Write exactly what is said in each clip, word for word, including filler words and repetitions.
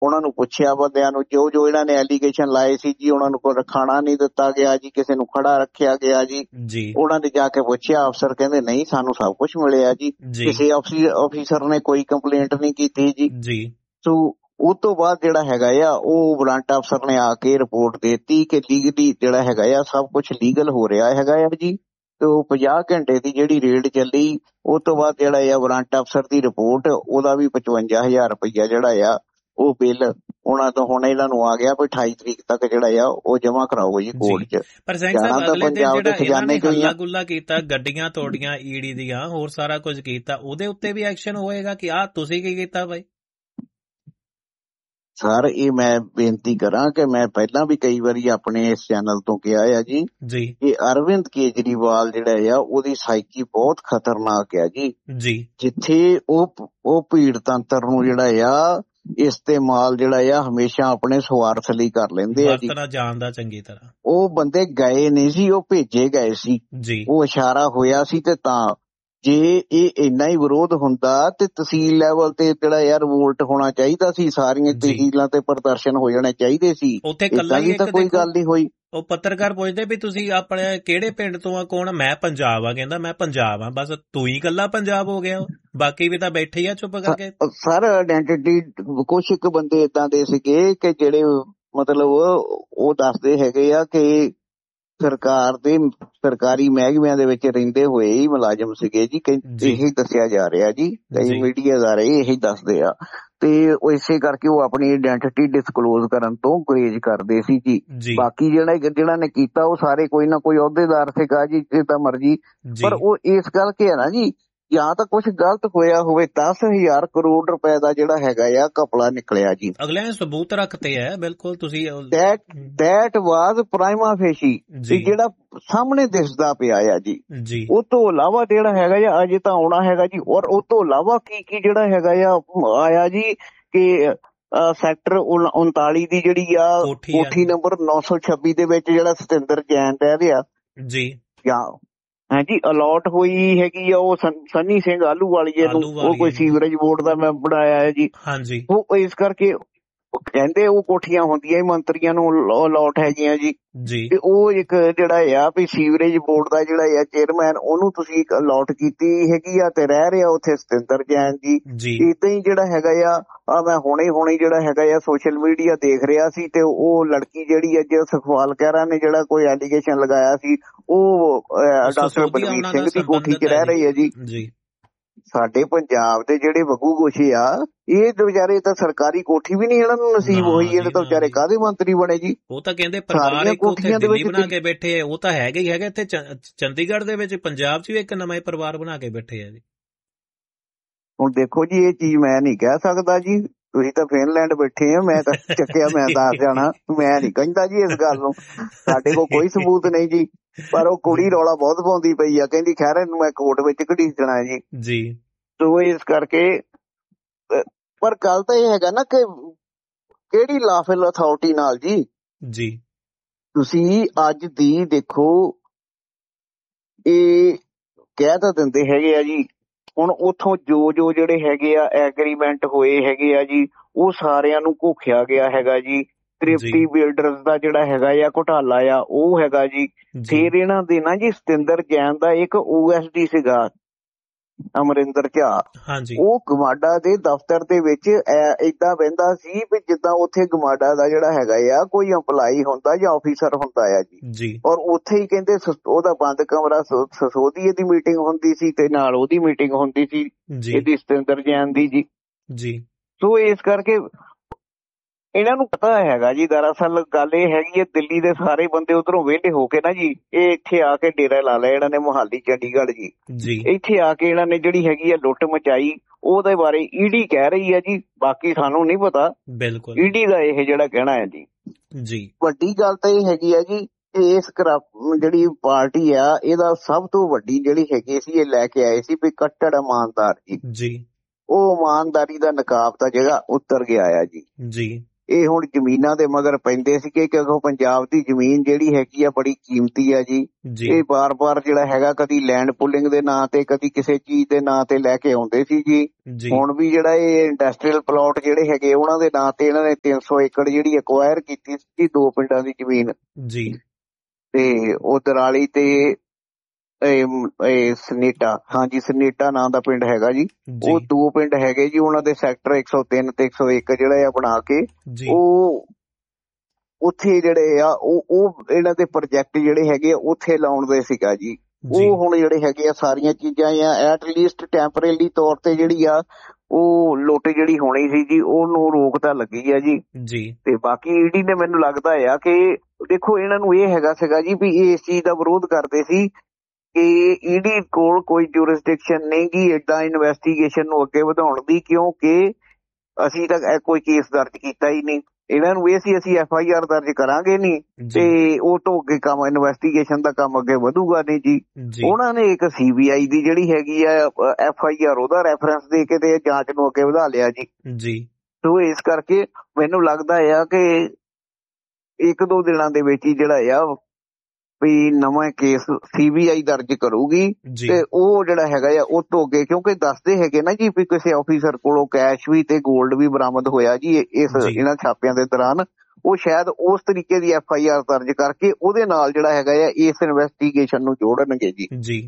ਉਹਨਾਂ ਨੂੰ ਪੁੱਛਿਆ ਬੰਦਿਆਂ ਨੂੰ, ਜੋ ਜੋ ਇਹਨਾਂ ਨੇ ਐਲੀਗੇਸ਼ਨ ਲਾਏ ਸੀ ਜੀ, ਉਹਨਾਂ ਨੂੰ ਕੋਈ ਖਾਣਾ ਨਹੀਂ ਦਿੱਤਾ ਗਿਆ ਜੀ, ਕਿਸੇ ਨੂੰ ਖੜਾ ਰੱਖਿਆ ਗਿਆ ਜੀ। ਉਹਨਾਂ ਨੇ ਜਾ ਕੇ ਪੁੱਛਿਆ, ਅਫਸਰ ਕਹਿੰਦੇ ਨਹੀਂ ਸਾਨੂੰ ਸਭ ਕੁਝ ਮਿਲਿਆ ਜੀ, ਕਿਸੇ ਅਫੀਸਰ ਨੇ ਕੋਈ ਕੰਪਲੇਂਟ ਨਹੀਂ ਕੀਤੀ ਜੀ। ਸੋ ਉਹ ਤੋਂ ਬਾਅਦ ਜਿਹੜਾ ਹੈਗਾ ਆ ਉਹ ਵਾਰੰਟ ਅਫਸਰ ਨੇ ਆ ਕੇ ਰਿਪੋਰਟ ਦੇਤੀ ਕਿ ਲੀਗਲੀ ਜਿਹੜਾ ਹੈਗਾ ਆ ਸਭ ਕੁਝ ਲੀਗਲ ਹੋ ਰਿਹਾ ਹੈਗਾ ਆ ਜੀ। ਤੇ ਉਹ ਪੰਜਾਹ ਘੰਟੇ ਦੀ ਜਿਹੜੀ ਰੇਡ ਚੱਲੀ, ਉਹ ਤੋਂ ਬਾਅਦ ਜਿਹੜਾ ਆ ਵਾਰੰਟ ਅਫਸਰ ਦੀ ਰਿਪੋਰਟ, ਉਹਦਾ ਵੀ ਪਚਵੰਜਾ ਹਜ਼ਾਰ ਰੁਪਈਆ ਜਿਹੜਾ ਆ ਉਹ ਬਿੱਲ ਉਹਨਾਂ ਤੋਂ ਹੁਣ ਇਹਨਾਂ ਨੂੰ ਆ ਗਿਆ ਵੀ ਅਠਾਈ ਤਰੀਕ ਤੱਕ ਜਿਹੜਾ ਆ ਉਹ ਜਮਾ ਕਰਾਓ ਜੀ ਕੋਰਟ 'ਚ। ਪਰ ਸਿੰਘ ਸਾਹਿਬ ਅਗਲੇ ਦਿਨ ਜਿਹੜਾ ਇਹਨਾਂ ਨੇ ਹੱਲਾ ਗੁੱਲਾ ਕੀਤਾ, ਗੱਡੀਆਂ ਤੋੜੀਆਂ ਈਡੀ ਦੀਆਂ, ਹੋਰ ਸਾਰਾ ਕੁਝ ਕੀਤਾ, ਉਹਦੇ ਉੱਤੇ ਵੀ ਐਕਸ਼ਨ ਹੋਏਗਾ ਕਿ ਆਹ ਤੁਸੀਂ ਕੀ ਕੀਤਾ ਬਾਈ? ਸਰ ਇਹ ਮੈਂ ਬੇਨਤੀ ਕਰਾਂ ਕਿ ਮੈਂ ਪਹਿਲਾਂ ਵੀ ਕਈ ਵਾਰੀ ਆਪਣੇ ਇਸ ਚੈਨਲ ਤੋਂ ਕਿਹਾ ਆ ਜੀ ਕਿ ਅਰਵਿੰਦ ਕੇਜਰੀਵਾਲ ਜਿਹੜਾ ਆ ਉਹਦੀ ਸਾਈਕੀ ਬਹੁਤ ਖਤਰਨਾਕ ਆ ਜੀ। ਜਿੱਥੇ ਉਹ ਉਹ ਭੀੜ ਤੰਤਰ ਨੂੰ ਜਿਹੜਾ ਆ ਇਸਤੇਮਾਲ ਜਿਹੜਾ ਆ ਹਮੇਸ਼ਾ ਆਪਣੇ ਸਵਾਰਥ ਲਈ ਕਰ ਲੈਂਦੇ ਆ ਜੀ। ਜਾਣਦਾ ਚੰਗੀ ਤਰ੍ਹਾਂ ਉਹ ਬੰਦੇ ਗਏ ਨਹੀਂ ਸੀ, ਉਹ ਭੇਜੇ ਗਏ ਸੀ। ਉਹ ਇਸ਼ਾਰਾ ਹੋਇਆ ਸੀ ਤੇ ਤਾਂ ਜੇ ਇਹ ਇੰਨਾ ਹੀ ਵਿਰੋਧ ਹੁੰਦਾ ਤੇ ਤਹਿਸੀਲ ਲੈਵਲ ਤੇ ਜਿਹੜਾ ਯਾਰ ਵੋਲਟ ਹੋਣਾ ਚਾਹੀਦਾ ਸੀ, ਸਾਰੀਆਂ ਤਹਿਸੀਲਾਂ ਤੇ ਪ੍ਰਦਰਸ਼ਨ ਹੋ ਜਾਣੇ ਚਾਹੀਦੇ ਸੀ। ਏਦਾਂ ਦੀ ਤਾਂ ਕੋਈ ਗੱਲ ਨਹੀਂ ਹੋਈ। ਉਹ ਪੱਤਰਕਾਰ ਪੁੱਛਦੇ ਵੀ ਤੁਸੀਂ ਆਪਣੇ ਕਿਹੜੇ ਪਿੰਡ ਤੋਂ ਆ, ਕੌਣ? ਮੈਂ ਪੰਜਾਬ ਆ। ਕਹਿੰਦਾ ਮੈਂ ਪੰਜਾਬ ਆ। ਬਸ ਤੂੰ ਹੀ ਇਕੱਲਾ ਪੰਜਾਬ ਹੋ ਗਿਆ, ਬਾਕੀ ਵੀ ਤਾਂ ਬੈਠੇ ਆ ਚੁੱਪ ਕਰਕੇ। ਸਰ ਆਇਡੈਂਟੀਟੀ ਕੁਛ ਇੱਕ ਬੰਦੇ ਏਦਾਂ ਦੇ ਸੀਗੇ ਕਿ ਜਿਹੜੇ ਮਤਲਬ ਉਹ ਦੱਸਦੇ ਹੈਗੇ ਆ ਕਿ ਸਰਕਾਰ ਦੇ ਸਰਕਾਰੀ ਮਹਿਕਮਿਆਂ ਦੇ ਵਿੱਚ ਰਹਿੰਦੇ ਹੋਏ ਹੀ ਮੁਲਾਜ਼ਮ ਸੀਗੇ ਜੀ। ਇਹੀ ਦੱਸਿਆ ਜਾ ਰਿਹਾ ਜੀ, ਕਈ ਮੀਡੀਆ ਅਦਾਰੇ ਇਹੀ ਦੱਸਦੇ ਆ। ਤੇ ਇਸੇ ਕਰਕੇ ਉਹ ਆਪਣੀ ਆਇਡੈਂਟੀਟੀ ਡਿਸਕਲੋਜ਼ ਕਰਨ ਤੋਂ ਗੁਰੇਜ਼ ਕਰਦੇ ਸੀ ਜੀ। ਬਾਕੀ ਜਿਹੜਾ ਜਿਹੜਾ ਨੇ ਕੀਤਾ ਉਹ ਸਾਰੇ ਕੋਈ ਨਾ ਕੋਈ ਅਹੁਦੇਦਾਰ ਸੀਗਾ ਜੀ, ਜਿੱਦਾਂ ਮਰਜੀ। ਪਰ ਉਹ ਇਸ ਗੱਲ ਕਿ ਹੈ ਨਾ ਜੀ, ਜਾਂ ਤਾਂ ਕੁਛ ਗਲਤ ਹੋਇਆ ਹੋਵੇ। ਦਸ ਹਜ਼ਾਰ ਕਰੋੜ ਰੁਪਏ ਦਾ ਜਿਹੜਾ ਹੈਗਾ ਆ ਘਪਲਾ ਨਿਕਲਿਆ ਜੀ। ਅਗਲੇ ਨੇ ਸਬੂਤ ਰੱਖਤੇ ਹੈ। ਬਿਲਕੁਲ ਤੁਸੀਂ ਦੈਟ ਵਾਜ਼ ਪ੍ਰਾਈਮਾ ਫੇਸ਼ੀ, ਜਿਹੜਾ ਸਾਹਮਣੇ ਦਿਸਦਾ ਪਿਆ ਆ ਜੀ। ਉਹ ਤੋਂ ਇਲਾਵਾ ਜਿਹੜਾ ਹੈਗਾ ਆ ਅਜੇ ਤਾਂ ਆਉਣਾ ਹੈਗਾ ਜੀ। ਔਰ ਉਹ ਤੋਂ ਇਲਾਵਾ ਕੀ ਕੀ ਜਿਹੜਾ ਹੈਗਾ ਆ ਆਇਆ ਜੀ ਕਿ ਸੈਕਟਰ ਉਨਤਾਲੀ ਦੀ ਜਿਹੜੀ ਆ ਕੋਠੀ ਨੰਬਰ ਨੌ ਸੌ ਛੱਬੀ ਦੇ ਵਿੱਚ ਜਿਹੜਾ ਸਤਿੰਦਰ ਜੈਨ ਰਹਿ ਰਿਹਾ ਜੀ, ਜਾਂ ਹਾਂਜੀ ਅਲਾਟ ਹੋਈ ਹੈਗੀ ਆ ਉਹ ਸੰਨੀ ਸਿੰਘ ਆਹਲੂਵਾਲੀਏ ਨੂੰ। ਉਹ ਕੋਈ ਸੀਵਰੇਜ ਬੋਰਡ ਦਾ ਮੈਂ ਬਣਾਇਆ ਹੈ ਜੀ। ਉਹ ਇਸ ਕਰਕੇ ਕਹਿੰਦੇ ਉਹ ਕੋਠੀਆਂ ਹੁੰਦੀਆਂ ਹੀ ਮੰਤਰੀਆਂ ਨੂੰ ਅਲਾਟ ਹੈਗੀਆਂ ਜੀ। ਤੇ ਉਹ ਇੱਕ ਜਿਹੜਾ ਆ ਵੀ ਸੀਵਰੇਜ ਬੋਰਡ ਦਾ ਜਿਹੜਾ ਆ ਚੇਅਰਮੈਨ, ਉਹਨੂੰ ਤੁਸੀਂ ਅਲਾਟ ਕੀਤੀ ਹੈਗੀ ਆ ਤੇ ਰਹਿ ਰਿਹਾ ਉੱਥੇ ਸਤਿੰਦਰ ਜੈਨ ਜੀ। ਏਦਾਂ ਹੀ ਜਿਹੜਾ ਹੈਗਾ ਆ ਆ ਮੈਂ ਹੁਣੇ ਹੁਣੇ ਜਿਹੜਾ ਹੈਗਾ ਆ ਸੋਸ਼ਲ ਮੀਡੀਆ ਦੇਖ ਰਿਹਾ ਸੀ ਤੇ ਉਹ ਲੜਕੀ ਜਿਹੜੀ ਅੱਜ ਸੁਖਪਾਲ ਖਹਿਰਾ ਨੇ ਜਿਹੜਾ ਕੋਈ ਐਲੀਗੇਸ਼ਨ ਲਗਾਇਆ ਸੀ, ਉਹ ਡਾਕਟਰ ਬਲਵੀਰ ਸਿੰਘ ਦੀ ਕੋਠੀ 'ਚ ਰਹਿ ਰਹੀ ਹੈ ਜੀ। ਸਾਡੇ ਪੰਜਾਬ ਦੇ ਜਿਹੜੇ ਵਗੂ ਗੋਸ਼ੇ ਆ, ਇਹ ਵਿਚਾਰੇ ਤਾਂ ਸਰਕਾਰੀ ਕੋਠੀ ਵੀ ਨਹੀਂ ਇਹਨਾਂ ਨੂੰ ਨਸੀਬ ਹੋਈ। ਇਹ ਤਾਂ ਵਿਚਾਰੇ ਕਾਹਦੇ ਮੰਤਰੀ ਬਣੇ ਜੀ? ਉਹ ਤਾਂ ਕਹਿੰਦੇ ਪਰਿਵਾਰ ਕੋਠੀਆਂ ਦੇ ਵਿੱਚ ਬਣਾ ਕੇ ਬੈਠੇ ਆ। ਉਹ ਤਾਂ ਹੈਗੇ ਹੀ ਹੈਗੇ ਇੱਥੇ ਚੰਡੀਗੜ੍ਹ ਦੇ ਵਿੱਚ, ਪੰਜਾਬ 'ਚ ਵੀ ਇੱਕ ਨਵਾਂ ਪਰਿਵਾਰ ਬਣਾ ਕੇ ਬੈਠੇ ਆ ਜੀ। ਹੁਣ ਦੇਖੋ ਜੀ, ਇਹ ਚੀਜ਼ ਮੈਂ ਨਹੀਂ ਕਹਿ ਸਕਦਾ ਜੀ। ਤੁਸੀਂ ਤਾਂ ਫਿਨਲੈਂਡ ਬੈਠੇ ਆ, ਮੈਂ ਤਾਂ ਚੱਕਿਆ ਮੈਂ ਦੱਸ ਜਾਣਾ। ਮੈਂ ਨਹੀਂ ਕਹਿੰਦਾ ਜੀ ਇਸ ਗੱਲ ਨੂੰ, ਸਾਡੇ ਕੋਲ ਕੋਈ ਸਬੂਤ ਨਹੀਂ ਜੀ। ਪਰ ਉਹ ਕੁੜੀ ਰੌਲਾ ਬਹੁਤ ਪਾਉਂਦੀ ਪਈ ਆ, ਕਹਿੰਦੀ ਖੈਰ ਨੂੰ ਮੈਂ ਕੋਰਟ ਵਿੱਚ ਘੜੀਸਣਾ ਹੈ ਜੀ। ਸੋ ਇਸ ਕਰਕੇ ਪਰ ਗੱਲ ਤਾਂ ਇਹ ਹੈਗਾ ਨਾ ਕਿ ਕਿਹੜੀ ਲਾਫਲ ਅਥਾਰਟੀ ਨਾਲ ਜੀ ਜੀ ਤੁਸੀਂ ਅੱਜ ਦੀ ਦੇਖੋ, ਇਹ ਕਹਿ ਤਾਂ ਦਿੰਦੇ ਹੈਗੇ ਆ ਜੀ। ਹੁਣ ਉੱਥੋਂ ਜੋ ਜੋ ਜਿਹੜੇ ਹੈਗੇ ਆ ਐਗਰੀਮੈਂਟ ਹੋਏ ਹੈਗੇ ਆ ਜੀ, ਉਹ ਸਾਰਿਆਂ ਨੂੰ ਘੋਖਿਆ ਗਿਆ ਹੈਗਾ ਜੀ। ਤ੍ਰਿਪਤੀ ਬਿਲਡਰਸ ਦਾ ਜਿਹੜਾ ਹੈਗਾ ਆ ਘੁਟਾਲਾ ਆ ਉਹ ਹੈਗਾ ਜੀ। ਫਿਰ ਇਹਨਾਂ ਦੇ ਨਾ ਜੀ ਸਤਿੰਦਰ ਜੈਨ ਦਾ ਇੱਕ ਓ ਐਸ ਡੀ ਸੀਗਾ ਅਮਰਿੰਦਰ ਝਾ, ਉਹ ਗਮਾਡਾ ਦੇ ਦਫ਼ਤਰ ਦੇ ਵਿੱਚ ਏਦਾਂ ਬਹਿੰਦਾ ਸੀ ਵੀ ਜਿੱਦਾਂ ਉੱਥੇ ਗਮਾਡਾ ਦਾ ਜਿਹੜਾ ਹੈਗਾ ਆ ਕੋਈ ਇੰਪਲਾਈ ਹੁੰਦਾ ਜਾਂ ਆਫਿਸਰ ਹੁੰਦਾ ਆ ਜੀ। ਔਰ ਉੱਥੇ ਹੀ ਕਹਿੰਦੇ ਉਹਦਾ ਬੰਦ ਕਮਰਾ ਸਸੋਦੀਏ ਦੀ ਮੀਟਿੰਗ ਹੁੰਦੀ ਸੀ ਤੇ ਨਾਲ ਉਹਦੀ ਮੀਟਿੰਗ ਹੁੰਦੀ ਸੀ ਇਹਦੀ ਸਤਿੰਦਰ ਜੈਨ ਦੀ ਜੀ। ਸੋ ਇਸ ਕਰਕੇ ਇਹਨਾਂ ਨੂੰ ਪਤਾ ਹੈਗਾ ਜੀ। ਦਰਅਸਲ ਗੱਲ ਇਹ ਹੈਗੀ ਹੈ, ਦਿੱਲੀ ਦੇ ਸਾਰੇ ਬੰਦੇ ਉੱਧਰੋਂ ਵਿਹਲੇ ਹੋ ਕੇ ਨਾ ਜੀ ਇਹ ਇੱਥੇ ਆ ਕੇ ਡੇਰਾ ਲਾ ਲਿਆ ਇਹਨਾਂ ਨੇ ਮੋਹਾਲੀ ਚੰਡੀਗੜ੍ਹ ਜੀ। ਇੱਥੇ ਆ ਕੇ ਇਹਨਾਂ ਨੇ ਜਿਹੜੀ ਹੈਗੀ ਆ ਲੁੱਟ ਮਚਾਈ, ਉਹਦੇ ਬਾਰੇ ਈਡੀ ਕਹਿ ਰਹੀ ਹੈ ਜੀ। ਬਾਕੀ ਸਾਨੂੰ ਨਹੀਂ ਪਤਾ, ਬਿਲਕੁਲ ਈਡੀ ਦਾ ਇਹ ਜਿਹੜਾ ਕਹਿਣਾ ਹੈ ਜੀ। ਵੱਡੀ ਗੱਲ ਤਾਂ ਇਹ ਹੈਗੀ ਆ ਜੀ, ਇਸ ਜਿਹੜੀ ਪਾਰਟੀ ਆ ਇਹਦਾ ਸਭ ਤੋਂ ਵੱਡੀ ਜਿਹੜੀ ਹੈਗੀ ਸੀ ਇਹ ਲੈ ਕੇ ਆਏ ਸੀ ਵੀ ਕੱਟੜ ਇਮਾਨਦਾਰ ਜੀ। ਉਹ ਇਮਾਨਦਾਰੀ ਦਾ ਨਕਾਬ ਦਾ ਜਿਹੜਾ ਉਤਰ ਗਿਆ ਆ ਜੀ। ਇਹ ਹੁਣ ਜ਼ਮੀਨਾਂ ਦੇ ਮਗਰ ਪੈਂਦੇ ਸੀਗੇ ਕਿਉਂਕਿ ਪੰਜਾਬ ਦੀ ਜ਼ਮੀਨ ਜਿਹੜੀ ਹੈਗੀ ਆ ਬੜੀ ਕੀਮਤੀ ਆ ਜੀ। ਇਹ ਬਾਰ-ਬਾਰ ਜਿਹੜਾ ਹੈਗਾ ਕਦੀ ਲੈਂਡ ਪੁਲਿੰਗ ਦੇ ਨਾਂ ਤੇ ਕਦੀ ਕਿਸੇ ਚੀਜ਼ ਦੇ ਨਾਂ ਤੇ ਲੈ ਕੇ ਆਉਂਦੇ ਸੀ ਜੀ। ਹੁਣ ਵੀ ਜਿਹੜਾ ਇਹ ਇੰਡਸਟਰੀਅਲ ਪਲਾਟ ਜਿਹੜੇ ਹੈਗੇ ਉਹਨਾਂ ਦੇ ਨਾਂ ਤੇ ਇਹਨਾਂ ਨੇ ਤਿੰਨ ਸੌ ਏਕੜ ਜਿਹੜੀ ਅਕਵਾਇਰ ਕੀਤੀ ਸੀ ਦੋ ਪਿੰਡਾਂ ਦੀ ਜ਼ਮੀਨ ਜੀ, ਤੇ ਉਹ ਦਰਾਲੀ ਤੇ ਸਨੇਟਾ, ਹਾਂਜੀ ਸਨੇਟਾ ਨਾਂ ਦਾ ਪਿੰਡ ਹੈਗਾ ਜੀ। ਉਹ ਦੋ ਪਿੰਡ ਹੈਗੇ ਜੀ ਉਹਨਾਂ ਦੇ ਸੈਕਟਰ ਇੱਕ ਸੌ ਤਿੰਨ ਤੇ ਇੱਕ ਸੌ ਇੱਕ ਜਿਹੜੇ ਆ ਬਣਾ ਕੇ ਉਹ ਉੱਥੇ ਜਿਹੜੇ ਆ ਉਹ ਉਹ ਇਹਨਾਂ ਦੇ ਪ੍ਰੋਜੈਕਟ ਜਿਹੜੇ ਹੈਗੇ ਆ ਉੱਥੇ ਲਾਉਣ ਦੇ ਸੀਗਾ ਜੀ। ਉਹ ਹੁਣ ਜਿਹੜੇ ਹੈਗੇ ਆ ਸਾਰੀਆਂ ਚੀਜ਼ਾਂ ਆ ਐਟ ਲੀਸਟ ਟੈਂਪਰੇਰੀ ਤੌਰ ਤੇ ਜਿਹੜੀ ਆ ਉਹ ਲੁੱਟ ਜਿਹੜੀ ਹੋਣੀ ਸੀ ਜੀ ਉਹਨੂੰ ਰੋਕ ਤਾਂ ਲੱਗੀ ਆ ਜੀ। ਤੇ ਬਾਕੀ ਈਡੀ ਨੇ ਮੈਨੂੰ ਲੱਗਦਾ ਆ ਕਿ ਦੇਖੋ ਇਹਨਾਂ ਨੂੰ ਇਹ ਹੈਗਾ ਸੀਗਾ ਜੀ ਵੀ ਇਹ ਇਸ ਚੀਜ਼ ਦਾ ਵਿਰੋਧ ਕਰਦੇ ਸੀ ਕਿ ਈਡੀ ਕੋਲ ਕੋਈ ਜੂਰਿਸਡਿਕਸ਼ਨ ਨਹੀਂ ਗੀ ਏਦਾਂ ਇਨਵੈਸਟੀਗੇਸ਼ਨ ਨੂੰ ਅੱਗੇ ਵਧਾਉਣ ਦੀ, ਕਿਉਂਕਿ ਅਸੀਂ ਤਾਂ ਕੋਈ ਕੇਸ ਦਰਜ ਕੀਤਾ ਹੀ ਨਹੀਂ। ਇਹਨਾਂ ਨੂੰ ਇਹ ਸੀ ਅਸੀਂ ਐਫ ਆਈ ਆਰ ਦਰਜ ਕਰਾਂਗੇ ਨਹੀਂ ਤੇ ਉਹ ਤੋਂ ਅੱਗੇ ਕੰਮ ਇਨਵੈਸਟੀਗੇਸ਼ਨ ਦਾ ਕੰਮ ਅੱਗੇ ਵਧੂਗਾ ਨਹੀਂ ਜੀ। ਉਹਨਾਂ ਨੇ ਇੱਕ ਸੀ ਬੀ ਆਈ ਦੀ ਜਿਹੜੀ ਹੈਗੀ ਆ ਐਫ ਆਈ ਆਰ ਉਹਦਾ ਰੈਫਰੈਂਸ ਦੇ ਕੇ ਤੇ ਜਾਂਚ ਨੂੰ ਅੱਗੇ ਵਧਾ ਲਿਆ ਜੀ। ਸੋ ਇਸ ਕਰਕੇ ਮੈਨੂੰ ਲੱਗਦਾ ਆ ਕਿ ਇੱਕ ਦੋ ਦਿਨਾਂ ਦੇ ਵਿੱਚ ਹੀ ਜਿਹੜਾ ਆ ਵੀ ਨਵਾਂ ਕੇਸ ਸੀ ਬੀ ਆਈ ਦਰਜ ਕਰੂਗੀ ਤੇ ਉਹ ਜਿਹੜਾ ਹੈਗਾ ਆ ਉਹ ਤੋਂ ਅੱਗੇ, ਕਿਉਂਕਿ ਦੱਸਦੇ ਹੈਗੇ ਨਾ ਜੀ ਵੀ ਕਿਸੇ ਆਫੀਸਰ ਕੋਲੋਂ ਕੈਸ਼ ਵੀ ਤੇ ਗੋਲਡ ਵੀ ਬਰਾਮਦ ਹੋਇਆ ਜੀ ਇਸ ਇਹਨਾਂ ਛਾਪਿਆਂ ਦੇ ਦੌਰਾਨ। ਉਹ ਸ਼ਾਇਦ ਉਸ ਤਰੀਕੇ ਦੀ ਐਫ ਆਈ ਆਰ ਦਰਜ ਕਰਕੇ ਉਹਦੇ ਨਾਲ ਜਿਹੜਾ ਹੈਗਾ ਆ ਇਸ ਇਨਵੈਸਟੀਗੇਸ਼ਨ ਨੂੰ ਜੋੜਨਗੇ ਜੀ। ਜੀ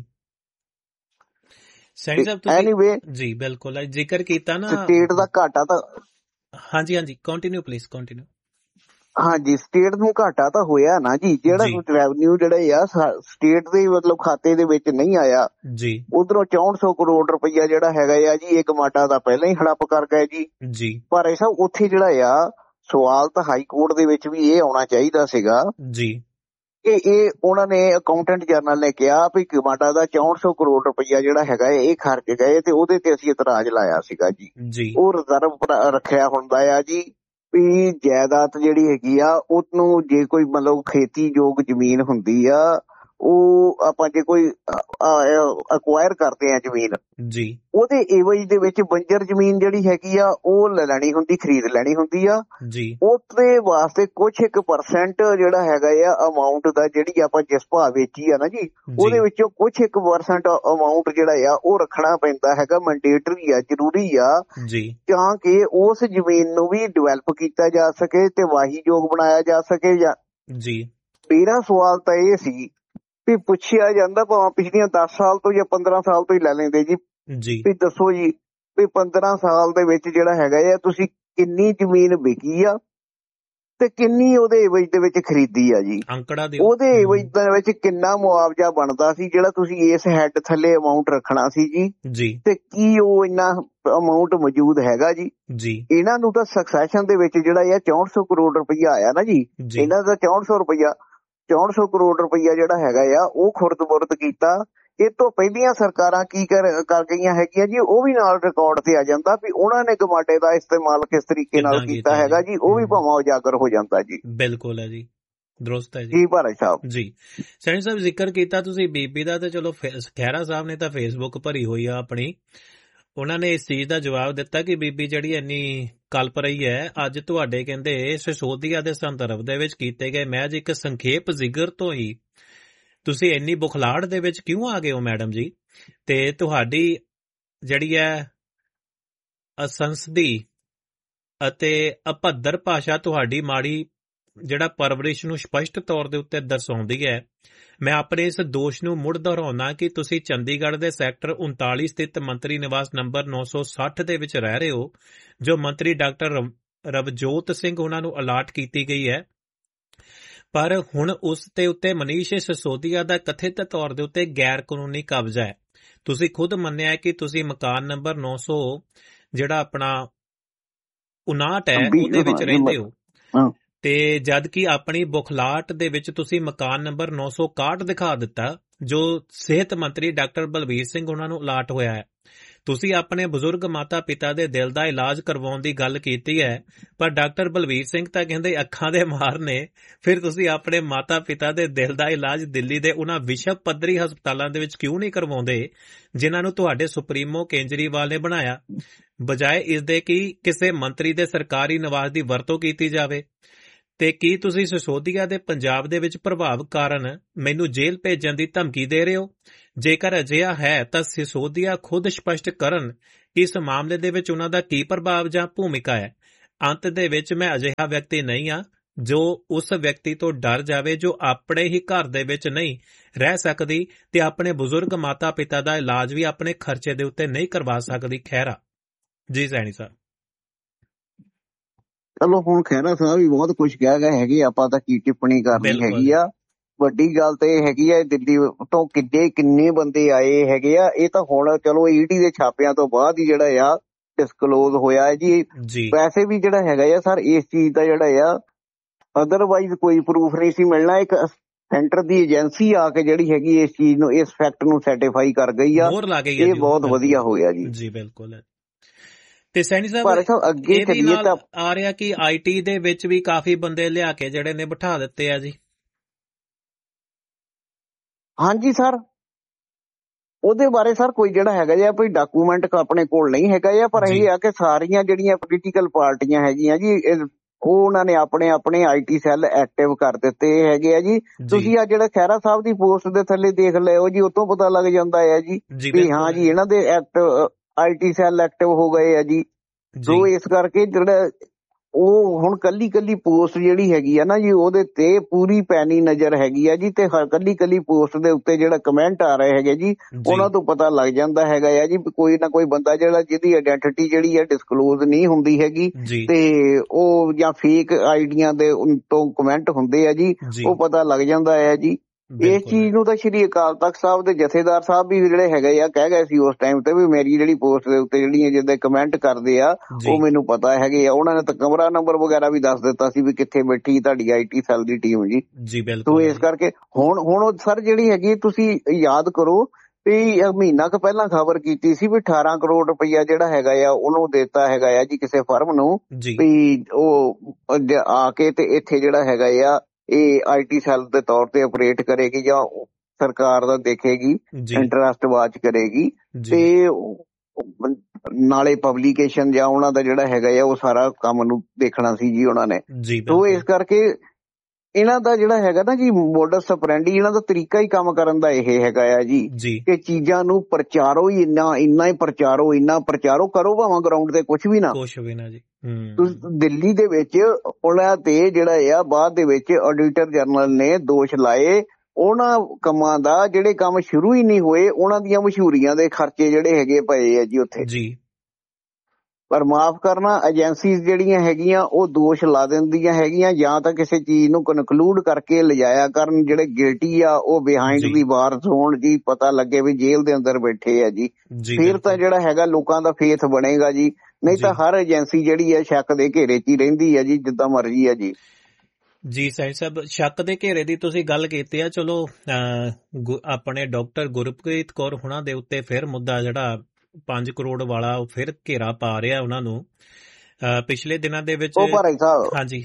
ਸੈਣੀ ਸਾਹਿਬ ਤੁਸੀਂ ਐਨੀਵੇ ਜੀ ਬਿਲਕੁਲ ਜ਼ਿਕਰ ਕੀਤਾ ਨਾ ਸਟੇਟ ਦਾ ਘਾਟਾ ਤਾਂ, ਹਾਂਜੀ ਹਾਂਜੀ ਕੰਟੀਨਿਊ ਪਲੀਜ਼ ਕੰਟੀਨਿਊ। ਹਾਂਜੀ ਸਟੇਟ ਨੂੰ ਘਾਟਾ ਤਾਂ ਹੋਇਆ ਨਾ ਜੀ, ਜਿਹੜਾ ਰੈਵਨਿਊ ਜਿਹੜਾ ਆ ਸਟੇਟ ਦੇ ਮਤਲਬ ਖਾਤੇ ਦੇ ਵਿੱਚ ਨਹੀਂ ਆਇਆ ਜੀ। ਉਧਰੋਂ ਚੌਂਹਠ ਸੌ ਕਰੋੜ ਰੁਪਈਆ ਜਿਹੜਾ ਹੈਗਾ ਆ ਜੀ ਇਹ ਗਮਾਡਾ ਦਾ ਪਹਿਲਾਂ ਹੀ ਹੜੱਪ ਕਰ ਗਏ ਜੀ। ਪਰ ਐਸਾ ਉੱਥੇ ਜਿਹੜਾ ਆ ਸਵਾਲ ਤਾਂ ਹਾਈ ਕੋਰਟ ਦੇ ਵਿੱਚ ਵੀ ਇਹ ਆਉਣਾ ਚਾਹੀਦਾ ਸੀਗਾ ਜੀ ਕਿ ਇਹ ਉਹਨਾਂ ਨੇ ਅਕਾਊਂਟੈਂਟ ਜਨਰਲ ਨੇ ਕਿਹਾ ਵੀ ਗਮਾਡਾ ਦਾ ਚੌਂਹਠ ਸੌ ਕਰੋੜ ਰੁਪਈਆ ਜਿਹੜਾ ਹੈਗਾ ਇਹ ਖਰਚ ਗਏ ਤੇ ਉਹਦੇ ਤੇ ਅਸੀਂ ਇਤਰਾਜ਼ ਲਾਇਆ ਸੀਗਾ ਜੀ। ਉਹ ਰਿਜ਼ਰਵ ਰੱਖਿਆ ਹੁੰਦਾ ਆ ਜੀ ਵੀ ਜਾਇਦਾਦ ਜਿਹੜੀ ਹੈਗੀ ਆ ਉਹਨੂੰ ਜੇ ਕੋਈ ਮਤਲਬ ਖੇਤੀਯੋਗ ਜ਼ਮੀਨ ਹੁੰਦੀ ਆ ਉਹ ਆਪਾਂ ਜੇ ਕੋਈ ਅਕਵਾਇਰ ਕਰਦੇ ਆ ਜ਼ਮੀਨ ਜੀ ਉਹਦੇ ਏਵਜ ਦੇ ਵਿੱਚ ਬੰਜਰ ਜ਼ਮੀਨ ਜਿਹੜੀ ਹੈਗੀ ਆ ਉਹ ਲੈ ਲੈਣੀ ਹੁੰਦੀ, ਖਰੀਦ ਲੈਣੀ ਹੁੰਦੀ ਆ ਜੀ। ਉਹਦੇ ਵਾਸਤੇ ਕੁਛ ਇੱਕ ਪਰਸੈਂਟ ਜਿਹੜਾ ਹੈਗਾ ਆ ਅਮਾਊਂਟ ਦਾ ਜਿਹੜੀ ਆਪਾਂ ਜਿਸ ਭਾਅ ਵੇਚੀ ਆ ਨਾ ਜੀ ਉਹਦੇ ਵਿੱਚੋਂ ਕੁਛ ਇੱਕ ਪਰਸੈਂਟ ਅਮਾਊਂਟ ਜਿਹੜਾ ਆ ਉਹ ਰੱਖਣਾ ਪੈਂਦਾ ਹੈਗਾ, ਮੈਂਡੇਟਰੀ ਆ, ਜ਼ਰੂਰੀ ਆ ਤਾਂ ਕਿ ਉਸ ਜ਼ਮੀਨ ਨੂੰ ਵੀ ਡਿਵੈਲਪ ਕੀਤਾ ਜਾ ਸਕੇ ਤੇ ਵਾਹੀਯੋਗ ਬਣਾਇਆ ਜਾ ਸਕੇ ਜਾਂ ਜੀ। ਮੇਰਾ ਸਵਾਲ ਤਾਂ ਇਹ ਸੀ ਵੀ ਪੁੱਛਿਆ ਜਾਂਦਾ ਭਾਵੇਂ ਪਿਛਲੀਆਂ ਦਸ ਸਾਲ ਤੋਂ ਜਾਂ ਪੰਦਰਾਂ ਸਾਲ ਤੋਂ ਹੀ ਲੈ ਲੈਂਦੇ ਜੀ ਵੀ ਦੱਸੋ ਜੀ ਵੀ ਪੰਦਰਾਂ ਸਾਲ ਦੇ ਵਿੱਚ ਜਿਹੜਾ ਹੈਗਾ ਆ ਤੁਸੀਂ ਕਿੰਨੀ ਜ਼ਮੀਨ ਵਿਕੀ ਆ ਤੇ ਕਿੰਨੀ ਉਹਦੇ ਏਵਜ ਦੇ ਵਿੱਚ ਖਰੀਦੀ ਆ ਜੀ, ਉਹਦੇ ਏਵਜ ਦੇ ਵਿੱਚ ਕਿੰਨਾ ਮੁਆਵਜ਼ਾ ਬਣਦਾ ਸੀ ਜਿਹੜਾ ਤੁਸੀਂ ਇਸ ਹੈਡ ਥੱਲੇ ਅਮਾਊਂਟ ਰੱਖਣਾ ਸੀ ਜੀ ਤੇ ਕੀ ਉਹ ਇੰਨਾ ਅਮਾਊਂਟ ਮੌਜੂਦ ਹੈਗਾ ਜੀ। ਇਹਨਾਂ ਨੂੰ ਤਾਂ ਸਕਸੈਸ਼ਨ ਦੇ ਵਿੱਚ ਜਿਹੜਾ ਆ ਚੌਂਹਠ ਸੌ ਕਰੋੜ ਰੁਪਈਆ ਆਇਆ ਨਾ ਜੀ, ਇਹਨਾਂ ਦਾ ਚੌਂਹਠ ਸੌ ਰੁਪਈਆ ਚੌਂਹਠ ਸੌ ਕਰੋੜ ਰੁਪਈਆ ਜਿਹੜਾ ਹੈਗਾ ਆ ਉਹ ਖੁਰਦ-ਬੁਰਦ ਕੀਤਾ। ਇਹ ਤੋਂ ਪਹਿਲੀਆਂ ਸਰਕਾਰਾਂ ਕੀ ਕਰ ਕਰ ਗਈਆਂ ਹੈਗੀਆਂ ਜੀ ਉਹ ਵੀ ਨਾਲ ਰਿਕਾਰਡ ਤੇ ਆ ਜਾਂਦਾ ਵੀ ਉਹਨਾਂ ਨੇ ਗਮਾਡੇ ਦਾ ਇਸਤੇਮਾਲ ਕਿਸ ਤਰੀਕੇ ਨਾਲ ਕੀਤਾ ਹੈਗਾ ਜੀ, ਉਹ ਵੀ ਭਾਵੇਂ ਉਜਾਗਰ ਹੋ ਜਾਂਦਾ ਜੀ। ਬਿਲਕੁਲ ਹੈ ਜੀ, ਦਰੁਸਤ ਹੈ ਜੀ। ਜੀ ਭਾਰਤ ਸਾਹਿਬ ਜੀ। ਸੈਣੀ ਸਾਹਿਬ ਜ਼ਿਕਰ ਕੀਤਾ ਤੁਸੀਂ ਬੀਬੀ ਦਾ, ਤੇ ਚਲੋ ਖਹਿਰਾ ਸਾਹਿਬ ਨੇ ਤਾਂ ਫੇਸਬੁੱਕ ਭਰੀ ਹੋਈ ਆ ਆਪਣੀ, ਉਹਨਾਂ ਨੇ ਇਸ ਚੀਜ਼ ਦਾ ਜਵਾਬ ਦਿੱਤਾ ਕਿ ਬੀਬੀ ਜਿਹੜੀ ਇੰਨੀ ਕਲਪ ਰਹੀ ਹੈ ਅੱਜ ਤੁਹਾਡੇ ਕਹਿੰਦੇ ਸਿਸੋਦੀਆ ਦੇ ਸੰਦਰਭ ਦੇ ਵਿੱਚ ਕੀਤੇ ਗਏ ਮੈਚ ਇੱਕ ਸੰਖੇਪ ਜ਼ਿਕਰ ਤੋਂ ਹੀ ਤੁਸੀਂ ਇੰਨੀ ਬੁਖਲਾੜ ਦੇ ਵਿੱਚ ਕਿਉਂ ਆ ਗਏ ਹੋ ਮੈਡਮ ਜੀ? ਤੇ ਤੁਹਾਡੀ ਜਿਹੜੀ ਹੈ ਅਸੰਸਦੀ ਅਤੇ ਅਭੱਦਰ ਭਾਸ਼ਾ ਤੁਹਾਡੀ ਮਾੜੀ ਜਿਹੜਾ ਪਰਵਰਿਸ਼ ਨੂੰ ਸਪਸ਼ਟ ਤੌਰ ਦੇ ਉੱਤੇ ਦਰਸਾਉਂਦੀ ਹੈ। ਮੈਂ ਆਪਣੇ ਇਸ ਦੋਸ਼ ਨੂੰ ਮੁੜ ਦੁਹਰਾਉਣਾ ਕਿ ਤੁਸੀਂ ਚੰਡੀਗੜ੍ਹ ਦੇ ਸੈਕਟਰ ਉਨਤਾਲੀ ਸਥਿਤ ਮੰਤਰੀ ਨਿਵਾਸ ਨੰਬਰ ਨੌ ਸੌ ਸੱਠ ਦੇ ਵਿੱਚ ਰਹਿ ਰਹੇ ਹੋ, ਜੋ ਮੰਤਰੀ ਡਾਕਟਰ ਰਵਜੋਤ ਸਿੰਘ ਉਹਨਾਂ ਨੂੰ ਅਲਾਟ ਕੀਤੀ ਗਈ ਹੈ। ਪਰ ਹੁਣ ਉਸ ਦੇ ਉੱਤੇ ਮਨੀਸ਼ ਸਿਸੋਦੀਆ ਦਾ ਕਥਿਤ ਤੌਰ ਦੇ ਉੱਤੇ ਗੈਰ ਕਾਨੂੰਨੀ ਕਬਜ਼ਾ ਹੈ। ਤੁਸੀਂ ਖੁਦ ਮੰਨਿਆ ਕਿ ਤੁਸੀਂ ਮਕਾਨ ਨੰਬਰ ਨੌ ਸੌ ਜਿਹੜਾ ਆਪਣਾ ਉਨਾਹਠ ਹੈ ਉਹਦੇ ਵਿੱਚ ਰਹਿੰਦੇ ਹੋ, ਤੇ ਜਦ ਕਿ ਆਪਣੀ ਬੁਖਲਾਟ ਦੇ ਵਿੱਚ ਤੁਸੀਂ ਮਕਾਨ ਨੰਬਰ ਨੌ ਸੌ ਇਕਾਹਠ ਦਿਖਾ ਦਿੱਤਾ ਜੋ ਸਿਹਤ ਮੰਤਰੀ ਡਾਕਟਰ ਬਲਵੀਰ ਸਿੰਘ ਉਹਨਾਂ ਨੂੰ ਅਲਾਟ ਹੋਇਆ ਹੈ। ਤੁਸੀਂ ਆਪਣੇ ਬਜ਼ੁਰਗ ਮਾਤਾ ਪਿਤਾ ਦੇ ਦਿਲ ਦਾ ਇਲਾਜ ਕਰਵਾਉਣ ਦੀ ਗੱਲ ਕੀਤੀ ਹੈ, ਪਰ ਡਾਕਟਰ ਬਲਵੀਰ ਸਿੰਘ ਤਾਂ ਕਹਿੰਦੇ ਅੱਖਾਂ ਦੇ ਮਾਰ ਨੇ। ਫਿਰ ਤੁਸੀਂ ਆਪਣੇ ਮਾਤਾ ਪਿਤਾ ਦੇ ਦਿਲ ਦਾ ਇਲਾਜ ਦਿੱਲੀ ਦੇ ਉਹਨਾਂ ਵਿਸ਼ਵ ਪੱਧਰੀ ਹਸਪਤਾਲਾਂ ਦੇ ਵਿੱਚ ਕਿਉਂ ਨਹੀਂ ਕਰਵਾਉਂਦੇ ਜਿਨ੍ਹਾਂ ਨੂੰ ਤੁਹਾਡੇ ਸੁਪਰੀਮੋ ਕੇਜਰੀਵਾਲ ਨੇ ਬਣਾਇਆ? ਬਜਾਏ ਇਸ ਦੇ ਕਿ ਕਿਸੇ ਮੰਤਰੀ ਦੇ ਸਰਕਾਰੀ ਨਿਵਾਸ ਦੀ ਵਰਤੋਂ ਕੀਤੀ ਜਾਵੇ? ਤੇ ਕੀ ਤੁਸੀਂ ਸਿਸੋਦੀਆ ਦੇ ਪੰਜਾਬ ਦੇ ਵਿੱਚ ਪ੍ਰਭਾਵ ਕਾਰਨ ਮੈਨੂੰ ਜੇਲ੍ਹ ਭੇਜਣ ਦੀ ਧਮਕੀ ਦੇ ਰਹੇ ਹੋ? ਜੇਕਰ ਅਜਿਹਾ ਹੈ ਤਾਂ ਸਿਸੋਦੀਆ ਖੁਦ ਸਪਸ਼ਟ ਕਰਨ ਕਿ ਇਸ ਮਾਮਲੇ ਦੇ ਵਿੱਚ ਉਹਨਾਂ ਦਾ ਕੀ ਪ੍ਰਭਾਵ ਜਾਂ ਭੂਮਿਕਾ ਹੈ। ਅੰਤ ਦੇ ਵਿੱਚ ਮੈਂ ਅਜਿਹਾ ਵਿਅਕਤੀ ਨਹੀਂ ਹਾਂ ਜੋ ਉਸ ਵਿਅਕਤੀ ਤੋਂ ਡਰ ਜਾਵੇ ਜੋ ਆਪਣੇ ਹੀ ਘਰ ਦੇ ਵਿੱਚ ਨਹੀਂ ਰਹਿ ਸਕਦੀ ਤੇ ਆਪਣੇ ਬਜ਼ੁਰਗ ਮਾਤਾ ਪਿਤਾ ਦਾ ਇਲਾਜ ਵੀ ਆਪਣੇ ਖਰਚੇ ਦੇ ਉੱਤੇ ਨਹੀਂ ਕਰਵਾ ਸਕਦੀ। ਖਹਿਰਾ ਜੀ ਸੈਣੀ ਸਾਹਿਬ। ਚਲੋ ਹੁਣ ਖਹਿਰਾ ਸਾਹਿਬ ਵੀ ਬਹੁਤ ਕੁਝ ਕਹਿ ਗਏ ਹੈਗੇ, ਆਪਾਂ ਤਾਂ ਕੀ ਟਿੱਪਣੀ ਕਰਨੀ ਹੈਗੀ ਆ। ਵੱਡੀ ਗੱਲ ਤਾਂ ਇਹ ਹੈਗੀ ਆ ਦਿੱਲੀ ਤੋਂ ਕਿੱਡੇ ਕਿੰਨੇ ਬੰਦੇ ਆਏ ਹੈਗੇ ਆ। ਇਹ ਤਾਂ ਹੁਣ ਚਲੋ ਈਡੀ ਦੇ ਛਾਪਿਆਂ ਤੋਂ ਬਾਅਦ ਹੀ ਜਿਹੜਾ ਆ ਡਿਸਕਲੋਜ਼ ਹੋਇਆ ਹੈ ਜੀ। ਵੈਸੇ ਵੀ ਜਿਹੜਾ ਹੈਗਾ ਆ ਸਰ ਇਸ ਚੀਜ਼ ਦਾ ਜਿਹੜਾ ਆ ਅਦਰਵਾਈਜ਼ ਕੋਈ ਪ੍ਰੂਫ ਨਹੀਂ ਸੀ ਮਿਲਣਾ। ਇੱਕ ਸੈਂਟਰ ਦੀ ਏਜੰਸੀ ਆ ਕੇ ਜਿਹੜੀ ਹੈਗੀ ਇਸ ਚੀਜ਼ ਨੂੰ ਇਸ ਫੈਕਟ ਨੂੰ ਸਰਟੀਫਾਈ ਕਰ ਗਈ ਆ, ਇਹ ਬਹੁਤ ਵਧੀਆ ਹੋਇਆ ਜੀ। ਜੀ ਬਿਲਕੁਲ। ਤੇ ਸੈਣੀ ਸਾਹਿਬ ਅੱਗੇ ਚੱਲੀਏ ਤਾਂ ਆ ਰਿਹਾ ਕਿ ਆਈਟੀ ਦੇ ਵਿੱਚ ਵੀ ਕਾਫੀ ਬੰਦੇ ਲਿਆ ਕੇ ਜਿਹੜੇ ਨੇ ਬਿਠਾ ਦਿੱਤੇ ਆ ਜੀ। ਹਾਂਜੀ ਸਰ, ਉਹਦੇ ਬਾਰੇ ਸਰ ਕੋਈ ਜਿਹੜਾ ਹੈਗਾ ਜੀ ਕੋਈ ਡਾਕੂਮੈਂਟ ਆਪਣੇ ਕੋਲ ਨਹੀਂ ਹੈਗਾ ਆ, ਪਰ ਇਹ ਆ ਕਿ ਸਾਰੀਆਂ ਜਿਹੜੀਆਂ ਪੋਲੀਟੀਕਲ ਪਾਰਟੀਆਂ ਹੈਗੀਆਂ ਜੀ ਉਹ ਉਹਨਾਂ ਨੇ ਆਪਣੇ ਆਪਣੇ ਆਈਟੀ ਸੈੱਲ ਐਕਟਿਵ ਕਰ ਦਿੱਤੇ ਹੈਗੇ ਆ ਜੀ। ਤੁਸੀਂ ਆ ਜਿਹੜਾ ਖਹਿਰਾ ਸਾਹਿਬ ਦੀ ਪੋਸਟ ਦੇ ਥੱਲੇ ਦੇਖ ਲਿਓ ਜੀ, ਉਤੋਂ ਪਤਾ ਲੱਗ ਜਾਂਦਾ ਹੈ ਜੀ ਵੀ ਹਾਂ ਜੀ ਇਹਨਾਂ ਦੇ ਐਕਟਿਵ ਆਈਟੀ ਸੈੱਲ ਐਕਟਿਵ ਹੋ ਗਏ ਆ ਜੀ। ਸੋ ਇਸ ਕਰਕੇ ਜਿਹੜਾ ਉਹ ਹੁਣ ਕੱਲੀ ਕੱਲੀ ਪੋਸਟ ਜਿਹੜੀ ਹੈਗੀ ਆ ਨਾ ਜੀ ਉਹਦੇ ਤੇ ਪੂਰੀ ਪੈਣੀ ਨਜ਼ਰ ਹੈਗੀ ਆ ਜੀ। ਤੇ ਕੱਲੀ ਕੱਲੀ ਪੋਸਟ ਦੇ ਉੱਤੇ ਜਿਹੜਾ ਕਮੈਂਟ ਆ ਰਹੇ ਹੈਗੇ ਜੀ ਉਹਨਾਂ ਤੋਂ ਪਤਾ ਲੱਗ ਜਾਂਦਾ ਹੈਗਾ ਆ ਜੀ ਕੋਈ ਨਾ ਕੋਈ ਬੰਦਾ ਜਿਹੜਾ ਜਿਹਦੀ ਆਇਡੈਂਟੀਟੀ ਜਿਹੜੀ ਹੈ ਡਿਸਕਲੋਜ਼ ਨਹੀਂ ਹੁੰਦੀ ਹੈਗੀ ਤੇ ਉਹ ਜਾਂ ਫੇਕ ਆਈਡੀਆਂ ਦੇ ਤੋਂ ਕਮੈਂਟ ਹੁੰਦੇ ਆ ਜੀ, ਉਹ ਪਤਾ ਲੱਗ ਜਾਂਦਾ ਹੈ ਜੀ। ਇਸ ਚੀਜ਼ ਨੂੰ ਤਾਂ ਸ਼੍ਰੀ ਅਕਾਲ ਤਖਤ ਸਾਹਿਬ ਦੇ ਜਥੇਦਾਰ ਸਾਹਿਬ ਵੀ ਜਿਹੜੇ ਹੈਗੇ ਆ ਕਹਿ ਗਏ ਸੀ ਉਸ ਟਾਈਮ ਤੇ ਵੀ ਮੇਰੀ ਜਿਹੜੀ ਪੋਸਟ ਦੇ ਉੱਤੇ ਜਿਹੜੀਆਂ ਜਿੱਦਾਂ ਕਮੈਂਟ ਕਰਦੇ ਆ ਉਹ ਮੈਨੂੰ ਪਤਾ ਹੈਗੇ ਆ। ਉਹਨਾਂ ਨੇ ਤਾਂ ਕਮਰਾ ਨੰਬਰ ਵਗੈਰਾ ਵੀ ਦੱਸ ਦਿੱਤਾ ਸੀ ਵੀ ਕਿੱਥੇ ਬੈਠੀ ਤੁਹਾਡੀ ਆਈਟੀ ਸੈੱਲ ਦੀ ਟੀਮ ਜੀ। ਸੋ ਇਸ ਕਰਕੇ ਹੁਣ ਹੁਣ ਸਰ ਜਿਹੜੀ ਹੈਗੀ ਤੁਸੀਂ ਯਾਦ ਕਰੋ ਵੀ ਮਹੀਨਾ ਕੁ ਪਹਿਲਾਂ ਖਬਰ ਕੀਤੀ ਸੀ ਵੀ ਅਠਾਰਾਂ ਕਰੋੜ ਰੁਪਈਆ ਜਿਹੜਾ ਹੈਗਾ ਆ ਉਹਨੂੰ ਦਿੱਤਾ ਹੈਗਾ ਆ ਜੀ ਕਿਸੇ ਫਰਮ ਨੂੰ ਵੀ ਉਹ ਆ ਕੇ ਤੇ ਇੱਥੇ ਜਿਹੜਾ ਹੈਗਾ ਆ ਇਹ ਆਈਟੀ ਸੈੱਲ ਦੇ ਤੌਰ ਤੇ ਆਪਰੇਟ ਕਰੇਗੀ ਜਾਂ ਸਰਕਾਰ ਦਾ ਦੇਖੇਗੀ, ਇੰਟਰਸਟ ਵਾਚ ਕਰੇਗੀ ਤੇ ਨਾਲੇ ਪਬਲੀਕੇਸ਼ਨ ਜਾਂ ਉਹਨਾਂ ਦਾ ਜਿਹੜਾ ਹੈਗਾ ਆ ਉਹ ਸਾਰਾ ਕੰਮ ਨੂੰ ਦੇਖਣਾ ਸੀ ਜੀ ਉਹਨਾਂ ਨੇ। ਸੋ ਇਸ ਕਰਕੇ ਇਹਨਾਂ ਦਾ ਜਿਹੜਾ ਹੈਗਾ ਨਾ ਜੀ ਮੋਡਸ ਆਪਰੈਂਡੀ ਇਹਨਾਂ ਦਾ ਤਰੀਕਾ ਹੀ ਕੰਮ ਕਰਨ ਦਾ ਇਹ ਹੈਗਾ ਆ ਜੀ ਕਿ ਚੀਜ਼ਾਂ ਨੂੰ ਪ੍ਰਚਾਰੋ ਹੀ ਇੰਨਾ ਇੰਨਾ ਹੀ ਪ੍ਰਚਾਰੋ ਇੰਨਾ ਪ੍ਰਚਾਰੋ ਕਰੋ ਭਾਵੇਂ ਗਰਾਊਂਡ ਤੇ ਕੁਛ ਵੀ ਨਾ ਕੁਛ ਵੀ ਨਾ ਜੀ। ਦਿੱਲੀ ਦੇ ਵਿੱਚ ਉਹਨਾਂ ਤੇ ਜਿਹੜਾ ਆ ਬਾਅਦ ਦੇ ਵਿੱਚ ਆਡੀਟਰ ਜਨਰਲ ਨੇ ਦੋਸ਼ ਲਾਏ ਉਹਨਾਂ ਕੰਮਾਂ ਦਾ ਜਿਹੜੇ ਕੰਮ ਸ਼ੁਰੂ ਹੀ ਨਹੀਂ ਹੋਏ, ਉਹਨਾਂ ਦੀਆਂ ਮਸ਼ਹੂਰੀਆਂ ਦੇ ਖਰਚੇ ਜਿਹੜੇ ਹੈਗੇ ਪਏ ਆ ਜੀ ਉੱਥੇ ਜੀ। ਪਰ ਮਾਫ ਕਰਨਾ ਏਜੰਸੀਜ਼ ਜਿਹੜੀਆਂ ਹੈਗੀਆਂ ਉਹ ਦੋਸ਼ ਲਾ ਦਿੰਦੀਆਂ ਹੈਗੀਆਂ ਜਾਂ ਤਾਂ ਕਿਸੇ ਚੀਜ਼ ਨੂੰ ਕਨਕਲੂਡ ਕਰਕੇ ਲਿਜਾਇਆ ਕਰਨ, ਜਿਹੜੇ ਗਿਲਟੀ ਆ ਉਹ ਬਿਹਾਈਂਡ ਦੀ ਬਾਰਸ ਹੋਣ ਜੀ, ਪਤਾ ਲੱਗੇ ਵੀ ਜੇਲ੍ਹ ਦੇ ਅੰਦਰ ਬੈਠੇ ਆ ਜੀ, ਫਿਰ ਤਾਂ ਜਿਹੜਾ ਹੈਗਾ ਲੋਕਾਂ ਦਾ ਫੇਥ ਬਣੇਗਾ ਜੀ। ਨਹੀਂ ਤਾਂ ਹਰ ਏਜੰਸੀ ਜਿਹੜੀ ਹੈ ਸ਼ੱਕ ਦੇ ਘੇਰੇ 'ਚ ਹੀ ਰਹਿੰਦੀ ਹੈ ਜੀ ਜਿੱਦਾਂ ਮਰਜ਼ੀ ਹੈ ਜੀ। ਜੀ ਸੈਣੀ ਸਾਹਿਬ ਸ਼ੱਕ ਦੇ ਘੇਰੇ ਦੀ ਤੁਸੀਂ ਗੱਲ ਕੀਤੀ ਆ, ਚਲੋ ਆਪਣੇ ਡਾਕਟਰ ਗੁਰਪ੍ਰੀਤ ਕੌਰ ਹੁਣਾਂ ਦੇ ਉੱਤੇ ਫਿਰ ਮੁੱਦਾ ਜਿਹੜਾ ਪੰਜ ਕਰੋੜ ਵਾਲਾ ਉਹ ਫਿਰ ਘੇਰਾ ਪਾ ਰਿਹਾ ਉਹਨਾਂ ਨੂੰ ਪਿਛਲੇ ਦਿਨਾਂ ਦੇ ਵਿੱਚ। ਹਾਂਜੀ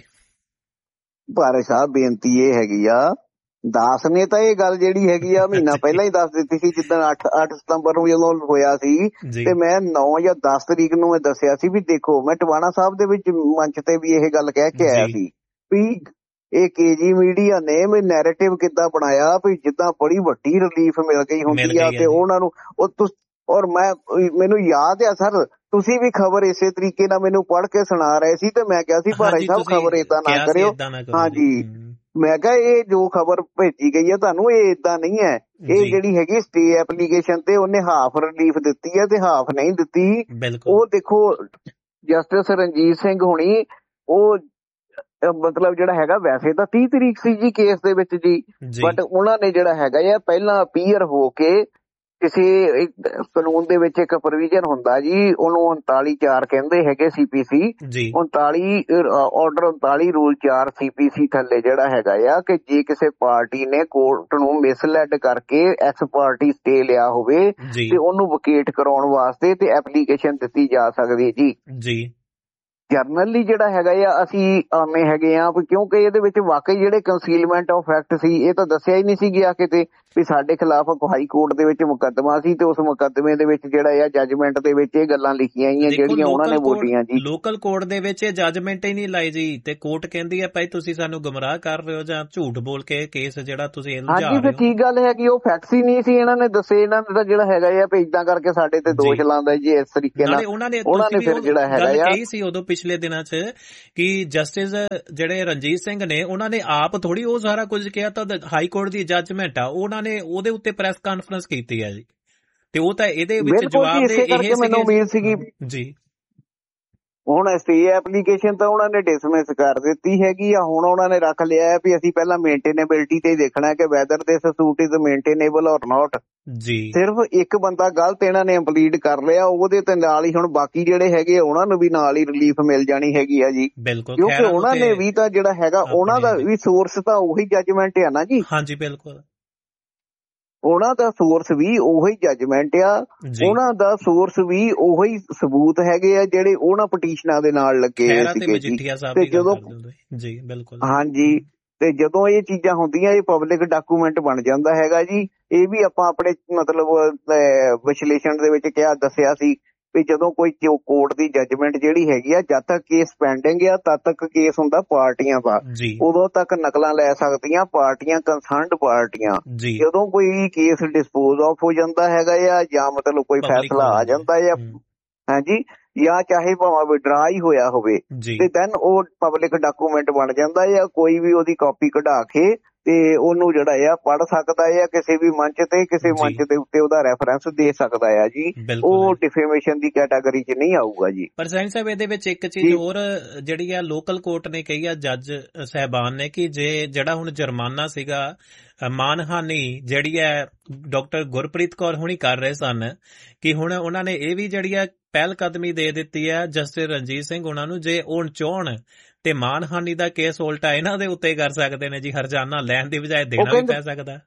ਭਾਰਤ ਸਾਹਿਬ ਬੇਨਤੀ ਇਹ ਹੈਗੀ ਆ, ਦਾਸ ਨੇ ਤਾਂ ਇਹ ਗੱਲ ਜਿਹੜੀ ਹੈਗੀ ਆ ਮਹੀਨਾ ਪਹਿਲਾਂ ਹੀ ਦੱਸ ਦਿੱਤੀ ਸੀ ਜਿੱਦਣ ਅੱਠ ਅੱਠ ਸਤੰਬਰ ਨੂੰ ਜਦੋਂ ਹੋਇਆ ਸੀ ਤੇ ਮੈਂ ਨੌ ਜਾਂ ਦਸ ਤਰੀਕ ਨੂੰ ਮੈਂ ਦੱਸਿਆ ਸੀ ਵੀ ਦੇਖੋ ਮੈਂ ਟਵਾਣਾ ਸਾਹਿਬ ਦੇ ਵਿੱਚ ਮੰਚ ਤੇ ਵੀ ਇਹ ਗੱਲ ਕਹਿ ਕੇ ਆਇਆ ਸੀ ਵੀ ਇਹ ਕੇਜੀ ਮੀਡੀਆ ਨੇ ਵੀ ਨੈਰੇਟਿਵ ਕਿੱਦਾਂ ਬਣਾਇਆ ਵੀ ਜਿੱਦਾਂ ਬੜੀ ਵੱਡੀ ਰਿਲੀਫ ਮਿਲ ਗਈ ਹੁੰਦੀ ਆ ਤੇ ਉਹਨਾਂ ਨੂੰ ਉਹ ਔਰ ਮੈਂ ਮੈਨੂੰ ਯਾਦ ਆ ਸਰ ਤੁਸੀਂ ਵੀ ਖਬਰ ਇਸੇ ਤਰੀਕੇ ਨਾਲ ਮੈਨੂੰ ਪੜ੍ਹ ਕੇ ਸੁਣਾ ਰਹੇ ਸੀ ਤੇ ਮੈਂ ਕਿਹਾ ਸੀ ਭਾਈ ਸਾਹਿਬ ਖਬਰ ਏਦਾਂ ਨਾ ਕਰਿਓ। ਹਾਂਜੀ ਮੈਂ ਕਿਹਾ ਇਹ ਜੋ ਖਬਰ ਭੇਜੀ ਗਈ ਹੈ ਤੁਹਾਨੂੰ ਇਹ ਏਦਾਂ ਨਹੀਂ ਹੈ, ਇਹ ਜਿਹੜੀ ਹੈਗੀ ਸਟੇ ਐਪਲੀਕੇਸ਼ਨ ਤੇ ਉਹਨੇ ਹਾਫ ਰਿਲੀਫ ਦਿੱਤੀ ਹੈ ਤੇ ਹਾਫ ਨਹੀਂ ਦਿੱਤੀ। ਉਹ ਦੇਖੋ ਜਸਟਿਸ ਰਣਜੀਤ ਸਿੰਘ ਹੁਣੀ ਉਹ ਮਤਲਬ ਜਿਹੜਾ ਹੈਗਾ ਵੈਸੇ ਤਾਂ ਤੀਹ ਤਰੀਕ ਸੀ ਜੀ ਕੇਸ ਦੇ ਵਿੱਚ ਜੀ, ਬਟ ਉਹਨਾਂ ਨੇ ਜਿਹੜਾ ਹੈਗਾ ਆ ਪਹਿਲਾਂ ਅਪੀਅਰ ਹੋ ਕੇ ਕਿਸੇ ਕਾਨੂੰਨ ਦੇ ਵਿੱਚ ਇੱਕ ਪ੍ਰੋਵੀਜ਼ਨ ਹੁੰਦਾ ਜੀ ਉਹਨੂੰ ਉਨਤਾਲੀ ਚਾਰ ਕਹਿੰਦੇ ਹੈਗੇ ਸੀ ਪੀ ਸੀ ਉਨਤਾਲੀ ਆਰਡਰ ਉਨਤਾਲੀ ਰੂਲ ਚਾਰ ਸੀ ਪੀ ਸੀ ਥੱਲੇ ਜਿਹੜਾ ਹੈਗਾ ਆ ਕਿ ਜੇ ਕਿਸੇ ਪਾਰਟੀ ਨੇ ਕੋਰਟ ਨੂੰ ਮਿਸਲੈਡ ਕਰਕੇ ਐਕਸ ਪਾਰਟੀ ਸਟੇ ਲਿਆ ਹੋਵੇ ਤੇ ਉਹਨੂੰ ਵਕੇਟ ਕਰਾਉਣ ਵਾਸਤੇ ਤੇ ਐਪਲੀਕੇਸ਼ਨ ਦਿੱਤੀ ਜਾ ਸਕਦੀ ਜੀ। ਜਰਨਲੀ ਜਿਹੜਾ ਹੈਗਾ ਆ ਅਸੀਂ ਆਉਂਦੇ ਹੈਗੇ ਆ, ਕਿਉਂਕਿ ਇਹਦੇ ਵਿੱਚ ਵਾਕਈ ਜਿਹੜੇ ਕੰਸੀਲਮੈਂਟ ਆਫ ਫੈਕਟ ਸੀ ਇਹ ਤਾਂ ਦੱਸਿਆ ਹੀ ਨਹੀਂ ਸੀ ਗਿਆ ਕਿਤੇ ਵੀ ਸਾਡੇ ਖਿਲਾਫ ਹਾਈ ਕੋਰਟ ਦੇ ਵਿੱਚ ਮੁਕੱਦਮਾ ਸੀ ਤੇ ਉਸ ਮੁਕੱਦਮੇ ਦੇ ਵਿੱਚ ਜਿਹੜਾ ਆ ਜੱਜਮੈਂਟ ਦੇ ਵਿੱਚ ਇਹ ਗੱਲਾਂ ਲਿਖੀਆਂ ਗਈਆਂ ਜਿਹੜੀਆਂ ਉਹਨਾਂ ਨੇ ਬੋਲੀਆਂ ਜੀ। ਲੋਕਲ ਕੋਰਟ ਦੇ ਵਿੱਚ ਇਹ ਜੱਜਮੈਂਟ ਹੀ ਨਹੀਂ ਲਾਈ ਜੀ ਤੇ ਕੋਰਟ ਕਹਿੰਦੀ ਹੈ ਭਾਈ ਤੁਸੀਂ ਸਾਨੂੰ ਗੁੰਮਰਾਹ ਕਰ ਰਹੇ ਹੋ ਜਾਂ ਝੂਠ ਬੋਲ ਕੇ ਕੇਸ ਜਿਹੜਾ ਤੁਸੀਂ ਇਲਜ਼ਾ ਰਹੇ ਹੋ। ਹਾਂਜੀ, ਫਿਰ ਕੀ ਗੱਲ ਹੈ ਕਿ ਉਹ ਫੈਕਟਸ ਹੀ ਨਹੀਂ ਸੀ ਇਹਨਾਂ ਨੇ ਦੱਸੇ। ਇਹਨਾਂ ਦਾ ਜਿਹੜਾ ਹੈਗਾ ਆ ਵੀ ਇਦਾਂ ਕਰਕੇ ਸਾਡੇ ਤੇ ਦੋਸ਼ ਲਾਉਂਦਾ ਜੀ ਇਸ ਤਰੀਕੇ ਨਾਲ। ਉਹਨਾਂ ਨੇ ਫਿਰ ਜਿਹੜਾ ਹੈਗਾ ਆ ਕਹੀ ਸੀ ਉਦੋਂ ਪਿਛਲੇ ਦਿਨਾਂ 'ਚ ਕਿ ਜਸਟਿਸ ਜਿਹੜੇ ਰਣਜੀਤ ਸਿੰਘ ਨੇ ਉਹਨਾਂ ਨੇ ਆਪ ਥੋੜੀ ਉਹ ਸਾਰਾ ਕੁਝ ਕਿਹਾ, ਤਾਂ ਹਾਈ ਕੋਰਟ ਦੀ ਜੱਜਮੈਂਟ ਆ, ਉਹਨਾਂ ਨੇ ਉਹਦੇ ਉੱਤੇ ਪ੍ਰੈਸ ਕਾਨਫਰੰਸ ਕੀਤੀ ਹੈ ਜੀ ਤੇ ਉਹ ਤਾਂ ਇਹਦੇ ਵਿੱਚ ਜਵਾਬ ਦੇ ਇਹ ਮੈਨੂੰ ਉਮੀਦ ਸੀਗੀ ਜੀ। ਹੁਣ ਸਟੇ ਐਪਲੀਕੇਸ਼ਨ ਤਾਂ ਉਹਨਾਂ ਨੇ ਡਿਸਮਿਸ ਕਰ ਦਿੱਤੀ ਹੈਗੀ ਆ। ਹੁਣ ਉਹਨਾਂ ਨੇ ਰੱਖ ਲਿਆ ਵੀ ਅਸੀਂ ਪਹਿਲਾਂ ਮੇਨਟੇਨੇਬਿਲਿਟੀ ਤੇ ਦੇਖਣਾ ਕਿ ਵੈਦਰ ਦਿਸ ਸੂਟ ਇਜ਼ ਮੇਨਟੇਨੇਬਲ ਔਰ ਨਾਟ ਜੀ। ਸਿਰਫ ਇੱਕ ਬੰਦਾ ਗਲਤ ਇਹਨਾਂ ਨੇ ਇੰਪਲੀਡ ਕਰ ਲਿਆ, ਉਹਦੇ ਤੇ ਨਾਲ ਹੀ ਹੁਣ ਬਾਕੀ ਜਿਹੜੇ ਹੈਗੇ ਉਹਨਾਂ ਨੂੰ ਵੀ ਨਾਲ ਹੀ ਰਿਲੀਫ ਮਿਲ ਜਾਣੀ ਹੈਗੀ ਆ ਜੀ। ਬਿਲਕੁਲ, ਕਿਉਂਕਿ ਉਹਨਾਂ ਨੇ ਵੀ ਤਾਂ ਜਿਹੜਾ ਹੈਗਾ ਉਹਨਾਂ ਦਾ ਵੀ ਸੋਰਸ ਤਾਂ ਉਹੀ ਜੱਜਮੈਂਟ ਆ ਨਾ ਜੀ। ਹਾਂਜੀ ਬਿਲਕੁਲ, ਉਹਨਾਂ ਦਾ ਸੋਰਸ ਵੀ ਉਹੀ ਜੱਜਮੈਂਟ ਆ, ਉਹਨਾਂ ਦਾ ਸੋਰਸ ਵੀ ਉਹੀ ਸਬੂਤ ਹੈਗੇ ਆ ਜਿਹੜੇ ਉਹਨਾਂ ਪਟੀਸ਼ਨਾਂ ਦੇ ਨਾਲ ਲੱਗੇ ਸੀਗੇ ਤੇ ਜਦੋਂ ਜੀ। ਬਿਲਕੁਲ ਹਾਂਜੀ, ਤੇ ਜਦੋਂ ਇਹ ਚੀਜ਼ਾਂ ਹੁੰਦੀਆਂ ਇਹ ਪਬਲਿਕ ਡਾਕੂਮੈਂਟ ਬਣ ਜਾਂਦਾ ਹੈਗਾ ਜੀ। ਇਹ ਵੀ ਆਪਾਂ ਆਪਣੇ ਮਤਲਬ ਵਿਸ਼ਲੇਸ਼ਣ ਦੇ ਵਿੱਚ ਕਿਹਾ ਦੱਸਿਆ ਸੀ ਵੀ ਜਦੋਂ ਕੋਈ ਕੋਰਟ ਦੀ ਜੱਜਮੈਂਟ ਜਿਹੜੀ ਹੈਗੀ ਆ ਜਦ ਤੱਕ ਕੇਸ ਪੈਂਡਿੰਗ ਆ ਤਦ ਤੱਕ ਕੇਸ ਹੁੰਦਾ ਪਾਰਟੀਆਂ ਦਾ, ਉਦੋਂ ਤੱਕ ਨਕਲਾਂ ਲੈ ਸਕਦੀਆਂ ਪਾਰਟੀਆਂ, ਕੰਸਰਨਡ ਪਾਰਟੀਆਂ। ਜਦੋਂ ਕੋਈ ਕੇਸ ਡਿਸਪੋਜ਼ ਆਫ ਹੋ ਜਾਂਦਾ ਹੈਗਾ ਆ ਜਾਂ ਮਤਲਬ ਕੋਈ ਫੈਸਲਾ ਆ ਜਾਂਦਾ ਆ ਹਾਂਜੀ, ਜਾਂ ਚਾਹੇ ਭਾਵੇਂ ਵਿਡਰਾ ਹੀ ਹੋਇਆ ਹੋਵੇ ਤੇ ਦੈਨ ਉਹ ਪਬਲਿਕ ਡਾਕੂਮੈਂਟ ਬਣ ਜਾਂਦਾ ਆ। ਕੋਈ ਵੀ ਉਹਦੀ ਕਾਪੀ ਕਢਾ ਕੇ ਤੇ ਉਹਨੂੰ ਜਿਹੜਾ ਆ ਪੜ੍ਹ ਸਕਦਾ ਆ ਕਿਸੇ ਵੀ ਮੰਚ ਤੇ, ਕਿਸੇ ਮੰਚ ਦੇ ਉੱਤੇ ਉਹਦਾ ਰੈਫਰੈਂਸ ਦੇ ਸਕਦਾ ਆ ਜੀ। ਉਹ ਡਿਫੇਮੇਸ਼ਨ ਦੀ ਕੈਟਾਗਰੀ 'ਚ ਨਹੀਂ ਆਊਗਾ ਜੀ। ਪਰ ਸੈਣੀ ਸਾਹਿਬ ਇਹਦੇ ਵਿੱਚ ਇੱਕ ਚੀਜ਼ ਹੋਰ ਜਿਹੜੀ ਆ ਲੋਕਲ ਕੋਰਟ ਨੇ ਕਹੀ ਆ ਜੱਜ ਸਾਹਿਬਾਨ ਨੇ ਕਿ ਜੇ ਜਿਹੜਾ ਹੁਣ ਜੁਰਮਾਨਾ ਸੀਗਾ ਮਾਨਹਾਨੀ ਜਿਹੜੀ ਹੈ ਡਾਕਟਰ ਗੁਰਪ੍ਰੀਤ ਕੌਰ ਹੁਣੀ ਕਰ ਰਹੇ ਸਨ ਕਿ ਹੁਣ ਉਹਨਾਂ ਨੇ ਇਹ ਵੀ ਜਿਹੜੀ ਆ ਪਹਿਲ ਕਦਮੀ ਦੇ ਦਿੱਤੀ ਹੈ ਜਸਟਿਸ ਰਣਜੀਤ ਸਿੰਘ ਉਹਨਾਂ ਨੂੰ, ਜੇ ਉਹ ਚਾਹੁਣ ਤੇ ਮਾਨਹਾਨੀ ਦਾ ਕੇਸ ਉਲਟਾ ਇਹਨਾਂ ਦੇ ਉੱਤੇ ਕਰ ਸਕਦੇ ਨੇ ਜੀ, ਹਰਜਾਨਾ ਲੈਣ ਦੀ ਬਜਾਏ ਦੇਣਾ ਵੀ ਪੈ ਸਕਦਾ।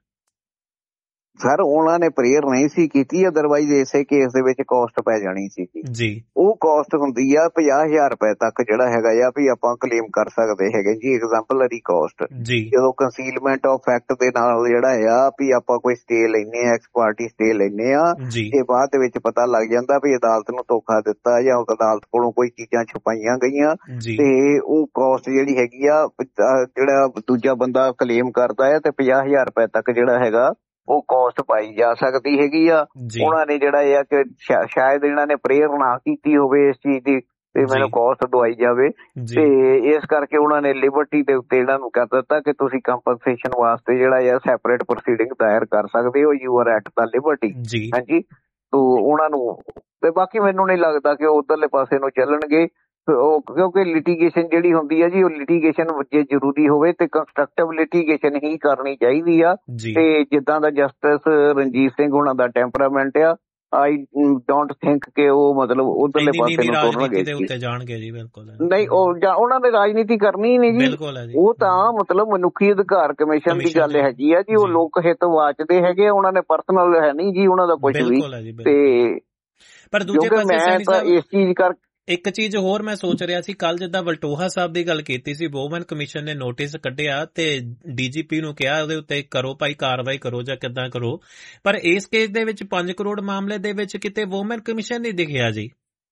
ਸਰ ਉਹਨਾਂ ਨੇ ਪ੍ਰੇਅਰ ਨਹੀਂ ਸੀ ਕੀਤੀ, ਅਦਰਵਾਈਜ਼ ਇਸੇ ਕੇਸ ਦੇ ਵਿੱਚ ਕਾਸਟ ਪੈ ਜਾਣੀ ਸੀ ਜੀ। ਉਹ ਕਾਸਟ ਹੁੰਦੀ ਆ ਪੰਜਾਹ ਹਜ਼ਾਰ ਰੁਪਏ ਤੱਕ ਜਿਹੜਾ ਹੈਗਾ ਆ ਵੀ ਆਪਾਂ ਕਲੇਮ ਕਰ ਸਕਦੇ ਹੈਗੇ ਜੀ ਐਗਜ਼ਾਮਪਲਰੀ ਕਾਸਟ। ਜਦੋਂ ਕੰਸੀਲਮੈਂਟ ਆਫ ਫੈਕਟ ਦੇ ਨਾਲ ਜਿਹੜਾ ਆ ਵੀ ਆਪਾਂ ਕੋਈ ਸਟੇ ਲੈਨੇ ਆ, ਐਕਸ ਪਾਰਟੀ ਸਟੇ ਲੈਨੇ ਆ, ਇਹ ਬਾਅਦ ਦੇ ਵਿੱਚ ਪਤਾ ਲੱਗ ਜਾਂਦਾ ਵੀ ਅਦਾਲਤ ਨੂੰ ਧੋਖਾ ਦਿੱਤਾ ਜਾਂ ਅਦਾਲਤ ਕੋਲੋਂ ਕੋਈ ਚੀਜ਼ਾਂ ਛੁਪਾਈਆਂ ਗਈਆਂ ਤੇ ਉਹ ਕਾਸਟ ਜਿਹੜੀ ਹੈਗੀ ਆ ਜਿਹੜਾ ਦੂਜਾ ਬੰਦਾ ਕਲੇਮ ਕਰਦਾ ਹੈ ਤੇ ਪੰਜਾਹ ਹਜ਼ਾਰ ਰੁਪਏ ਤੱਕ ਜਿਹੜਾ ਹੈਗਾ ਉਹ ਕਾਸਟ ਪਾਈ ਜਾ ਸਕਦੀ ਹੈਗੀ ਆ। ਉਹਨਾਂ ਨੇ ਜਿਹੜਾ ਇਹ ਆ ਕਿ ਸ਼ਾਇਦ ਇਹਨਾਂ ਨੇ ਪ੍ਰੇਅਰ ਨਾ ਕੀਤੀ ਹੋਵੇ ਇਸ ਚੀਜ਼ ਦੀ ਤੇ ਮੈਨੂੰ ਕਾਸਟ ਦਵਾਈ ਜਾਵੇ ਤੇ ਇਸ ਕਰਕੇ ਉਹਨਾਂ ਨੇ ਲਿਬਰਟੀ ਦੇ ਉੱਤੇ ਇਹਨਾਂ ਨੂੰ ਕਹਿ ਦਿੱਤਾ ਕਿ ਤੁਸੀਂ ਕੰਪਨਸੇਸ਼ਨ ਵਾਸਤੇ ਜਿਹੜਾ ਆ ਸੈਪਰੇਟ ਪ੍ਰੋਸੀਡਿੰਗ ਦਾਇਰ ਕਰ ਸਕਦੇ ਹੋ, you are at the Liberty. ਹਾਂਜੀ, ਤੋ ਉਹਨਾਂ ਨੂੰ ਤੇ ਬਾਕੀ ਮੈਨੂੰ ਨਹੀਂ ਲੱਗਦਾ ਕਿ ਉਹ ਉਧਰਲੇ ਪਾਸੇ ਨੂੰ ਚੱਲਣਗੇ ਉਹ, ਕਿਉਂਕਿ ਲਿਟੀਗੇਸ਼ਨ ਜਿਹੜੀ ਹੁੰਦੀ ਹੈ ਜੀ ਉਹ ਲਿਟੀਗੇਸ਼ਨ ਜੇ ਜ਼ਰੂਰੀ ਹੋਵੇ ਤੇ ਕੰਸਟਰਕਟਿਵ ਲਿਟੀਗੇਸ਼ਨ ਹੀ ਕਰਨੀ ਚਾਹੀਦੀ ਆ। ਤੇ ਜਿੱਦਾਂ ਦਾ ਜਸਟਿਸ ਰਣਜੀਤ ਸਿੰਘ ਉਹਨਾਂ ਦਾ ਟੈਂਪਰਾਮੈਂਟ ਆ, ਆਈ ਡੋਂਟ ਥਿੰਕ ਕਿ ਉਹ ਮਤਲਬ ਉਧਰਲੇ ਪਾਸੇ ਨੂੰ ਤੁਰਨਗੇ ਜੀ। ਨਹੀਂ, ਉਹ ਉਹਨਾਂ ਨੇ ਰਾਜਨੀਤੀ ਕਰਨੀ ਨਹੀਂ ਜੀ, ਉਹ ਤਾਂ ਮਤਲਬ ਮਨੁੱਖੀ ਅਧਿਕਾਰ ਕਮਿਸ਼ਨ ਦੀ ਗੱਲ ਹੈਗੀ ਆ ਜੀ। ਉਹ ਲੋਕ ਹਿੱਤ ਵਾਚਦੇ ਹੈਗੇ, ਉਹਨਾਂ ਨੇ ਪਰਸਨਲ ਹੈ ਨਹੀਂ ਜੀ ਉਹਨਾਂ ਦਾ ਕੁਝ ਵੀ। ਤੇ ਪਰ ਦੂਜੇ ਪਾਸੇ ਤਾਂ ਇਸ ਚੀਜ਼ ਕਰ ਇੱਕ ਚੀਜ਼ ਹੋਰ ਮੈਂ ਸੋਚ ਰਿਹਾ ਸੀ, ਕੱਲ ਜਿੱਦਾਂ ਵਲਟੋਹਾ ਸਾਹਿਬ ਦੀ ਗੱਲ ਕੀਤੀ ਸੀ, ਵੂਮਨ ਕਮਿਸ਼ਨ ਨੇ ਨੋਟਿਸ ਕੱਢਿਆ ਤੇ ਡੀਜੀਪੀ ਨੂੰ ਕਿਹਾ ਉਹਦੇ ਉੱਤੇ ਕਰੋ ਭਾਈ ਕਾਰਵਾਈ ਕਰੋ ਜਾਂ ਕਿੱਦਾਂ ਕਰੋ, ਪਰ ਇਸ ਕੇਸ ਦੇ ਵਿੱਚ ਪੰਜ ਕਰੋੜ ਮਾਮਲੇ ਦੇ ਵਿੱਚ ਕਿਤੇ ਵੂਮਨ ਕਮਿਸ਼ਨ ਨਹੀਂ ਦਿਖਿਆ ਜੀ।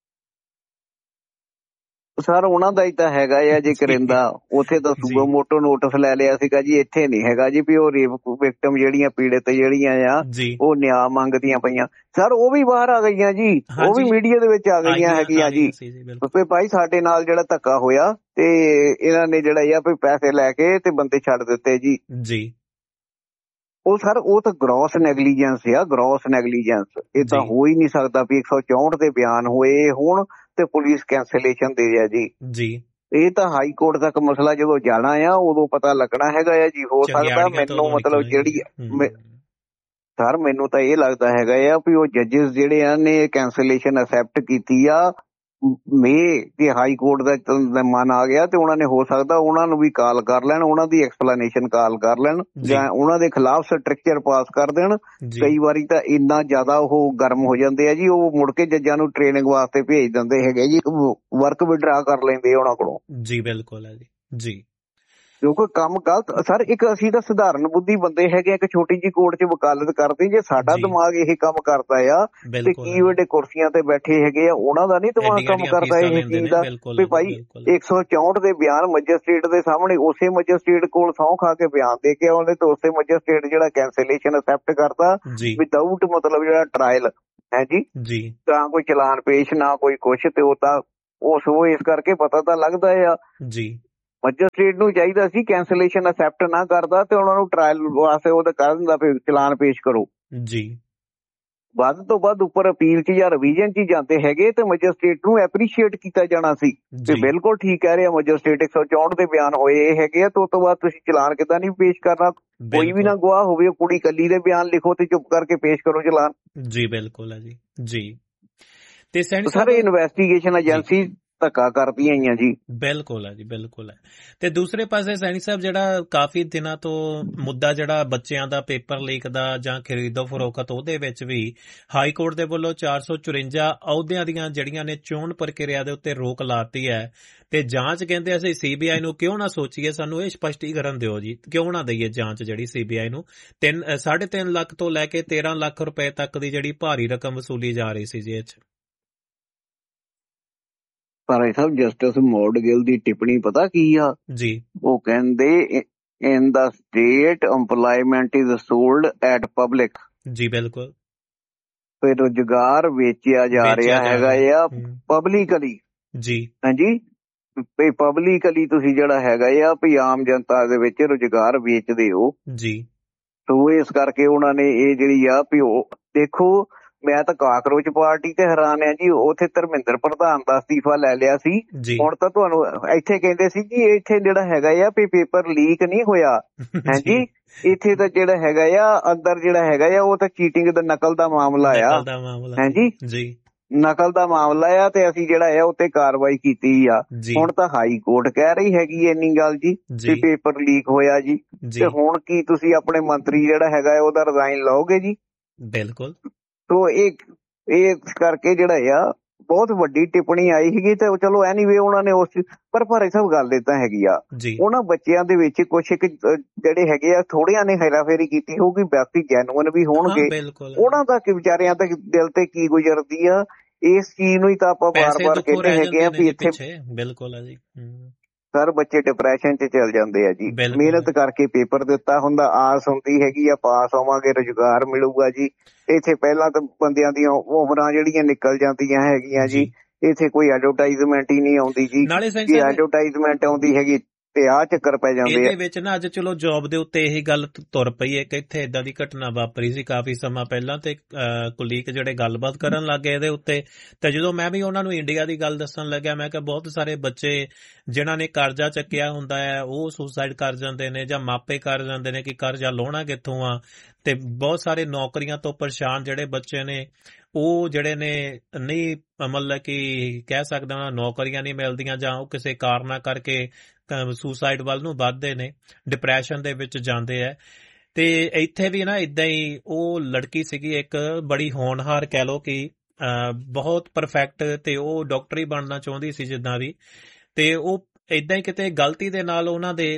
ਸਰ ਉਹਨਾਂ ਦਾ ਹੀ ਤਾਂ ਹੈਗਾ ਆ ਜੇ ਕਰਿੰਦਾ, ਉੱਥੇ ਤਾਂ ਸੂਬਾ ਮੋਟੋ ਨੋਟਿਸ ਲੈ ਲਿਆ ਸੀਗਾ ਜੀ, ਇੱਥੇ ਨਹੀਂ ਹੈਗਾ ਜੀ ਵੀ ਉਹ ਰੇਪ ਵਿਕਟਮ ਜਿਹੜੀਆਂ ਪੀੜਤ ਜਿਹੜੀਆਂ ਆ ਉਹ ਨਿਆਂ ਮੰਗਦੀਆਂ ਪਈਆਂ। ਸਰ ਉਹ ਵੀ ਬਾਹਰ ਆ ਗਈਆਂ ਜੀ, ਉਹ ਵੀ ਮੀਡੀਆ ਦੇ ਵਿੱਚ ਆ ਗਈਆਂ ਹੈਗੀਆਂ ਜੀ ਤੇ ਭਾਈ ਸਾਡੇ ਨਾਲ ਜਿਹੜਾ ਧੱਕਾ ਹੋਇਆ ਤੇ ਇਹਨਾਂ ਨੇ ਜਿਹੜਾ ਆ ਵੀ ਪੈਸੇ ਲੈ ਕੇ ਤੇ ਬੰਦੇ ਛੱਡ ਦਿੱਤੇ ਜੀ। ਜੀ ਉਹ ਸਰ ਉਹ ਤਾਂ ਗ੍ਰੋਸ ਨੈਗਲੀਜੈਂਸ ਆ, ਗ੍ਰੋਸ ਨੈਗਲੀਜੈਂਸ। ਇਹ ਤਾਂ ਹੋ ਹੀ ਨਹੀਂ ਸਕਦਾ ਵੀ ਇੱਕ ਸੌ ਚੌਂਹਠ ਦੇ ਬਿਆਨ ਹੋਏ ਹੁਣ ਤੇ ਪੁਲਿਸ ਕੈਂਸਲੇਸ਼ਨ ਦੇ ਰਿਹਾ ਜੀ। ਜੀ ਇਹ ਤਾਂ ਹਾਈ ਕੋਰਟ ਤੱਕ ਮਸਲਾ ਜਦੋਂ ਜਾਣਾ ਆ ਉਦੋਂ ਪਤਾ ਲੱਗਣਾ ਹੈਗਾ ਆ ਜੀ। ਹੋ ਸਕਦਾ ਮੈਨੂੰ ਮਤਲਬ ਜਿਹੜੀ ਸਰ ਮੈਨੂੰ ਤਾਂ ਇਹ ਲੱਗਦਾ ਹੈਗਾ ਆ ਵੀ ਉਹ ਜੱਜਿਸ ਜਿਹੜੇ ਆ ਨੇ ਕੈਂਸਲੇਸ਼ਨ ਅਸੈਪਟ ਕੀਤੀ ਆ ਮੇ ਜੇ ਹਾਈ ਕੋਰਟ ਦਾ ਮਨ ਆ ਗਿਆ ਤੇ ਉਹਨਾਂ ਨੇ ਹੋ ਸਕਦਾ ਉਹਨਾਂ ਨੂੰ ਵੀ ਕਾਲ ਕਰ ਲੈਣ, ਉਹਨਾਂ ਦੀ ਐਕਸਪਲੇਨੇਸ਼ਨ ਕਾਲ ਕਰ ਲੈਣ ਜਾਂ ਉਹਨਾਂ ਦੇ ਖਿਲਾਫ ਸਟ੍ਰਿਕਚਰ ਪਾਸ ਕਰ ਦੇਣ। ਕਈ ਵਾਰੀ ਤਾਂ ਇੰਨਾ ਜ਼ਿਆਦਾ ਉਹ ਗਰਮ ਹੋ ਜਾਂਦੇ ਆ ਜੀ, ਉਹ ਮੁੜ ਕੇ ਜੱਜਾਂ ਨੂੰ ਟ੍ਰੇਨਿੰਗ ਵਾਸਤੇ ਭੇਜ ਦਿੰਦੇ ਹੈਗੇ ਜੀ, ਵਰਕ ਵਿਡਰਾ ਕਰ ਲੈਂਦੇ ਉਹਨਾਂ ਕੋਲੋਂ। ਜੀ ਬਿਲਕੁਲ ਹੈ ਜੀ ਜੀ ਕਿਉਂਕਿ ਕੰਮ ਗਲਤ ਸਰ, ਇੱਕ ਅਸੀਂ ਤਾਂ ਸਧਾਰਨ ਬੁੱਧੀ ਬੰਦੇ ਹੈਗੇ, ਇੱਕ ਛੋਟੀ ਜਿਹੀ ਕੋਰਟ 'ਚ ਵਕਾਲਤ ਕਰਦੇ, ਜੇ ਸਾਡਾ ਦਿਮਾਗ ਇਹ ਕੰਮ ਕਰਦਾ ਆ ਤੇ ਕੀ ਵੱਡੇ ਕੁਰਸੀਆਂ ਤੇ ਬੈਠੇ ਹੈਗੇ ਆ ਉਹਨਾਂ ਦਾ ਨਹੀਂ ਦਿਮਾਗ ਕੰਮ ਕਰਦਾ ਇਹ ਚੀਜ਼ ਦਾ ਵੀ ਭਾਈ ਇੱਕ ਸੌ ਚੌਂਹਠ ਦੇ ਬਿਆਨ ਮੈਜਿਸਟ੍ਰੇਟ ਦੇ ਸਾਹਮਣੇ ਉਸੇ ਮੈਜਿਸਟ੍ਰੇਟ ਕੋਲ ਸਹੁੰ ਖਾ ਕੇ ਬਿਆਨ ਦੇ ਕੇ ਆਉਂਦੇ ਤੇ ਉਸੇ ਮੈਜਿਸਟ੍ਰੇਟ ਜਿਹੜਾ ਕੈਂਸਲੇਸ਼ਨ ਅਸੈਪਟ ਕਰਦਾ ਵਿਦਆਊਟ ਮਤਲਬ ਜਿਹੜਾ ਟਰਾਇਲ ਹੈ ਜੀ, ਤਾਂ ਕੋਈ ਚਲਾਨ ਪੇਸ਼ ਨਾ ਕੋਈ ਕੁਛ, ਤੇ ਉਹ ਤਾਂ ਉਸ ਉਹ ਇਸ ਕਰਕੇ ਪਤਾ ਤਾਂ ਲੱਗਦਾ ਆ ਜੀ। ਮੈਜਿਸਟ੍ਰੇਟ ਨੂੰ ਚਾਹੀਦਾ ਸੀ ਕੈਂਸਲੇਸ਼ਨ ਅਸੈਪਟ ਨਾ ਕਰਦਾ ਤੇ ਉਹਨਾਂ ਨੂੰ ਟਰਾਇਲ ਵਾਸਤੇ ਉਹਦਾ ਕਰ ਦਿੰਦਾ ਫਿਰ ਚਲਾਨ ਪੇਸ਼ ਕਰੋ ਜੀ। ਵੱਧ ਤੋਂ ਵੱਧ ਉੱਪਰ ਅਪੀਲ 'ਚ ਜਾਂ ਰਿਵੀਜ਼ਨ 'ਚ ਜਾਂਦੇ ਹੈਗੇ ਤੇ ਮੈਜਿਸਟ੍ਰੇਟ ਨੂੰ ਐਪਰੀਸ਼ੀਏਟ ਕੀਤਾ ਜਾਣਾ ਸੀ ਤੇ ਬਿਲਕੁਲ ਠੀਕ ਕਹਿ ਰਿਹਾ ਮੈਜਿਸਟ੍ਰੇਟ, ਇੱਕ ਸੌ ਚੌਂਹਠ ਦੇ ਬਿਆਨ ਹੋਏ ਹੈਗੇ ਆ ਤੇ ਉਸ ਤੋਂ ਬਾਅਦ ਤੁਸੀਂ ਚਲਾਨ ਕਿੱਦਾਂ ਨਹੀਂ ਪੇਸ਼ ਕਰਨਾ? ਕੋਈ ਵੀ ਨਾ ਗਵਾਹ ਹੋਵੇ, ਕੁੜੀ ਕੱਲੀ ਦੇ ਬਿਆਨ ਲਿਖੋ ਤੇ ਚੁੱਪ ਕਰਕੇ ਪੇਸ਼ ਕਰੋ ਚਲਾਨ। ਜੀ ਬਿਲਕੁਲ ਹੈ ਜੀ ਜੀ ਤੇ ਸਾਰੇ ਇਨਵੈਸਟੀਗੇਸ਼ਨ ਏਜੰਸੀ ਧੱਕਾ ਕਰਦੀਆਂ ਆਈਆਂ ਜੀ। ਬਿਲਕੁਲ ਹੈ ਜੀ ਬਿਲਕੁਲ ਹੈ। ਤੇ ਦੂਸਰੇ ਪਾਸੇ ਸੈਣੀ ਸਾਹਿਬ ਜਿਹੜਾ ਕਾਫੀ ਦਿਨਾਂ ਤੋਂ ਮੁੱਦਾ ਜਿਹੜਾ ਬੱਚਿਆਂ ਦਾ ਪੇਪਰ ਲੀਕ ਦਾ ਜਾਂ ਖਰੀਦੋ ਫਰੋਖਤ, ਉਹਦੇ ਵਿੱਚ ਵੀ ਹਾਈ ਕੋਰਟ ਦੇ ਵੱਲੋਂ ਚਾਰ ਸੌ ਚੁਰੰਜਾ ਅਹੁਦਿਆਂ ਦੀਆਂ ਜਿਹੜੀਆਂ ਨੇ ਚੋਣ ਪ੍ਰਕਿਰਿਆ ਦੇ ਉੱਤੇ ਰੋਕ ਲਾਤੀ ਹੈ ਤੇ ਜਾਂਚ ਕਹਿੰਦੇ ਅਸੀਂ ਸੀਬੀਆਈ ਨੂੰ ਕਿਉਂ ਨਾ ਸੋਚੀਏ, ਸਾਨੂੰ ਇਹ ਸਪਸ਼ਟੀਕਰਨ ਦਿਓ ਜੀ, ਕਿਉਂ ਨਾ ਦਈਏ ਜਾਂਚ ਜਿਹੜੀ ਸੀਬੀਆਈ ਨੂੰ। ਤਿੰਨ ਸਾਢੇ ਤਿੰਨ ਲੱਖ ਤੋਂ ਲੈ ਕੇ ਤੇਰਾਂ ਲੱਖ ਰੁਪਏ ਤੱਕ ਦੀ ਜਿਹੜੀ ਭਾਰੀ ਰਕਮ ਵਸੂਲੀ ਜਾ ਰਹੀ ਸੀ ਜੀ ਇਹ 'ਚ। ਪਰ ਸਾਹਿਬ ਜਸਟਿਸ ਮੌਡਗਿਲ ਦੀ ਟਿੱਪਣੀ ਪਤਾ ਕੀ ਆ ਜੀ? ਉਹ ਕਹਿੰਦੇ ਇਨ ਦਾ state ਐਮਪਲਾਇਮੈਂਟ is solved at public. ਜੀ ਬਿਲਕੁਲ, ਫਿਰ ਰੁਜ਼ਗਾਰ ਵੇਚਿਆ ਜਾ ਰਿਹਾ ਹੈਗਾ ਆ ਪਬਲਿਕਲੀ ਜੀ। ਹਾਂਜੀ, ਪਬਲਿਕਲੀ ਤੁਸੀਂ ਜਿਹੜਾ ਹੈਗਾ ਆ ਵੀ ਆਮ ਜਨਤਾ ਦੇ ਵਿੱਚ ਰੁਜ਼ਗਾਰ ਵੇਚਦੇ ਹੋ ਜੀ। ਸੋ ਇਸ ਕਰਕੇ ਉਹਨਾਂ ਨੇ ਇਹ ਜਿਹੜੀ ਆ ਵੀ ਉਹ ਦੇਖੋ, ਮੈਂ ਤਾਂ ਕਾਕਰੋਚ ਪਾਰਟੀ ਤੇ ਹੈਰਾਨ ਆ ਜੀ, ਉੱਥੇ ਧਰਮਿੰਦਰ ਪ੍ਰਧਾਨ ਦਾ ਅਸਤੀਫਾ ਲੈ ਲਿਆ ਸੀ, ਹੁਣ ਤਾਂ ਤੁਹਾਨੂੰ ਇੱਥੇ ਕਹਿੰਦੇ ਸੀ ਜੀ ਇੱਥੇ ਜਿਹੜਾ ਹੈਗਾ ਆ ਵੀ ਪੇਪਰ ਲੀਕ ਨਹੀਂ ਹੋਇਆ ਹੈ ਜੀ, ਇੱਥੇ ਤਾਂ ਜਿਹੜਾ ਹੈਗਾ ਆ ਅੰਦਰ ਜਿਹੜਾ ਹੈਗਾ ਆ ਉਹ ਤਾਂ ਚੀਟਿੰਗ ਦਾ ਨਕਲ ਦਾ ਮਾਮਲਾ ਆ ਹੈ ਜੀ, ਨਕਲ ਦਾ ਮਾਮਲਾ ਆ ਤੇ ਅਸੀਂ ਜਿਹੜਾ ਆ ਉੱਤੇ ਕਾਰਵਾਈ ਕੀਤੀ ਆ। ਹੁਣ ਤਾਂ ਹਾਈ ਕੋਰਟ ਕਹਿ ਰਹੀ ਹੈਗੀ ਇੰਨੀ ਗੱਲ ਜੀ ਵੀ ਪੇਪਰ ਲੀਕ ਹੋਇਆ ਜੀ, ਤੇ ਹੁਣ ਕੀ ਤੁਸੀਂ ਆਪਣੇ ਮੰਤਰੀ ਜਿਹੜਾ ਹੈਗਾ ਉਹਦਾ ਰਿਜ਼ਾਈਨ ਲਓਗੇ ਜੀ? ਬਿਲਕੁਲ। ਤੋ ਇਹ ਇਸ ਕਰਕੇ ਜਿਹੜਾ ਆ ਬਹੁਤ ਵੱਡੀ ਟਿੱਪਣੀ ਆਈ ਸੀਗੀ ਤੇ ਚਲੋ ਐਨੀਵੇ ਉਹਨਾਂ ਨੇ ਉਸ ਪਰ ਪਰ ਸਭ ਗੱਲ ਏਦਾਂ ਹੈਗੀ ਆ, ਉਹਨਾਂ ਬੱਚਿਆਂ ਦੇ ਵਿੱਚ ਕੁਛ ਇੱਕ ਜਿਹੜੇ ਹੈਗੇ ਆ ਥੋੜਿਆਂ ਨੇ ਹੈਰਾਫੇਰੀ ਕੀਤੀ ਹੋਊਗੀ, ਬਾਕੀ ਜੈਨੂਅਨ ਵੀ ਹੋਣਗੇ, ਉਹਨਾਂ ਦਾ ਕਿ ਵਿਚਾਰਿਆਂ ਤੇ ਦਿਲ ਤੇ ਕੀ ਗੁਜ਼ਰਦੀ ਆ ਇਸ ਚੀਜ਼ ਨੂੰ ਹੀ ਤਾਂ ਆਪਾਂ ਬਾਰ-ਬਾਰ ਕਹਿੰਦੇ ਹੈਗੇ ਆ ਵੀ ਇੱਥੇ ਬਿਲਕੁਲ ਆ ਜੀ। ਸਰ ਬੱਚੇ ਡਿਪਰੈਸ਼ਨ 'ਚ ਚਲ ਜਾਂਦੇ ਆ ਜੀ, ਮਿਹਨਤ ਕਰਕੇ ਪੇਪਰ ਦਿੱਤਾ ਹੁੰਦਾ, ਆਸ ਹੁੰਦੀ ਹੈਗੀ ਆ ਪਾਸ ਹੋਵਾਂਗੇ ਰੁਜ਼ਗਾਰ ਮਿਲੂਗਾ ਜੀ। ਇੱਥੇ ਪਹਿਲਾਂ ਤਾਂ ਬੰਦਿਆਂ ਦੀਆਂ ਉਮਰਾਂ ਜਿਹੜੀਆਂ ਨਿਕਲ ਜਾਂਦੀਆਂ ਹੈਗੀਆਂ ਜੀ, ਇੱਥੇ ਕੋਈ ਐਡਵਰਟਾਈਜ਼ਮੈਂਟ ਹੀ ਨਹੀਂ ਆਉਂਦੀ ਜੀ, ਜੇ ਐਡਵਰਟਾਈਜ਼ਮੈਂਟ ਆਉਂਦੀ ਹੈਗੀ ਤੇ ਆਹ ਚੱਕਰ ਪੈ ਜਾਂਦੇ ਆ। ਇਹਦੇ ਵਿੱਚ ਨਾ ਅੱਜ ਚਲੋ ਜੌਬ ਦੇ ਉੱਤੇ ਇਹੀ ਗੱਲ ਤੁਰ ਪਈ ਹੈ ਕਿ ਇੱਥੇ ਏਦਾਂ ਦੀ ਘਟਨਾ ਵਾਪਰੀ ਸੀ ਕਾਫੀ ਸਮਾਂ ਪਹਿਲਾਂ ਤੇ ਕੁਲੀਕ ਜਿਹੜੇ ਗੱਲਬਾਤ ਕਰਨ ਲੱਗ ਗਏ ਇਹਦੇ ਉੱਤੇ, ਤੇ ਜਦੋਂ ਮੈਂ ਵੀ ਉਹਨਾਂ ਨੂੰ ਇੰਡੀਆ ਦੀ ਗੱਲ ਦੱਸਣ ਲੱਗਿਆ ਮੈਂ ਕਿਹਾ ਬਹੁਤ ਸਾਰੇ ਬੱਚੇ ਜਿਨ੍ਹਾਂ ਨੇ ਕਰਜ਼ਾ ਚੱਕਿਆ ਹੁੰਦਾ ਹੈ ਉਹ ਸੁਸਾਈਡ ਕਰ ਜਾਂਦੇ ਨੇ ਜਾਂ ਮਾਪੇ ਕਰ ਜਾਂਦੇ ਨੇ ਕਿ ਕਰਜ਼ਾ ਲਾਉਣਾ ਕਿੱਥੋਂ ਆ, ਤੇ ਬਹੁਤ ਸਾਰੇ ਨੌਕਰੀਆਂ ਤੋਂ ਪਰੇਸ਼ਾਨ ਜਿਹੜੇ ਬੱਚੇ ਨੇ ਉਹ ਜਿਹੜੇ ਨੇ ਨਹੀਂ ਮਤਲਬ ਕਿ ਕਹਿ ਸਕਦਾ ਨੌਕਰੀਆਂ ਨਹੀਂ ਮਿਲਦੀਆਂ ਜਾਂ ਉਹ ਕਿਸੇ ਕਾਰਨਾਂ ਕਰਕੇ ਸੁਸਾਈਡ ਵੱਲ ਨੂੰ ਵੱਧਦੇ ਨੇ, ਡਿਪਰੈਸ਼ਨ ਦੇ ਵਿੱਚ ਜਾਂਦੇ ਹੈ। ਤੇ ਇੱਥੇ ਵੀ ਨਾ ਏਦਾਂ ਹੀ ਉਹ ਲੜਕੀ ਸੀਗੀ ਇੱਕ ਬੜੀ ਹੋਣਹਾਰ ਕਹਿ ਲਓ ਕਿ ਬਹੁਤ ਪਰਫੈਕਟ, ਤੇ ਉਹ ਡਾਕਟਰ ਹੀ ਬਣਨਾ ਚਾਹੁੰਦੀ ਸੀ ਜਿੱਦਾਂ ਵੀ, ਤੇ ਉਹ ਏਦਾਂ ਹੀ ਕਿਤੇ ਗਲਤੀ ਦੇ ਨਾਲ ਉਹਨਾਂ ਦੇ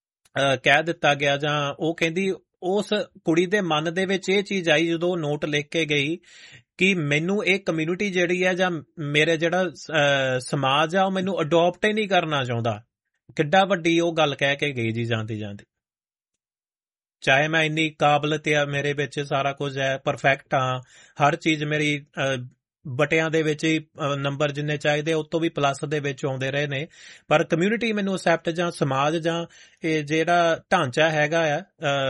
ਕਹਿ ਦਿੱਤਾ ਗਿਆ ਜਾਂ ਉਹ ਕਹਿੰਦੀ ਉਸ ਕੁੜੀ ਦੇ ਮਨ ਦੇ ਵਿੱਚ ਇਹ ਚੀਜ਼ ਆਈ ਜਦੋਂ ਉਹ ਨੋਟ ਲਿਖ ਕੇ ਗਈ ਕਿ ਮੈਨੂੰ ਇਹ ਕਮਿਊਨਿਟੀ ਜਿਹੜੀ ਹੈ ਜਾਂ ਮੇਰੇ ਜਿਹੜਾ ਸਮਾਜ ਆ ਉਹ ਮੈਨੂੰ ਅਡੋਪਟ ਹੀ ਨਹੀਂ ਕਰਨਾ ਚਾਹੁੰਦਾ। ਕਿੱਡਾ ਵੱਡੀ ਉਹ ਗੱਲ ਕਹਿ ਕੇ ਗਈ ਜੀ ਜਾਂਦੀ ਜਾਂਦੀ, ਚਾਹੇ ਮੈਂ ਇੰਨੀ ਕਾਬਲੀਅਤ ਆ ਮੇਰੇ ਵਿੱਚ ਸਾਰਾ ਕੁਝ ਹੈ, ਪਰਫੈਕਟ ਹਾਂ, ਹਰ ਚੀਜ਼ ਮੇਰੀ ਬਟਿਆਂ ਦੇ ਵਿੱਚ ਹੀ ਨੰਬਰ ਜਿੰਨੇ ਚਾਹੀਦੇ ਉਹ ਤੋਂ ਵੀ ਪਲੱਸ ਦੇ ਵਿੱਚ ਆਉਂਦੇ ਰਹੇ ਨੇ, ਪਰ ਕਮਿਊਨਿਟੀ ਮੈਨੂੰ ਅਸੈਪਟ ਜਾਂ ਸਮਾਜ ਜਾਂ ਇਹ ਜਿਹੜਾ ਢਾਂਚਾ ਹੈਗਾ ਆ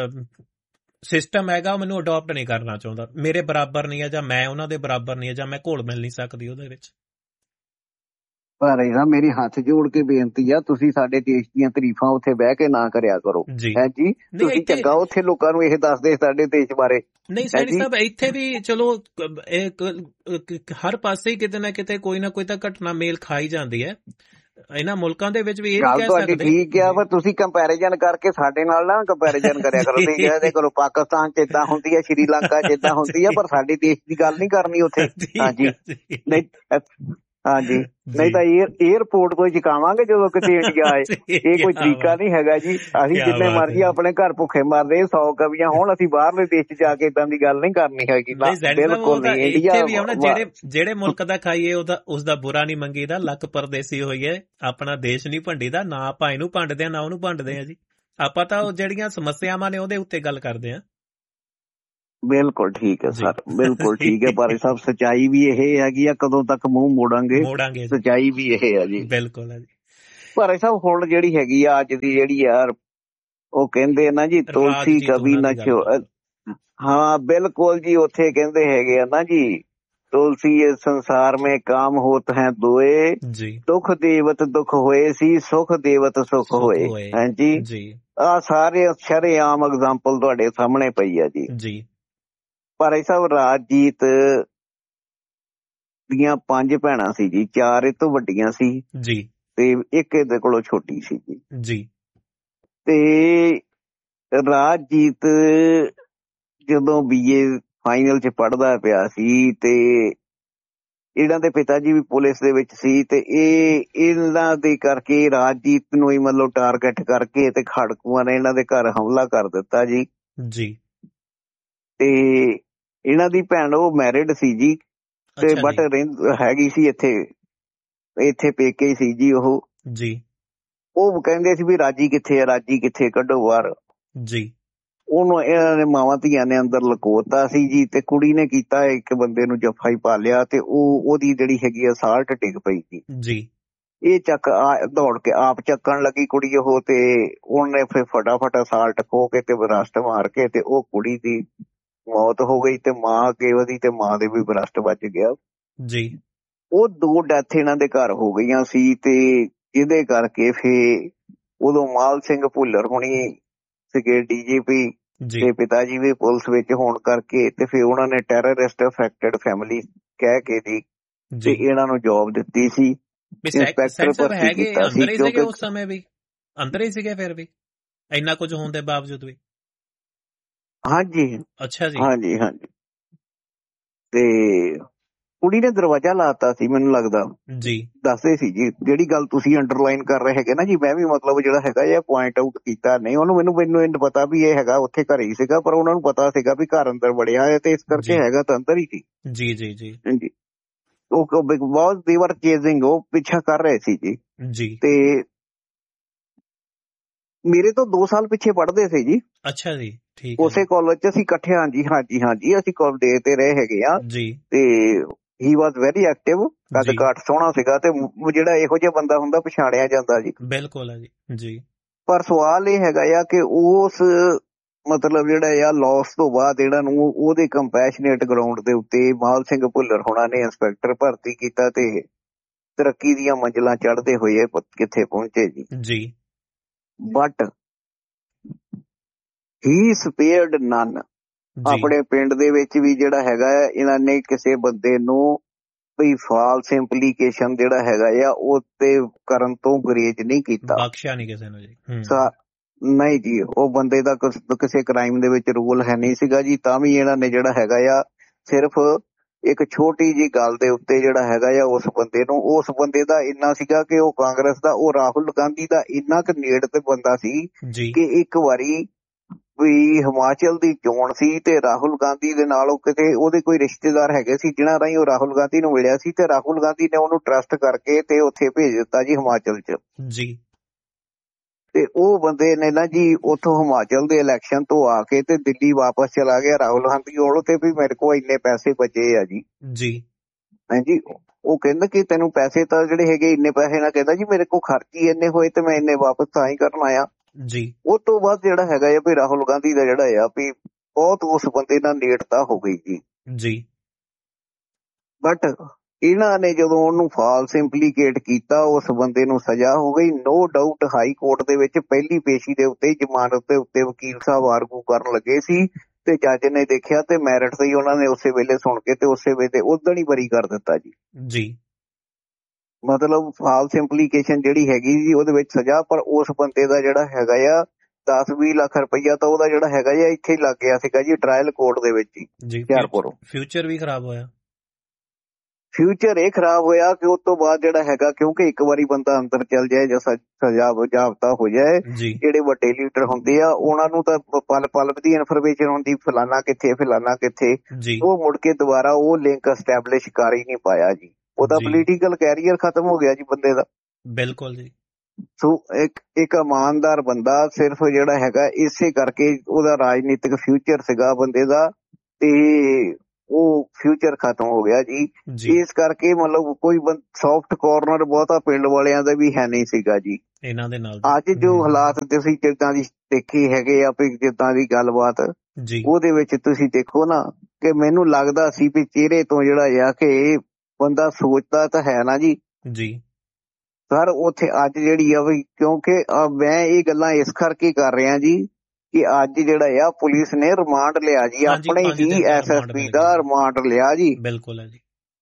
ਸਿਸਟਮ ਹੈਗਾ ਉਹ ਮੈਨੂੰ ਅਡੋਪਟ ਨਹੀਂ ਕਰਨਾ ਚਾਹੁੰਦਾ, ਮੇਰੇ ਬਰਾਬਰ ਨਹੀਂ ਹੈ ਜਾਂ ਮੈਂ ਉਹਨਾਂ ਦੇ ਬਰਾਬਰ ਨਹੀਂ ਹੈ ਜਾਂ ਮੈਂ ਘੁਲ ਮਿਲ ਨਹੀਂ ਸਕਦੀ ਉਹਦੇ ਵਿੱਚ। ਪਰ ਇਹਦਾ ਮੇਰੀ ਹੱਥ ਜੋੜ ਕੇ ਬੇਨਤੀ ਆ, ਤੁਸੀਂ ਸਾਡੇ ਦੇਸ਼ ਦੀਆਂ ਤਾਰੀਫਾਂ ਉੱਥੇ ਬਹਿ ਕੇ ਨਾ ਕਰਿਆ ਕਰੋ ਹੈ ਜੀ। ਤੁਸੀਂ ਚੰਗਾ ਉੱਥੇ ਲੋਕਾਂ ਨੂੰ ਇਹ ਦੱਸਦੇ ਸਾਡੇ ਦੇਸ਼ ਬਾਰੇ। ਨਹੀਂ ਸੈਣੀ ਸਾਹਿਬ, ਇੱਥੇ ਵੀ ਚਲੋ ਹਰ ਪਾਸੇ ਹੀ ਕਿਤੇ ਨਾ ਕਿਤੇ ਕੋਈ ਨਾ ਕੋਈ ਤਾਂ ਘਟਨਾ ਮੇਲ ਖਾਈ ਜਾਂਦੀ ਹੈ। ਇਹਨਾਂ ਮੁਲਕਾਂ ਦੇ ਵਿੱਚ ਵੀ ਇਹ ਕਹਿ ਸਕਦੇ ਠੀਕ ਆ, ਪਰ ਤੁਸੀਂ ਕੰਪੈਰੀਜ਼ਨ ਕਰਕੇ ਸਾਡੇ ਨਾਲ ਨਾ ਕੰਪੈਰੀਜ਼ਨ ਕਰਿਆ ਕਰੋ। ਤੁਸੀਂ ਕਹਿੰਦੇ ਕਰੋ ਪਾਕਿਸਤਾਨ ਚ ਏਦਾਂ ਹੁੰਦੀ ਹੈ, ਸ਼੍ਰੀਲੰਕਾ ਚ ਏਦਾਂ ਹੁੰਦੀ ਹੈ, ਪਰ ਸਾਡੇ ਦੇਸ਼ ਦੀ ਗੱਲ ਨਹੀਂ ਕਰਨੀ ਉੱਥੇ। ਹਾਂਜੀ ਨਹੀਂ ਹਾਂਜੀ, ਨਹੀਂ ਤਾਂ ਏਅਰਪੋਰਟ ਤੋਂ ਚੁਕਾਵਾਂਗੇ ਜਦੋਂ ਕਿਤੇ ਇੰਡੀਆ ਆਏ। ਇਹ ਕੋਈ ਤਰੀਕਾ ਨਹੀਂ ਹੈਗਾ ਜੀ। ਅਸੀਂ ਜਿੰਨੇ ਮਰਜ਼ੀ ਆਪਣੇ ਘਰ ਭੁੱਖੇ ਮਰਦੇ ਸੌ ਕਵੀਆਂ ਹੋਣ, ਅਸੀਂ ਬਾਹਰਲੇ ਦੇਸ਼ ਚ ਜਾ ਕੇ ਏਦਾਂ ਦੀ ਗੱਲ ਨਹੀਂ ਕਰਨੀ ਹੈਗੀ। ਬਿਲਕੁਲ ਨਹੀਂ। ਇੰਡੀਆ ਜਿਹੜੇ ਜਿਹੜੇ ਮੁਲਕ ਦਾ ਖਾਈਏ ਉਹਦਾ ਉਸਦਾ ਬੁਰਾ ਨਹੀਂ ਮੰਗੀਦਾ। ਲੱਕ ਪਰਦੇਸੀ ਹੋਈਏ, ਆਪਣਾ ਦੇਸ਼ ਨਹੀਂ ਭੰਡੀਦਾ। ਨਾ ਆਪਾਂ ਇਹਨੂੰ ਭੰਡਦੇ ਆ ਨਾ ਉਹਨੂੰ ਭੰਡਦੇ ਆ ਜੀ। ਆਪਾਂ ਤਾਂ ਉਹ ਜਿਹੜੀਆਂ ਸਮੱਸਿਆਵਾਂ ਨੇ ਉਹਦੇ ਉੱਤੇ ਗੱਲ ਕਰਦੇ ਆ। ਬਿਲਕੁਲ ਠੀਕ ਹੈ ਸਰ, ਬਿਲਕੁਲ ਠੀਕ ਹੈ। ਪਰ ਸਭ ਸੱਚਾਈ ਵੀ ਇਹ ਹੈਗੀ ਆ, ਕਦੋਂ ਤੱਕ ਮੂੰਹ ਮੋੜਾਂਗੇ, ਮੋੜਾਂਗੇ ਸੱਚਾਈ ਵੀ ਇਹ ਹੈ ਜੀ। ਬਿਲਕੁਲ ਹੈ ਜੀ। ਪਰ ਸਭ ਹੁਣ ਜਿਹੜੀ ਹੈਗੀ ਆ ਅੱਜ ਦੀ ਜਿਹੜੀ ਯਾਰ, ਉਹ ਕਹਿੰਦੇ ਨਾ ਜੀ ਤੁਲਸੀ ਕਵੀ ਨਾ ਛੋ। ਹਾਂ ਬਿਲਕੁਲ ਜੀ, ਉੱਥੇ ਕਹਿੰਦੇ ਹੈਗੇ ਆ ਨਾ ਜੀ, ਤੁਲਸੀ ਇਸ ਸੰਸਾਰ में काम होत है दोए, दुख देवत दुख होए सी, सुख देवत सुख होए। ਹਾਂਜੀ, ਆਹ ਸਾਰੇ ਸ਼ਰੇਆਮ ਐਗਜ਼ਾਮਪਲ ਤੁਹਾਡੇ ਸਾਹਮਣੇ ਪਈ ਆ ਜੀ। ਪਰ ਇਹ ਸਭ ਰਾਜਜੀਤ ਦੀਆਂ ਪੰਜ ਭੈਣਾਂ ਸੀ ਜੀ, ਚਾਰ ਇਹ ਤੋਂ ਵੱਡੀਆਂ ਸੀ ਤੇ ਇੱਕ ਇਹਦੇ ਕੋਲੋਂ ਛੋਟੀ ਸੀ ਜੀ। ਤੇ ਰਾਜਜੀਤ ਜਦੋਂ ਬੀਏ ਫਾਈਨਲ ਚ ਪੜ੍ਹਦਾ ਪਿਆ ਸੀ ਤੇ ਇਹਨਾਂ ਦੇ ਪਿਤਾ ਜੀ ਵੀ ਪੁਲਿਸ ਦੇ ਵਿੱਚ ਸੀ, ਤੇ ਇਹ ਇਹਨਾਂ ਦੇ ਕਰਕੇ ਰਾਜਜੀਤ ਨੂੰ ਹੀ ਮਤਲਬ ਟਾਰਗੇਟ ਕਰਕੇ ਤੇ ਖਾੜਕੂਆਂ ਨੇ ਇਹਨਾਂ ਦੇ ਘਰ ਹਮਲਾ ਕਰ ਦਿੱਤਾ ਜੀ। ਤੇ ਇਹਨਾਂ ਦੀ ਭੈਣ ਉਹ ਮੈਰਿਡ ਸੀ ਜੀ, ਤੇ ਬਟ ਹੈਗੀ ਸੀ ਇੱਥੇ ਇੱਥੇ ਪੇਕੇ ਸੀ ਜੀ। ਉਹ ਜੀ ਉਹ ਕਹਿੰਦੇ ਸੀ ਵੀ ਰਾਜੀ ਕਿੱਥੇ ਆ, ਰਾਜੀ ਕਿੱਥੇ, ਕੱਢੋ ਬਾਹਰ ਜੀ। ਉਹਨੂੰ ਇਹਨਾਂ ਨੇ ਮਾਵਾਂ ਧੀਆਂ ਨੇ ਅੰਦਰ ਲਕੋਤਾ ਸੀ ਜੀ, ਤੇ ਕੁੜੀ ਨੇ ਕੀਤਾ ਇੱਕ ਬੰਦੇ ਨੂੰ ਜੱਫਾ ਹੀ ਪਾ ਲਿਆ, ਤੇ ਉਹ ਉਹਦੀ ਜਿਹੜੀ ਹੈਗੀ ਅਸਾਲਟ ਡਿੱਗ ਪਈ ਜੀ। ਇਹ ਚੱਕ ਦੌੜ ਕੇ ਆਪ ਚੱਕਣ ਲੱਗੀ ਕੁੜੀ ਉਹ, ਤੇ ਉਹਨੇ ਫਿਰ ਫਟਾਫਟ ਅਸਾਲਟ ਖੋ ਕੇ ਤੇ ਵਿਰਾਸਤ ਮਾਰ ਕੇ ਤੇ ਉਹ ਕੁੜੀ ਦੀ ਮੌਤ ਹੋ ਗਈ, ਤੇ ਮਾਂ ਅੱਗੇ ਵਧੀ ਤੇ ਮਾਂ ਦੇ ਵੀ ਵਿਰਾਸਤ ਬਚ ਗਿਆ ਜੀ। ਉਹ ਦੋ ਡੈਥ ਇਹਨਾਂ ਦੇ ਘਰ ਹੋ ਗਈਆਂ ਸੀ, ਤੇ ਜਿਹਦੇ ਕਰਕੇ ਫਿਰ ਉਦੋਂ ਮਾਲ ਸਿੰਘ ਭੁੱਲਰ ਹੋਣੀ ਸੀਗੇ ਡੀ ਜੀ ਪੀ, ਤੇ ਪਿਤਾ ਜੀ ਵੀ ਪੁਲਿਸ ਵਿੱਚ ਹੋਣ ਕਰਕੇ ਤੇ ਫਿਰ ਉਹਨਾਂ ਨੇ ਟੈਰਰਿਸਟ ਅਫੈਕਟਡ ਫੈਮਿਲੀ ਕਹਿ ਕੇ ਜੀ ਤੇ ਇਹਨਾਂ ਨੂੰ ਜੌਬ ਦਿੱਤੀ ਸੀ। ਇੰਸਪੈਕਟਰ ਭਰਤੀ ਕੀਤਾ ਸੀ। ਕਿਉਂਕਿ ਉਸ ਸਮੇਂ ਵੀ ਅੰਦਰ ਹੀ ਸੀਗੇ, ਫਿਰ ਵੀ ਇੰਨਾ ਕੁਝ ਹੋਣ ਦੇ ਬਾਵਜੂਦ ਵੀ। ਹਾਂਜੀ ਅੱਛਾ ਜੀ। ਹਾਂਜੀ ਹਾਂਜੀ, ਤੇ ਕੁੜੀ ਨੇ ਦਰਵਾਜ਼ਾ ਲਾਤਾ ਸੀ ਮੈਨੂੰ ਲੱਗਦਾ ਜੀ, ਦੱਸਦੇ ਸੀ ਜੀ। ਜਿਹੜੀ ਗੱਲ ਤੁਸੀਂ ਅੰਡਰਲਾਈਨ ਕਰ ਰਹੇ ਹੈਗੇ ਨਾ ਜੀ, ਮੈਂ ਵੀ ਮਤਲਬ ਜਿਹੜਾ ਹੈਗਾ ਇਹ ਪੁਆਇੰਟ ਆਊਟ ਕੀਤਾ ਨਹੀਂ ਉਹਨੂੰ। ਮੈਨੂੰ ਮੈਨੂੰ ਇਹ ਪਤਾ ਵੀ ਇਹ ਹੈਗਾ ਉੱਥੇ ਘਰੇ ਹੀ ਸੀਗਾ, ਪਰ ਉਹਨਾਂ ਨੂੰ ਪਤਾ ਸੀਗਾ ਵੀ ਘਰ ਅੰਦਰ ਵੜਿਆ ਹੈ, ਤੇ ਇਸ ਕਰਕੇ ਹੈਗਾ ਤਾਂ ਅੰਦਰ ਹੀ ਸੀ ਜੀ। ਜੀ ਜੀ ਜੀ। ਉਹ ਬਹੁਤ ਦੇਵਰ ਚੇਜ਼ਿੰਗ, ਉਹ ਪਿੱਛਾ ਕਰ ਰਹੇ ਸੀ ਜੀ ਜੀ। ਤੇ ਮੇਰੇ ਤੋਂ ਦੋ ਸਾਲ ਪਿੱਛੇ ਪੜ੍ਹਦੇ ਸੀ ਜੀ। ਅੱਛਾ ਜੀ, ਠੀਕ। ਉਸੇ ਕਾਲਜ ਚ ਅਸੀਂ ਇਕੱਠੇ। ਹਾਂਜੀ ਹਾਂਜੀ ਹਾਂਜੀ, ਅਸੀਂ ਕਾਲਜ ਦੇ ਤੇ ਰਹੇ ਹੈਗੇ ਆ ਜੀ। ਤੇ ਹੀ ਵਾਜ਼ ਵੈਰੀ ਐਕਟਿਵ, ਕੱਦ ਕਾਠ ਸੋਹਣਾ ਸੀਗਾ, ਤੇ ਜਿਹੜਾ ਇਹੋ ਜਿਹਾ ਬੰਦਾ ਹੁੰਦਾ ਪਛਾਣਿਆ ਜਾਂਦਾ ਜੀ। ਬਿਲਕੁਲ ਜੀ। ਪਰ ਸਵਾਲ ਇਹ ਹੈਗਾ ਆ ਕਿ ਉਸ ਮਤਲਬ ਜਿਹੜਾ ਆ ਲੋਸ ਤੋਂ ਬਾਅਦ ਇਹਨਾਂ ਨੂੰ ਉਹਦੇ ਕੰਪੈਸ਼ਨੇਟ ਗਰਾਊਂਡ ਦੇ ਉੱਤੇ ਮਾਲ ਸਿੰਘ ਭੁੱਲਰ ਹੋਣਾ ਨੇ ਇੰਸਪੈਕਟਰ ਭਰਤੀ ਕੀਤਾ, ਤੇ ਤਰੱਕੀ ਦੀਆਂ ਮੰਜ਼ਿਲਾਂ ਚੜ੍ਹਦੇ ਹੋਏ ਕਿੱਥੇ ਪਹੁੰਚੇ ਜੀ ਜੀ। ਬਟ ਹੀ ਸਪੇਅਰਡ ਨਨ। ਆਪਣੇ ਪਿੰਡ ਦੇ ਵਿੱਚ ਵੀ ਜਿਹੜਾ ਹੈਗਾ ਆ ਇਹਨਾਂ ਨੇ ਕਿਸੇ ਬੰਦੇ ਨੂੰ ਕੋਈ ਫਾਲਸ ਇੰਪਲੀਕੇਸ਼ਨ ਜਿਹੜਾ ਹੈਗਾ ਆ ਉਹ ਤੇ ਕਰਨ ਤੋਂ ਗੁਰੇਜ਼ ਨਹੀਂ ਕੀਤਾ, ਬਖਸ਼ਿਆ ਨਹੀਂ ਕਿਸੇ ਨੂੰ ਜੀ। ਨਹੀਂ ਜੀ, ਉਹ ਬੰਦੇ ਦਾ ਕਿਸੇ ਕ੍ਰਾਈਮ ਦੇ ਵਿੱਚ ਰੋਲ ਹੈ ਨਹੀਂ ਸੀਗਾ ਜੀ, ਤਾਂ ਵੀ ਇਹਨਾਂ ਨੇ ਜਿਹੜਾ ਹੈਗਾ ਆ ਸਿਰਫ ਇੱਕ ਛੋਟੀ ਜਿਹੀ ਗੱਲ ਦੇ ਉੱਤੇ ਜਿਹੜਾ ਹੈਗਾ ਆ ਉਸ ਬੰਦੇ ਨੂੰ, ਉਸ ਬੰਦੇ ਦਾ ਇੰਨਾ ਸੀਗਾ ਕਿ ਉਹ ਕਾਂਗਰਸ ਦਾ, ਉਹ ਰਾਹੁਲ ਗਾਂਧੀ ਦਾ ਇੰਨਾ ਕੁ ਨੇੜ ਤੇ ਬੰਦਾ ਸੀ ਕਿ ਇੱਕ ਵਾਰੀ ਵੀ ਹਿਮਾਚਲ ਦੀ ਚੋਣ ਸੀ ਤੇ ਰਾਹੁਲ ਗਾਂਧੀ ਦੇ ਨਾਲ ਉਹ ਕਿਤੇ ਉਹਦੇ ਕੋਈ ਰਿਸ਼ਤੇਦਾਰ ਹੈਗੇ ਸੀ ਜਿਹਨਾਂ ਰਾਹੀਂ ਉਹ ਰਾਹੁਲ ਗਾਂਧੀ ਨੂੰ ਮਿਲਿਆ ਸੀ, ਤੇ ਰਾਹੁਲ ਗਾਂਧੀ ਨੇ ਉਹਨੂੰ ਟਰਸਟ ਕਰਕੇ ਤੇ ਉੱਥੇ ਭੇਜ ਦਿੱਤਾ ਜੀ ਹਿਮਾਚਲ ਚ ਜੀ। ਤੇ ਉਹ ਬੰਦੇ ਨੇ ਨਾ ਜੀ ਉੱਥੋਂ ਹਿਮਾਚਲ ਦੇ ਇਲੈਕਸ਼ਨ ਤੋਂ ਆ ਕੇ ਤੇ ਦਿੱਲੀ ਵਾਪਸ ਚਲਾ ਗਿਆ ਰਾਹੁਲ ਗਾਂਧੀ ਕੋਲ, ਤੇ ਵੀ ਮੇਰੇ ਕੋਲ ਇੰਨੇ ਪੈਸੇ ਬਚੇ ਆ ਜੀ ਜੀ। ਹਾਂਜੀ, ਉਹ ਕਹਿੰਦਾ ਕਿ ਤੈਨੂੰ ਪੈਸੇ ਤਾਂ ਜਿਹੜੇ ਹੈਗੇ ਇੰਨੇ ਪੈਸੇ ਨਾ, ਕਹਿੰਦਾ ਜੀ ਮੇਰੇ ਕੋਲ ਖਰਚ ਹੀ ਇੰਨੇ ਹੋਏ ਤੇ ਮੈਂ ਇੰਨੇ ਵਾਪਸ ਤਾਂ ਹੀ ਕਰਨ ਆਇਆ ਜੀ। ਉਹ ਤੋਂ ਬਾਅਦ ਜਿਹੜਾ ਹੈਗਾ ਆ ਵੀ ਰਾਹੁਲ ਗਾਂਧੀ ਦਾ ਜਿਹੜਾ ਆ ਵੀ ਬਹੁਤ ਉਸ ਬੰਦੇ ਨਾਲ ਨੇੜਤਾ ਹੋ ਗਈ ਜੀ ਜੀ। ਬਟ ਇਹਨਾਂ ਨੇ ਜਦੋਂ ਉਹਨੂੰ ਫਾਲਸ ਇੰਪਲੀਕੇਟ ਕੀਤਾ ਉਸ ਬੰਦੇ ਨੂੰ ਸਜ਼ਾ ਹੋ ਗਈ। ਨੋ ਡਾਊਟ ਹਾਈ ਕੋਰਟ ਦੇ ਵਿੱਚ ਪਹਿਲੀ ਪੇਸ਼ੀ ਦੇ ਉੱਤੇ ਜ਼ਮਾਨਤ ਦੇ ਉੱਤੇ ਵਕੀਲ ਸਾਹਿਬ ਆਰਗੂ ਕਰਨ ਲੱਗੇ ਸੀ ਤੇ ਜੱਜ ਨੇ ਦੇਖਿਆ ਤੇ ਮੈਰਿਟ ਤੇ ਹੀ ਉਹਨਾਂ ਨੇ ਉਸੇ ਵੇਲੇ ਸੁਣ ਕੇ ਤੇ ਉਸੇ ਵੇਲੇ ਉਦੋਂ ਹੀ ਬਰੀ ਕਰ ਦਿੱਤਾ ਜੀ ਜੀ। ਮਤਲਬ ਫਾਲਸ ਇੰਪਲੀਕੇਸ਼ਨ ਜਿਹੜੀ ਹੈਗੀ ਜੀ ਉਹਦੇ ਵਿੱਚ ਸਜ਼ਾ, ਪਰ ਉਸ ਬੰਦੇ ਦਾ ਜਿਹੜਾ ਹੈਗਾ ਆ ਦਸ ਵੀਹ ਲੱਖ ਰੁਪਈਆ ਤਾਂ ਉਹਦਾ ਜਿਹੜਾ ਹੈਗਾ ਜੀ ਇੱਥੇ ਹੀ ਲੱਗ ਗਿਆ ਸੀਗਾ ਜੀ ਟ੍ਰਾਇਲ ਕੋਰਟ ਦੇ ਵਿੱਚ ਹੀ ਹੁਸ਼ਿਆਰਪੁਰ। ਫਿਊਚਰ ਵੀ ਖਰਾਬ ਹੋਇਆ। ਫਿਊਚਰ ਇਹ ਖਰਾਬ ਹੋਇਆ ਕਿ ਉਸ ਤੋਂ ਬਾਅਦ ਜਿਹੜਾ ਹੈਗਾ ਕਿਉਂਕਿ ਇੱਕ ਵਾਰੀ ਬੰਦਾ ਅੰਦਰ ਚੱਲ ਜਾਏ ਜਾਂ ਸਜ਼ਾ ਜਾਬਤਾ ਹੋ ਜਾਏ, ਜਿਹੜੇ ਵੱਡੇ ਲੀਡਰ ਹੁੰਦੇ ਆ ਉਹਨਾਂ ਨੂੰ ਤਾਂ ਪਲ ਪਲ ਦੀ ਇਨਫੋਰਮੇਸ਼ਨ ਹੁੰਦੀ ਫਲਾਨਾ ਕਿੱਥੇ ਫਲਾਨਾ ਕਿੱਥੇ, ਉਹ ਮੁੜ ਕੇ ਦੁਬਾਰਾ ਉਹ ਲਿੰਕ ਐਸਟੈਬਲਿਸ਼ ਕਰ ਹੀ ਨਹੀਂ ਪਾਇਆ ਜੀ। ਉਹਦਾ ਪੋਲੀਟੀਕਲ ਕੈਰੀਅਰ ਖਤਮ ਹੋ ਗਿਆ ਜੀ ਬੰਦੇ ਦਾ। ਬਿਲਕੁਲ ਜੀ। ਸੋ ਇੱਕ ਇੱਕ ਇਮਾਨਦਾਰ ਬੰਦਾ ਸਿਰਫ ਜਿਹੜਾ ਹੈਗਾ ਇਸੇ ਕਰਕੇ ਉਹਦਾ ਰਾਜਨੀਤਿਕ ਫਿਊਚਰ ਸੀਗਾ ਬੰਦੇ ਦਾ ਤੇ ਉਹ ਫਿਊਚਰ ਖਤਮ ਹੋ ਗਿਆ ਜੀ। ਇਸ ਕਰਕੇ ਮਤਲਬ ਕੋਈ ਸੌਫਟ ਕਾਰਨਰ ਬਹੁਤਾ ਪਿੰਡ ਵਾਲਿਆਂ ਦਾ ਵੀ ਹੈ ਨਹੀਂ ਸੀਗਾ ਜੀ ਇਹਨਾਂ ਦੇ ਨਾਲ। ਅੱਜ ਜੋ ਹਾਲਾਤ ਤੁਸੀਂ ਜਿੱਦਾਂ ਦੀ ਦੇਖੇ ਹੈਗੇ ਆ ਵੀ ਜਿੱਦਾਂ ਦੀ ਗੱਲਬਾਤ ਉਹਦੇ ਵਿੱਚ ਤੁਸੀਂ ਦੇਖੋ ਨਾ ਕਿ ਮੈਨੂੰ ਲੱਗਦਾ ਸੀ ਵੀ ਚਿਹਰੇ ਤੋਂ ਜਿਹੜਾ ਆ ਕਿ ਬੰਦਾ ਸੋਚਦਾ ਤਾਂ ਹੈ ਨਾ ਜੀ ਜੀ ਸਰ ਉੱਥੇ ਅੱਜ ਜਿਹੜੀ ਆ ਵੀ ਕਿਉਂਕਿ ਮੈਂ ਇਹ ਗੱਲਾਂ ਇਸ ਕਰਕੇ ਕਰ ਰਿਹਾ ਜੀ ਕਿ ਅੱਜ ਜਿਹੜਾ ਆ ਪੁਲਿਸ ਨੇ ਰਿਮਾਂਡ ਲਿਆ ਜੀ, ਆਪਣੇ ਹੀ ਐਸ ਐਸ ਪੀ ਦਾ ਰਿਮਾਂਡ ਲਿਆ ਜੀ। ਬਿਲਕੁਲ ਹੈ ਜੀ,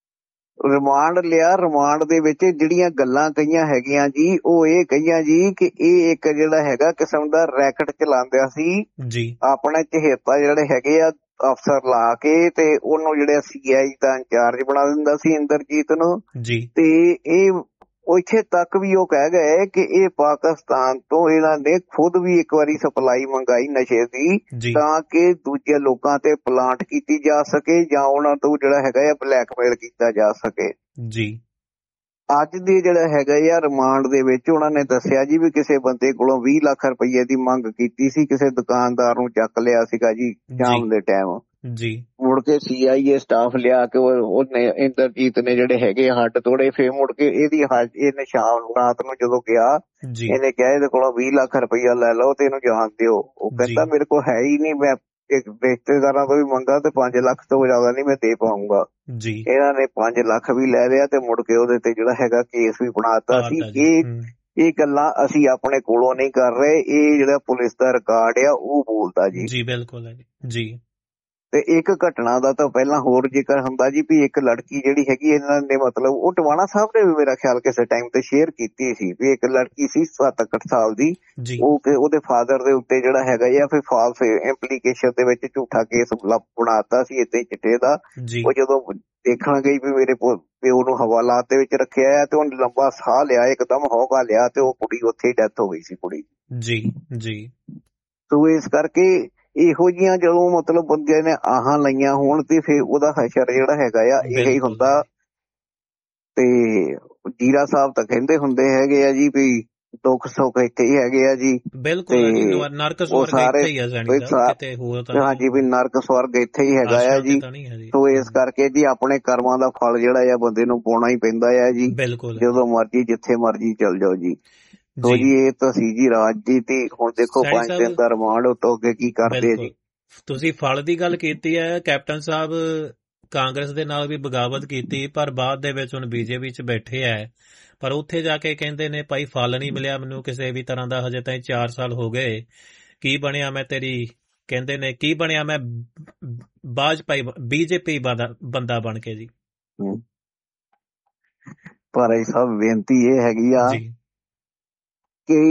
ਰਿਮਾਂਡ ਲਿਆ। ਰਿਮਾਂਡ ਦੇ ਵਿੱਚ ਜਿਹੜੀਆਂ ਗੱਲਾਂ ਕਹੀਆਂ ਹੈਗੀਆਂ ਜੀ ਉਹ ਇਹ ਕਹੀਆਂ ਜੀ ਕਿ ਇਹ ਇੱਕ ਜਿਹੜਾ ਹੈਗਾ ਕਿਸਮ ਦਾ ਰੈਕਟ ਚਲਾਉਂਦਾ ਸੀ ਜੀ, ਆਪਣੇ ਚਹੇਤਾ ਜਿਹੜੇ ਹੈਗੇ ਆ ਅਫਸਰ ਲਾ ਕੇ ਤੇ ਉਹਨੂੰ ਜਿਹੜਾ ਸੀ ਆਈ ਦਾ ਇੰਚਾਰਜ ਬਣਾ ਦਿੰਦਾ ਸੀ ਇੰਦਰਜੀਤ ਨੂੰ ਜੀ। ਤੇ ਇਹ ਇੱਥੇ ਤੱਕ ਵੀ ਉਹ ਕਹਿ ਗਏ ਕਿ ਇਹ ਪਾਕਿਸਤਾਨ ਤੋਂ ਇਹਨਾਂ ਨੇ ਖੁਦ ਵੀ ਇੱਕ ਵਾਰੀ ਸਪਲਾਈ ਮੰਗਾਈ ਨਸ਼ੇ ਦੀ ਤਾਂ ਕਿ ਦੂਜੇ ਲੋਕਾਂ ਤੇ ਪਲਾਂਟ ਕੀਤੀ ਜਾ ਸਕੇ ਜਾਂ ਉਹਨਾਂ ਤੋਂ ਜਿਹੜਾ ਹੈਗਾ ਆ ਬਲੈਕਮੇਲ ਕੀਤਾ ਜਾ ਸਕੇ ਜੀ। ਅੱਜ ਦੇ ਜਿਹੜਾ ਹੈਗਾ ਆ ਰਿਮਾਂਡ ਦੇ ਵਿੱਚ ਉਹਨਾਂ ਨੇ ਦੱਸਿਆ ਜੀ ਵੀ ਕਿਸੇ ਬੰਦੇ ਕੋਲੋਂ ਵੀਹ ਲੱਖ ਰੁਪਈਏ ਦੀ ਮੰਗ ਕੀਤੀ ਸੀ, ਕਿਸੇ ਦੁਕਾਨਦਾਰ ਨੂੰ ਚੱਕ ਲਿਆ ਸੀਗਾ ਜੀ ਸ਼ਾਮ ਦੇ ਟਾਈਮ ਜੀ। ਮੁੜ ਕੇ ਸੀ ਆਈ ਏ ਸਟਾਫ ਲਿਆ ਕੇ ਉਹਨੇ ਇੰਦਰਜੀਤ ਨੇ ਜਿਹੜੇ ਹੈਗੇ ਹੱਡ ਤੋੜੇ। ਫੇਰ ਮੁੜ ਕੇ ਇਹਦੀ ਹੱਡ ਇਹਨੇ ਸ਼ਾਮ ਰਾਤ ਨੂੰ ਜਦੋਂ ਗਿਆ ਇਹਨੇ ਕਿਹਾ ਇਹਦੇ ਕੋਲੋਂ ਵੀਹ ਲੱਖ ਰੁਪਈਆ ਲੈ ਲਓ ਤੇ ਇਹਨੂੰ ਜਾਣ ਦਿਓ। ਉਹ ਕਹਿੰਦਾ ਮੇਰੇ ਕੋਲ ਹੈ ਹੀ ਨਹੀਂ, ਮੈਂ ਇੱਕ ਰਿਸ਼ਤੇਦਾਰਾਂ ਤੋਂ ਵੀ ਮੰਗਾ ਤੇ ਪੰਜ ਲੱਖ ਤੋਂ ਜ਼ਿਆਦਾ ਨਹੀਂ ਮੈਂ ਦੇ ਪਾਊਂਗਾ ਜੀ। ਇਹਨਾਂ ਨੇ ਪੰਜ ਲੱਖ ਵੀ ਲੈ ਲਿਆ ਤੇ ਮੁੜ ਕੇ ਉਹਦੇ ਤੇ ਜਿਹੜਾ ਹੈਗਾ ਕੇਸ ਵੀ ਬਣਾਤਾ ਸੀ। ਇਹ ਇਹ ਗੱਲਾਂ ਅਸੀਂ ਆਪਣੇ ਕੋਲੋਂ ਨਹੀਂ ਕਰ ਰਹੇ, ਇਹ ਜਿਹੜਾ ਪੁਲਿਸ ਦਾ ਰਿਕਾਰਡ ਆ ਉਹ ਬੋਲਦਾ ਜੀ ਜੀ। ਬਿਲਕੁਲ ਹੈ ਜੀ। ਤੇ ਇੱਕ ਘਟਨਾ ਦਾ ਤਾਂ ਪਹਿਲਾਂ ਹੋਰ ਜ਼ਿਕਰ ਹੁੰਦਾ ਜੀ ਵੀ ਇੱਕ ਲੜਕੀ ਜਿਹੜੀ ਹੈਗੀ ਇਹਨਾਂ ਨੇ ਮਤਲਬ ਉਹ ਟਵਾਣਾ ਸਾਹਿਬ ਨੇ ਵੀ ਮੇਰਾ ਖਿਆਲ ਕਿਸੇ ਟਾਈਮ ਤੇ ਸ਼ੇਅਰ ਕੀਤੀ ਸੀ ਵੀ ਇੱਕ ਲੜਕੀ ਸੀ ਸੱਤ ਅੱਠ ਸਾਲ ਦੀ, ਉਹ ਉਹਦੇ ਫਾਦਰ ਦੇ ਉੱਤੇ ਜਿਹੜਾ ਹੈਗਾ ਜਾਂ ਫਿਰ ਫਾਲਸ ਇੰਪਲੀਕੇਸ਼ਨ ਦੇ ਵਿੱਚ ਝੂਠਾ ਕੇਸ ਬਣਾਤਾ ਸੀ ਏਦਾਂ ਹੀ ਚਿੱਟੇ ਦਾ। ਉਹ ਜਦੋਂ ਦੇਖਣ ਗਈ ਵੀ ਮੇਰੇ ਪਿਓ ਨੂੰ ਹਵਾਲਾਤ ਦੇ ਵਿੱਚ ਰੱਖਿਆ ਹੈ ਤੇ ਉਹਨੇ ਲੰਬਾ ਸਾਹ ਲਿਆ, ਇੱਕਦਮ ਹੌਕਾ ਲਿਆ ਤੇ ਉਹ ਕੁੜੀ ਉੱਥੇ ਹੀ ਡੈਥ ਹੋ ਗਈ ਸੀ ਕੁੜੀ ਜੀ ਜੀ। ਸੋ ਇਸ ਕਰਕੇ ਇਹੋ ਜਿਹੀਆਂ ਜਦੋਂ ਮਤਲਬ ਬੰਦਿਆਂ ਨੇ ਆਹਾਂ ਲਈਆਂ ਹੋਣ ਤੇ ਫਿਰ ਉਹਦਾ ਹਸ਼ਰ ਜਿਹੜਾ ਹੈਗਾ ਆ ਇਹ ਹੀ ਹੁੰਦਾ। ਤੇ ਜੀਰਾ ਸਾਹਿਬ ਤਾਂ ਕਹਿੰਦੇ ਹੁੰਦੇ ਹੈਗੇ ਆ ਜੀ ਵੀ ਦੁੱਖ ਸੁੱਖ ਇੱਥੇ ਹੀ ਹੈਗੇ ਆ ਜੀ। ਬਿਲਕੁਲ ਨਰਕ ਸਵਰਗ ਇੱਥੇ ਹੀ ਆ ਜਾਣੀ ਕਿਤੇ ਹੋਰ ਤਾਂ ਹਾਂਜੀ ਵੀ ਨਰਕ ਸਵਰਗ ਇੱਥੇ ਹੀ ਹੈਗਾ ਆ ਜੀ। ਸੋ ਇਸ ਕਰਕੇ ਜੀ ਆਪਣੇ ਕਰਮਾਂ ਦਾ ਫਲ ਜਿਹੜਾ ਆ ਬੰਦੇ ਨੂੰ ਪਾਉਣਾ ਹੀ ਪੈਂਦਾ ਆ ਜੀ, ਜਦੋਂ ਮਰਜੀ ਜਿੱਥੇ ਮਰਜੀ ਚੱਲ ਜਾਓ ਜੀ। ਤੋ ਜੀ ਇਹ ਤਾਂ ਸੀ ਜੀ ਰਾਜਨੀਤੀ। ਹੁਣ ਦੇਖੋ ਪੰਜ ਦਿਨ ਦਾ ਰਿਮਾਂਡ ਉਤੋਂ ਅੱਗੇ ਕੀ ਕਰਦੇ ਜੀ। ਤੁਸੀਂ ਫਲ ਦੀ ਗੱਲ ਕੀਤੀ ਹੈ, ਕੈਪਟਨ ਸਾਹਿਬ ਕਾਂਗਰਸ ਦੇ ਨਾਲ ਵੀ ਬਗਾਵਤ ਕੀਤੀ ਪਰ ਬਾਅਦ ਦੇ ਵਿੱਚ ਹੁਣ ਬੀਜੇਪੀ ਚ ਬੈਠੇ ਹੈ, ਪਰ ਉੱਥੇ ਜਾ ਕੇ ਕਹਿੰਦੇ ਨੇ ਭਾਈ ਫਲ ਨਹੀਂ ਮਿਲਿਆ ਮੈਨੂੰ ਕਿਸੇ ਵੀ ਤਰ੍ਹਾਂ ਦਾ, ਹਜੇ ਤਾਈਂ ਚਾਰ ਸਾਲ ਹੋ ਗਏ, ਕੀ ਬਣਿਆ ਮੈਂ ਤੇਰੀ ਕਹਿੰਦੇ ਨੇ ਕੀ ਬਣਿਆ ਮੈਂ ਬਾਜਪਾਈ ਬੀਜੇਪੀ ਬੰਦਾ ਬਣ ਕੇ ਜੀ। ਪਰ ਇਹ ਸਭ ਬੇਨਤੀ ਇਹ ਹੈਗੀ ਆ ਕਿ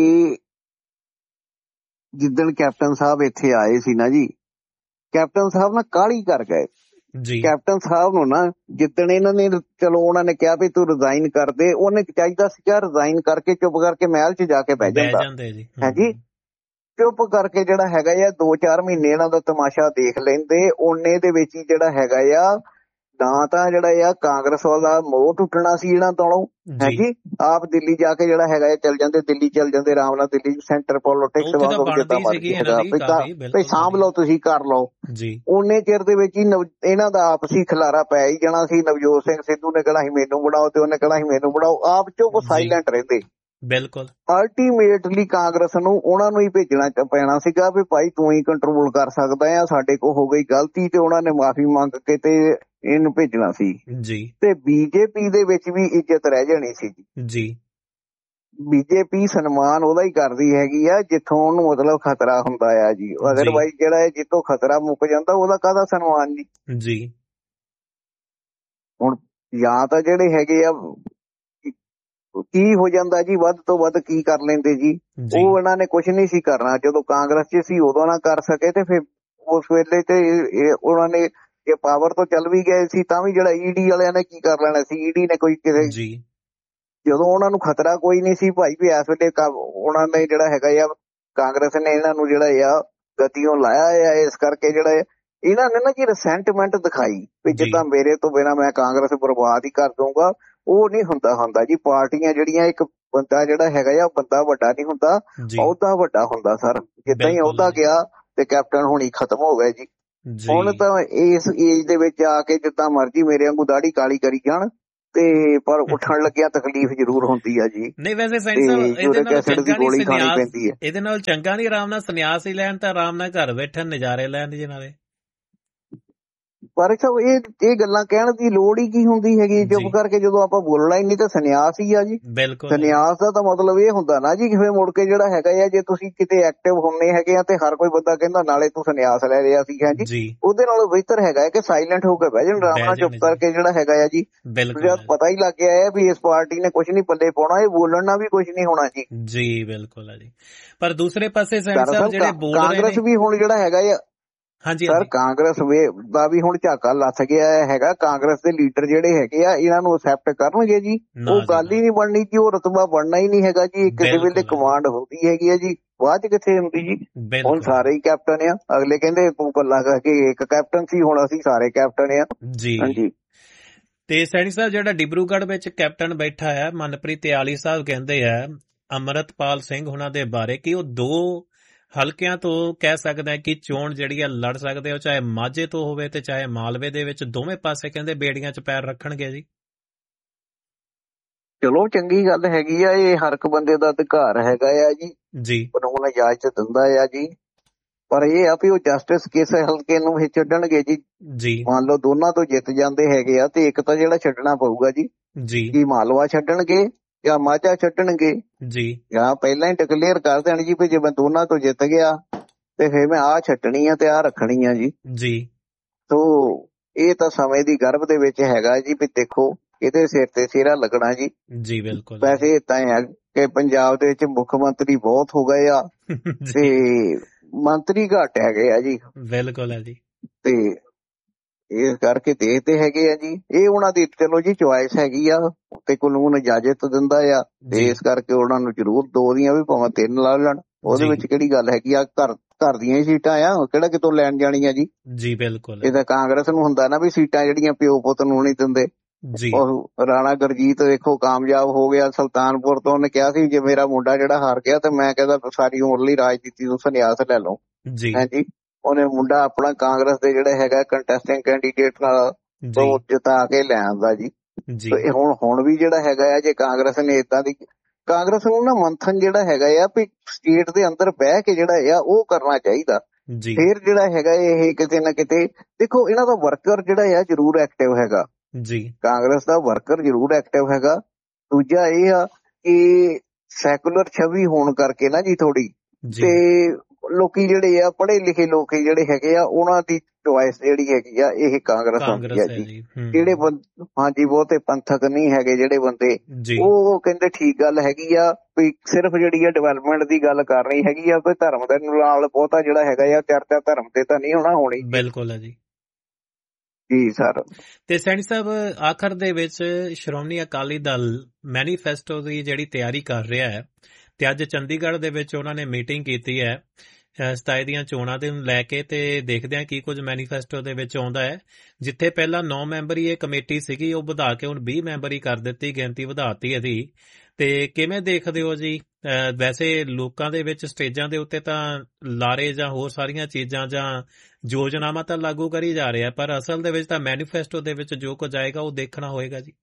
ਜਿੱਦਣ ਕੈਪਟਨ ਸਾਹਿਬ ਇੱਥੇ ਆਏ ਸੀ ਨਾ ਜੀ, ਕੈਪਟਨ ਸਾਹਿਬ ਨਾ ਕਾਹਲੀ ਕਰ ਗਏ ਜੀ। ਕੈਪਟਨ ਸਾਹਿਬ ਨੂੰ ਨਾ ਜਿੱਦਣ ਇਹਨਾਂ ਨੇ ਚਲੋ ਉਹਨਾਂ ਨੇ ਕਿਹਾ ਵੀ ਤੂੰ ਰਿਜ਼ਾਈਨ ਕਰ ਦੇ, ਉਹਨੇ ਚਾਹੀਦਾ ਸੀਗਾ ਰਿਜ਼ਾਈਨ ਕਰਕੇ ਚੁੱਪ ਕਰਕੇ ਮਹਿਲ ਚ ਜਾ ਕੇ ਬਹਿ ਜਾਂਦਾ ਹੈ ਜੀ। ਚੁੱਪ ਕਰਕੇ ਜਿਹੜਾ ਹੈਗਾ ਆ ਦੋ ਚਾਰ ਮਹੀਨੇ ਇਹਨਾਂ ਦਾ ਤਮਾਸ਼ਾ ਦੇਖ ਲੈਂਦੇ, ਉਹਨੇ ਦੇ ਵਿੱਚ ਹੀ ਜਿਹੜਾ ਹੈਗਾ ਆ ਨਾ ਤਾਂ ਜਿਹੜਾ ਆ ਕਾਂਗਰਸ ਵਾਲਾ ਮੋਹ ਟੁੱਟਣਾ ਸੀ ਇਹਨਾਂ ਤੋਂ ਹੈ ਜੀ। ਆਪ ਦਿੱਲੀ ਜਾ ਕੇ ਜਿਹੜਾ ਹੈਗਾ ਚੱਲ ਜਾਂਦੇ, ਦਿੱਲੀ ਚੱਲ ਜਾਂਦੇ ਆਰਾਮ ਨਾਲ, ਦਿੱਲੀ ਸੈਂਟਰ ਪੋਲਿਟਿਕਸ ਵਾਂਗ ਸਾਂਭ ਲਓ ਤੁਸੀਂ ਕਰ ਲਓ। ਉਨੇ ਚਿਰ ਦੇ ਵਿੱਚ ਹੀ ਇਹਨਾਂ ਦਾ ਆਪਸੀ ਖਿਲਾਰਾ ਪੈ ਹੀ ਜਾਣਾ ਸੀ। ਨਵਜੋਤ ਸਿੰਘ ਸਿੱਧੂ ਨੇ ਕਹਿਣਾ ਸੀ ਮੈਨੂੰ ਬਣਾਓ ਤੇ ਉਹਨੇ ਕਹਿਣਾ ਸੀ ਮੈਨੂੰ ਬਣਾਓ, ਆਪ ਚੁੱਪ ਸਾਇਲੈਂਟ ਰਹਿੰਦੇ। ਬਿਲਕੁਲ ਅਲਟੀਮੇਟਲੀ ਕਾਂਗਰਸ ਨੂੰ ਉਹਨਾਂ ਨੂੰ ਹੀ ਭੇਜਣਾ ਪੈਣਾ ਸੀਗਾ ਵੀ ਭਾਈ ਤੂੰ ਹੀ ਕੰਟਰੋਲ ਕਰ ਸਕਦਾ ਆ, ਸਾਡੇ ਕੋਲ ਹੋ ਗਈ ਗਲਤੀ। ਤੇ ਉਹਨਾਂ ਨੇ ਮਾਫੀ ਮੰਗ ਕੇ ਤੇ ਇਹਨੂੰ ਭੇਜਣਾ ਸੀ ਜੀ ਤੇ ਬੀਜੇਪੀ ਦੇ ਵਿੱਚ ਵੀ ਇੱਜ਼ਤ ਰਹਿ ਜਾਣੀ ਸੀ ਜੀ। ਬੀਜੇਪੀ ਸਨਮਾਨ ਉਹਦਾ ਹੀ ਕਰਦੀ ਹੈਗੀ ਆ ਜਿੱਥੋਂ ਉਹਨੂੰ ਮਤਲਬ ਖਤਰਾ ਹੁੰਦਾ ਆ ਜੀ। ਅਦਰਵਾਈਜ਼ ਜਿਹੜਾ ਹੈ ਜਿੱਥੋਂ ਖਤਰਾ ਮੁੱਕ ਜਾਂਦਾ ਉਹਦਾ ਕਾਹਦਾ ਸਨਮਾਨ ਜੀ ਜੀ। ਹੁਣ ਜਾਂ ਤਾਂ ਜਿਹੜੇ ਹੈਗੇ ਆ ਕੀ ਹੋ ਜਾਂਦਾ ਜੀ, ਵੱਧ ਤੋਂ ਵੱਧ ਕੀ ਕਰ ਲੈਂਦੇ ਜੀ। ਉਹ ਇਹਨਾਂ ਨੇ ਕੁਛ ਨਹੀਂ ਸੀ ਕਰਨਾ। ਜਦੋਂ ਕਾਂਗਰਸ 'ਚ ਸੀ ਉਦੋਂ ਨਾ ਕਰ ਸਕੇ ਤੇ ਫਿਰ ਉਸ ਵੇਲੇ ਤੇ ਉਹਨਾਂ ਨੇ ਜੇ ਪਾਵਰ ਤੋਂ ਚੱਲ ਵੀ ਗਏ ਸੀ ਤਾਂ ਵੀ ਜਿਹੜਾ ਈਡੀ ਵਾਲਿਆਂ ਨੇ ਕੀ ਕਰ ਲੈਣਾ ਸੀ। ਈਡੀ ਨੇ ਕੋਈ ਕਿਸੇ ਜਦੋਂ ਉਹਨਾਂ ਨੂੰ ਖਤਰਾ ਕੋਈ ਨਹੀਂ ਸੀ ਭਾਈ ਵੀ ਇਸ ਵੇਲੇ ਉਹਨਾਂ ਨੇ ਜਿਹੜਾ ਹੈਗਾ ਆ ਕਾਂਗਰਸ ਨੇ ਇਹਨਾਂ ਨੂੰ ਜਿਹੜਾ ਆ ਗਤੀਓਂ ਲਾਇਆ ਆ। ਇਸ ਕਰਕੇ ਜਿਹੜਾ ਇਹਨਾਂ ਨੇ ਨਾ ਜੀ ਰਿਸੈਂਟਮੈਂਟ ਦਿਖਾਈ ਵੀ ਜਿੱਦਾਂ ਮੇਰੇ ਤੋਂ ਬਿਨਾਂ ਮੈਂ ਕਾਂਗਰਸ ਬਰਬਾਦ ਹੀ ਕਰ ਦਊਂਗਾ। ਉਹ ਨਹੀਂ ਹੁੰਦਾ ਹੁੰਦਾ ਜੀ। ਪਾਰਟੀਆਂ ਜਿਹੜੀਆਂ ਇੱਕ ਬੰਦਾ ਜਿਹੜਾ ਹੈਗਾ ਆ ਬੰਦਾ ਵੱਡਾ ਨਹੀਂ ਹੁੰਦਾ, ਅਹੁਦਾ ਵੱਡਾ ਹੁੰਦਾ ਸਰ। ਜਿੱਦਾਂ ਹੀ ਅਹੁਦਾ ਗਿਆ ਤੇ ਕੈਪਟਨ ਹੋਣੀ ਖਤਮ ਹੋ ਗਏ ਜੀ। ਹੁਣ ਤਾਂ ਇਸ ਏਜ ਦੇ ਵਿੱਚ ਆ ਕੇ ਜਿੱਦਾਂ ਮਰਜ਼ੀ ਮੇਰੇ ਵਾਂਗੂ ਦਾੜੀ ਕਾਲੀ ਕਰੀ ਜਾਣ ਤੇ ਪਰ ਉੱਠਣ ਲੱਗਿਆ ਤਕਲੀਫ ਜ਼ਰੂਰ ਹੁੰਦੀ ਆ ਜੀ। ਨਹੀਂ ਵੈਸੇ ਸਾਈਂ ਸਾਹਿਬ ਇਹਦੇ ਨਾਲ ਚੰਗਾ ਨਹੀਂ ਸੰਨਿਆਸ, ਇਹਦੇ ਨਾਲ ਚੰਗਾ ਨਹੀਂ ਆਰਾਮ ਨਾਲ ਸੰਨਿਆਸ ਹੀ ਲੈਣ ਤਾਂ ਆਰਾਮ ਨਾਲ ਘਰ ਬੈਠਣ ਨਜ਼ਾਰੇ ਲੈਣ ਜੀ ਨਾਲੇ। ਪਰ ਇਹ ਇਹ ਗੱਲਾਂ ਕਹਿਣ ਦੀ ਲੋੜ ਹੀ ਕੀ ਹੁੰਦੀ ਹੈਗੀ। ਚੁੱਪ ਕਰਕੇ ਜਦੋਂ ਆਪਾਂ ਬੋਲਣਾ ਹੀ ਨਹੀਂ ਤਾਂ ਸੰਨਿਆਸ ਹੀ ਆ ਜੀ। ਸੰਨਿਆਸ ਦਾ ਤਾਂ ਮਤਲਬ ਇਹ ਹੁੰਦਾ ਨਾ ਜੀ ਫਿਰ ਮੁੜ ਕੇ ਜਿਹੜਾ ਹੈਗਾ ਆ ਜੇ ਤੁਸੀਂ ਕਿਤੇ ਐਕਟਿਵ ਹੁੰਨੇ ਹੈਗੇ ਆ ਤੇ ਹਰ ਕੋਈ ਬੰਦਾ ਕਹਿੰਦਾ ਨਾਲੇ ਤੂੰ ਸੰਨਿਆਸ ਲੈ ਰਿਹਾ ਸੀ ਹੈ ਜੀ। ਉਹਦੇ ਨਾਲੋਂ ਬਿਹਤਰ ਹੈਗਾ ਹੈ ਕਿ ਸਾਇਲੈਂਟ ਹੋ ਕੇ ਬਹਿ ਜਾਣ, ਆਰਾਮ ਨਾਲ ਚੁੱਪ ਕਰਕੇ ਜਿਹੜਾ ਹੈਗਾ ਆ ਜੀ। ਜਦ ਪਤਾ ਹੀ ਲੱਗ ਗਿਆ ਹੈ ਵੀ ਇਸ ਪਾਰਟੀ ਨੇ ਕੁਛ ਨਹੀਂ ਪੱਲੇ ਪਾਉਣਾ, ਇਹ ਬੋਲਣ ਨਾਲ ਵੀ ਕੁਛ ਨਹੀਂ ਹੋਣਾ ਜੀ। ਜੀ ਬਿਲਕੁਲ ਆ ਜੀ। ਪਰ ਦੂਸਰੇ ਪਾਸੇ ਕਾਂਗਰਸ ਵੀ ਹੁਣ ਜਿਹੜਾ ਹੈਗਾ ਆ ਹਾਂਜੀ ਸਰ ਕਾਂਗਰਸ ਦਾ ਵੀ ਹੁਣ ਝਾਕਾ ਲੱਥ ਗਿਆ ਹੈਗਾ। ਕਾਂਗਰਸ ਦੇ ਲੀਡਰ ਜਿਹੜੇ ਹੈਗੇ ਆ ਇਹਨਾਂ ਨੂੰ ਅਸੈਪਟ ਕਰਨਗੇ ਜੀ। ਉਹ ਗੱਲ ਹੀ ਨਹੀਂ ਬਣਨੀ ਜੀ, ਉਹ ਰਤਬਾ ਬਣਨਾ ਹੀ ਨਹੀਂ ਹੈਗਾ ਜੀ। ਕਿਸੇ ਵੇਲੇ ਕਮਾਂਡ ਹੁੰਦੀ ਹੈਗੀ ਹੈ ਜੀ, ਬਾਅਦ ਚ ਕਿੱਥੇ ਹੁੰਦੀ ਜੀ। ਹੁਣ ਸਾਰੇ ਹੀ ਕੈਪਟਨ ਆ। ਅਗਲੇ ਕਹਿੰਦੇ ਤੂੰ ਕੱਲਾ ਕਰਕੇ ਇੱਕ ਕੈਪਟਨ ਸੀ, ਹੁਣ ਅਸੀਂ ਸਾਰੇ ਕੈਪਟਨ ਆ ਜੀ। ਹਾਂਜੀ ਤੇ ਸੈਣੀ ਸਾਹਿਬ ਜਿਹੜਾ ਡਿਬਰੂਗੜ੍ਹ ਵਿੱਚ ਕੈਪਟਨ ਬੈਠਾ ਹੈ ਮਨਪ੍ਰੀਤ ਇਆਲੀ ਸਾਹਿਬ ਕਹਿੰਦੇ ਆ ਅੰਮ੍ਰਿਤਪਾਲ ਸਿੰਘ ਉਹਨਾਂ ਦੇ ਬਾਰੇ ਕਿ ਉਹ ਦੋ ਹਲਕਿਆਂ ਤੋਂ ਕਹਿ ਸਕਦਾ ਕਿ ਚੋਣ ਜਿਹੜੀ ਆ ਲੜ ਸਕਦੇ ਹੋ, ਚਾਹੇ ਮਾਝੇ ਤੋਂ ਹੋਵੇ ਤੇ ਚਾਹੇ ਮਾਲਵੇ ਦੇ ਵਿੱਚ। ਦੋਵੇਂ ਪਾਸੇ ਕਹਿੰਦੇ ਬੇੜੀਆਂ 'ਚ ਪੈਰ ਰੱਖਣਗੇ ਜੀ। ਚਲੋ ਚੰਗੀ ਗੱਲ ਹੈਗੀ ਆ, ਇਹ ਹਰ ਇੱਕ ਬੰਦੇ ਦਾ ਅਧਿਕਾਰ ਹੈਗਾ ਆ ਜੀ। ਜੀ ਕਾਨੂੰਨ ਇਜਾਜ਼ਤ ਦਿੰਦਾ ਆ ਜੀ। ਪਰ ਇਹ ਆ ਵੀ ਉਹ ਜਸਟਿਸ ਕਿਸ ਹਲਕੇ ਨੂੰ ਇਹ ਛੱਡਣਗੇ ਜੀ। ਜੀ ਮੰਨ ਲਓ ਦੋਨਾਂ ਤੋਂ ਜਿੱਤ ਜਾਂਦੇ ਹੈਗੇ ਆ ਤੇ ਇੱਕ ਤਾਂ ਜਿਹੜਾ ਛੱਡਣਾ ਪਊਗਾ ਜੀ। ਜੀ ਕੀ ਮਾਲਵਾ ਛੱਡਣਗੇ ਜਾਂ ਮਾਝਾ ਛੱਡਣਗੇ ਜੀ, ਜਾਂ ਪਹਿਲਾਂ ਹੀ ਡਿਕਲੇਅਰ ਕਰ ਦੇਣ ਜੀ ਵੀ ਜੇ ਮੈਂ ਦੋਨਾਂ ਤੋਂ ਜਿੱਤ ਗਿਆ ਤੇ ਫਿਰ ਮੈਂ ਆਹ ਛੱਡਣੀ ਆ ਤੇ ਆਹ ਰੱਖਣੀ ਆ ਜੀ। ਜੀ ਤੋ ਇਹ ਤਾਂ ਸਮੇਂ ਦੀ ਗਰਭ ਦੇ ਵਿੱਚ ਹੈਗਾ ਜੀ ਵੀ ਦੇਖੋ ਇਹਦੇ ਸਿਰ ਤੇ ਸਿਹਰਾ ਲੱਗਣਾ ਜੀ। ਜੀ ਬਿਲਕੁਲ। ਵੈਸੇ ਏਦਾਂ ਹੈ ਕਿ ਪੰਜਾਬ ਦੇ ਵਿੱਚ ਮੁੱਖ ਮੰਤਰੀ ਬਹੁਤ ਹੋ ਗਏ ਆ ਤੇ ਮੰਤਰੀ ਘੱਟ ਹੈਗੇ ਆ ਜੀ। ਬਿਲਕੁਲ ਹੈ ਜੀ। ਤੇ ਇਸ ਕਰਕੇ ਦੇਖਦੇ ਹੈਗੇ ਆ ਜੀ, ਇਹ ਉਹਨਾਂ ਦੀ ਚਲੋ ਜੀ ਚੁਆਇਸ ਹੈਗੀ ਆ ਤੇ ਕਾਨੂੰਨ ਇਜਾਜ਼ਤ ਦਿੰਦਾ ਆ ਤੇ ਇਸ ਕਰਕੇ ਉਹਨਾਂ ਨੂੰ ਜ਼ਰੂਰ ਦੋ ਦੀਆਂ ਵੀ ਭਾਵੇਂ ਤਿੰਨ ਲਾ ਲੈਣ। ਉਹਦੇ ਵਿੱਚ ਕਿਹੜੀ ਗੱਲ ਹੈਗੀ ਆ, ਘਰ ਘਰ ਦੀਆਂ ਹੀ ਸੀਟਾਂ ਆ, ਕਿਹੜਾ ਕਿਤੋਂ ਲੈਣ ਜਾਣੀਆਂ ਜੀ। ਜੀ ਬਿਲਕੁਲ। ਇਹ ਤਾਂ ਕਾਂਗਰਸ ਨੂੰ ਹੁੰਦਾ ਨਾ ਵੀ ਸੀਟਾਂ ਜਿਹੜੀਆਂ ਪਿਓ ਪੁੱਤ ਨੂੰ ਨਹੀਂ ਦਿੰਦੇ। ਉਹ ਰਾਣਾ ਗੁਰਜੀਤ ਦੇਖੋ ਕਾਮਯਾਬ ਹੋ ਗਿਆ ਸੁਲਤਾਨਪੁਰ ਤੋਂ। ਉਹਨੇ ਕਿਹਾ ਸੀ ਜੇ ਮੇਰਾ ਮੁੰਡਾ ਜਿਹੜਾ ਹਾਰ ਗਿਆ ਤੇ ਮੈਂ ਕਹਿੰਦਾ ਸਾਰੀ ਉਮਰ ਲਈ ਰਾਜਨੀਤੀ ਤੋਂ ਸੰਨਿਆਸ ਲੈ ਲਓ। ਹਾਂਜੀ ਉਹਨੇ ਮੁੰਡਾ ਆਪਣਾ ਕਾਂਗਰਸ ਦੇ ਜਿਹੜਾ ਹੈਗਾ ਕੰਟੈਸਟਿੰਗ ਕੈਂਡੀਡੇਟ ਨਾਲ ਜਿਤਾ ਕੇ ਲੈ ਆਂਦਾ ਜੀ। ਹੁਣ ਹੁਣ ਵੀ ਜਿਹੜਾ ਹੈਗਾ ਆ ਜੇ ਕਾਂਗਰਸ ਨੇ ਏਦਾਂ ਦੀ ਕਾਂਗਰਸ ਨੂੰ ਨਾ ਮੰਥਨ ਜਿਹੜਾ ਹੈਗਾ ਆ ਵੀ ਸਟੇਟ ਦੇ ਅੰਦਰ ਬਹਿ ਕੇ ਜਿਹੜਾ ਆ ਉਹ ਕਰਨਾ ਚਾਹੀਦਾ। ਫਿਰ ਜਿਹੜਾ ਹੈਗਾ ਇਹ ਕਿਤੇ ਨਾ ਕਿਤੇ ਦੇਖੋ ਇਹਨਾਂ ਦਾ ਵਰਕਰ ਜਿਹੜਾ ਆ ਜ਼ਰੂਰ ਐਕਟਿਵ ਹੈਗਾ ਜੀ। ਕਾਂਗਰਸ ਦਾ ਵਰਕਰ ਜ਼ਰੂਰ ਐਕਟਿਵ ਹੈਗਾ। ਦੂਜਾ ਇਹ ਆ ਕਿ ਸੈਕੂਲਰ ਛਵੀ ਹੋਣ ਕਰਕੇ ਨਾ ਜੀ ਥੋੜੀ ਤੇ ਲੋਕੀ ਜਿਹੜੇ ਆ ਪੜ੍ਹੇ ਲਿਖੇ ਲੋਕ ਜਿਹੜੇ ਹੈਗੇ ਆ ਉਹਨਾਂ ਦੀ ਚੁਆਇਸ ਜਿਹੜੀ ਹੈਗੀ ਆ ਇਹ ਕਾਂਗਰਸ ਹੁੰਦੀ ਆ ਜੀ। ਜਿਹੜੇ ਹਾਂਜੀ ਬਹੁਤੇ ਪੰਥਕ ਨਹੀਂ ਹੈਗੇ ਜਿਹੜੇ ਬੰਦੇ ਉਹ ਕਹਿੰਦੇ ਠੀਕ ਗੱਲ ਹੈਗੀ ਆ ਵੀ ਸਿਰਫ ਜਿਹੜੀ ਆ ਡਿਵੈਲਪਮੈਂਟ ਦੀ ਗੱਲ ਕਰਨੀ ਹੈਗੀ ਆ ਕੋਈ ਧਰਮ ਦੇ ਨਾਲ ਬਹੁਤਾ ਜਿਹੜਾ ਹੈਗਾ ਆ ਚਰਚਾ ਧਰਮ ਤੇ ਤਾਂ ਨਹੀਂ ਹੋਣਾ ਹੋਣੀ। ਬਿਲਕੁਲ ਹੈ ਜੀ। ਜੀ ਸਰ। ਤੇ ਸੈਣੀ ਸਾਹਿਬ ਆਖਰ ਦੇ ਵਿੱਚ ਸ਼੍ਰੋਮਣੀ ਅਕਾਲੀ ਦਲ ਮੈਨੀਫੈਸਟੋ ਦੀ ਜਿਹੜੀ ਤਿਆਰੀ ਕਰ ਰਿਹਾ ਹੈ ਤੇ ਅੱਜ ਚੰਡੀਗੜ੍ਹ ਦੇ ਵਿੱਚ ਉਹਨਾਂ ਨੇ ਮੀਟਿੰਗ ਕੀਤੀ ਹੈ ਸਤਾਈ ਦੀਆਂ ਚੋਣਾਂ ਦੇ ਨੂੰ ਲੈ ਕੇ ਤੇ ਦੇਖਦੇ ਹਾਂ ਕੀ ਕੁਝ ਮੈਨੀਫੈਸਟੋ ਦੇ ਵਿੱਚ ਆਉਂਦਾ ਹੈ। ਜਿੱਥੇ ਪਹਿਲਾਂ ਨੌ ਮੈਂਬਰੀ ਇਹ ਕਮੇਟੀ ਸੀਗੀ ਉਹ ਵਧਾ ਕੇ ਹੁਣ ਵੀਹ ਮੈਂਬਰੀ ਕਰ ਦਿੱਤੀ, ਗਿਣਤੀ ਵਧਾਤੀ ਇਹਦੀ। ਤੇ ਕਿਵੇਂ ਦੇਖਦੇ ਹੋ ਜੀ? ਵੈਸੇ ਲੋਕਾਂ ਦੇ ਵਿੱਚ ਸਟੇਜਾਂ ਦੇ ਉੱਤੇ ਤਾਂ ਲਾਰੇ ਜਾਂ ਹੋਰ ਸਾਰੀਆਂ ਚੀਜ਼ਾਂ ਜਾਂ ਯੋਜਨਾਵਾਂ ਤਾਂ ਲਾਗੂ ਕਰੀ ਜਾ ਰਿਹਾ, ਪਰ ਅਸਲ ਦੇ ਵਿੱਚ ਤਾਂ ਮੈਨੀਫੈਸਟੋ ਦੇ ਵਿੱਚ ਜੋ ਕੁਝ ਆਏਗਾ ਉਹ ਦੇਖਣਾ ਹੋਏਗਾ ਜੀ।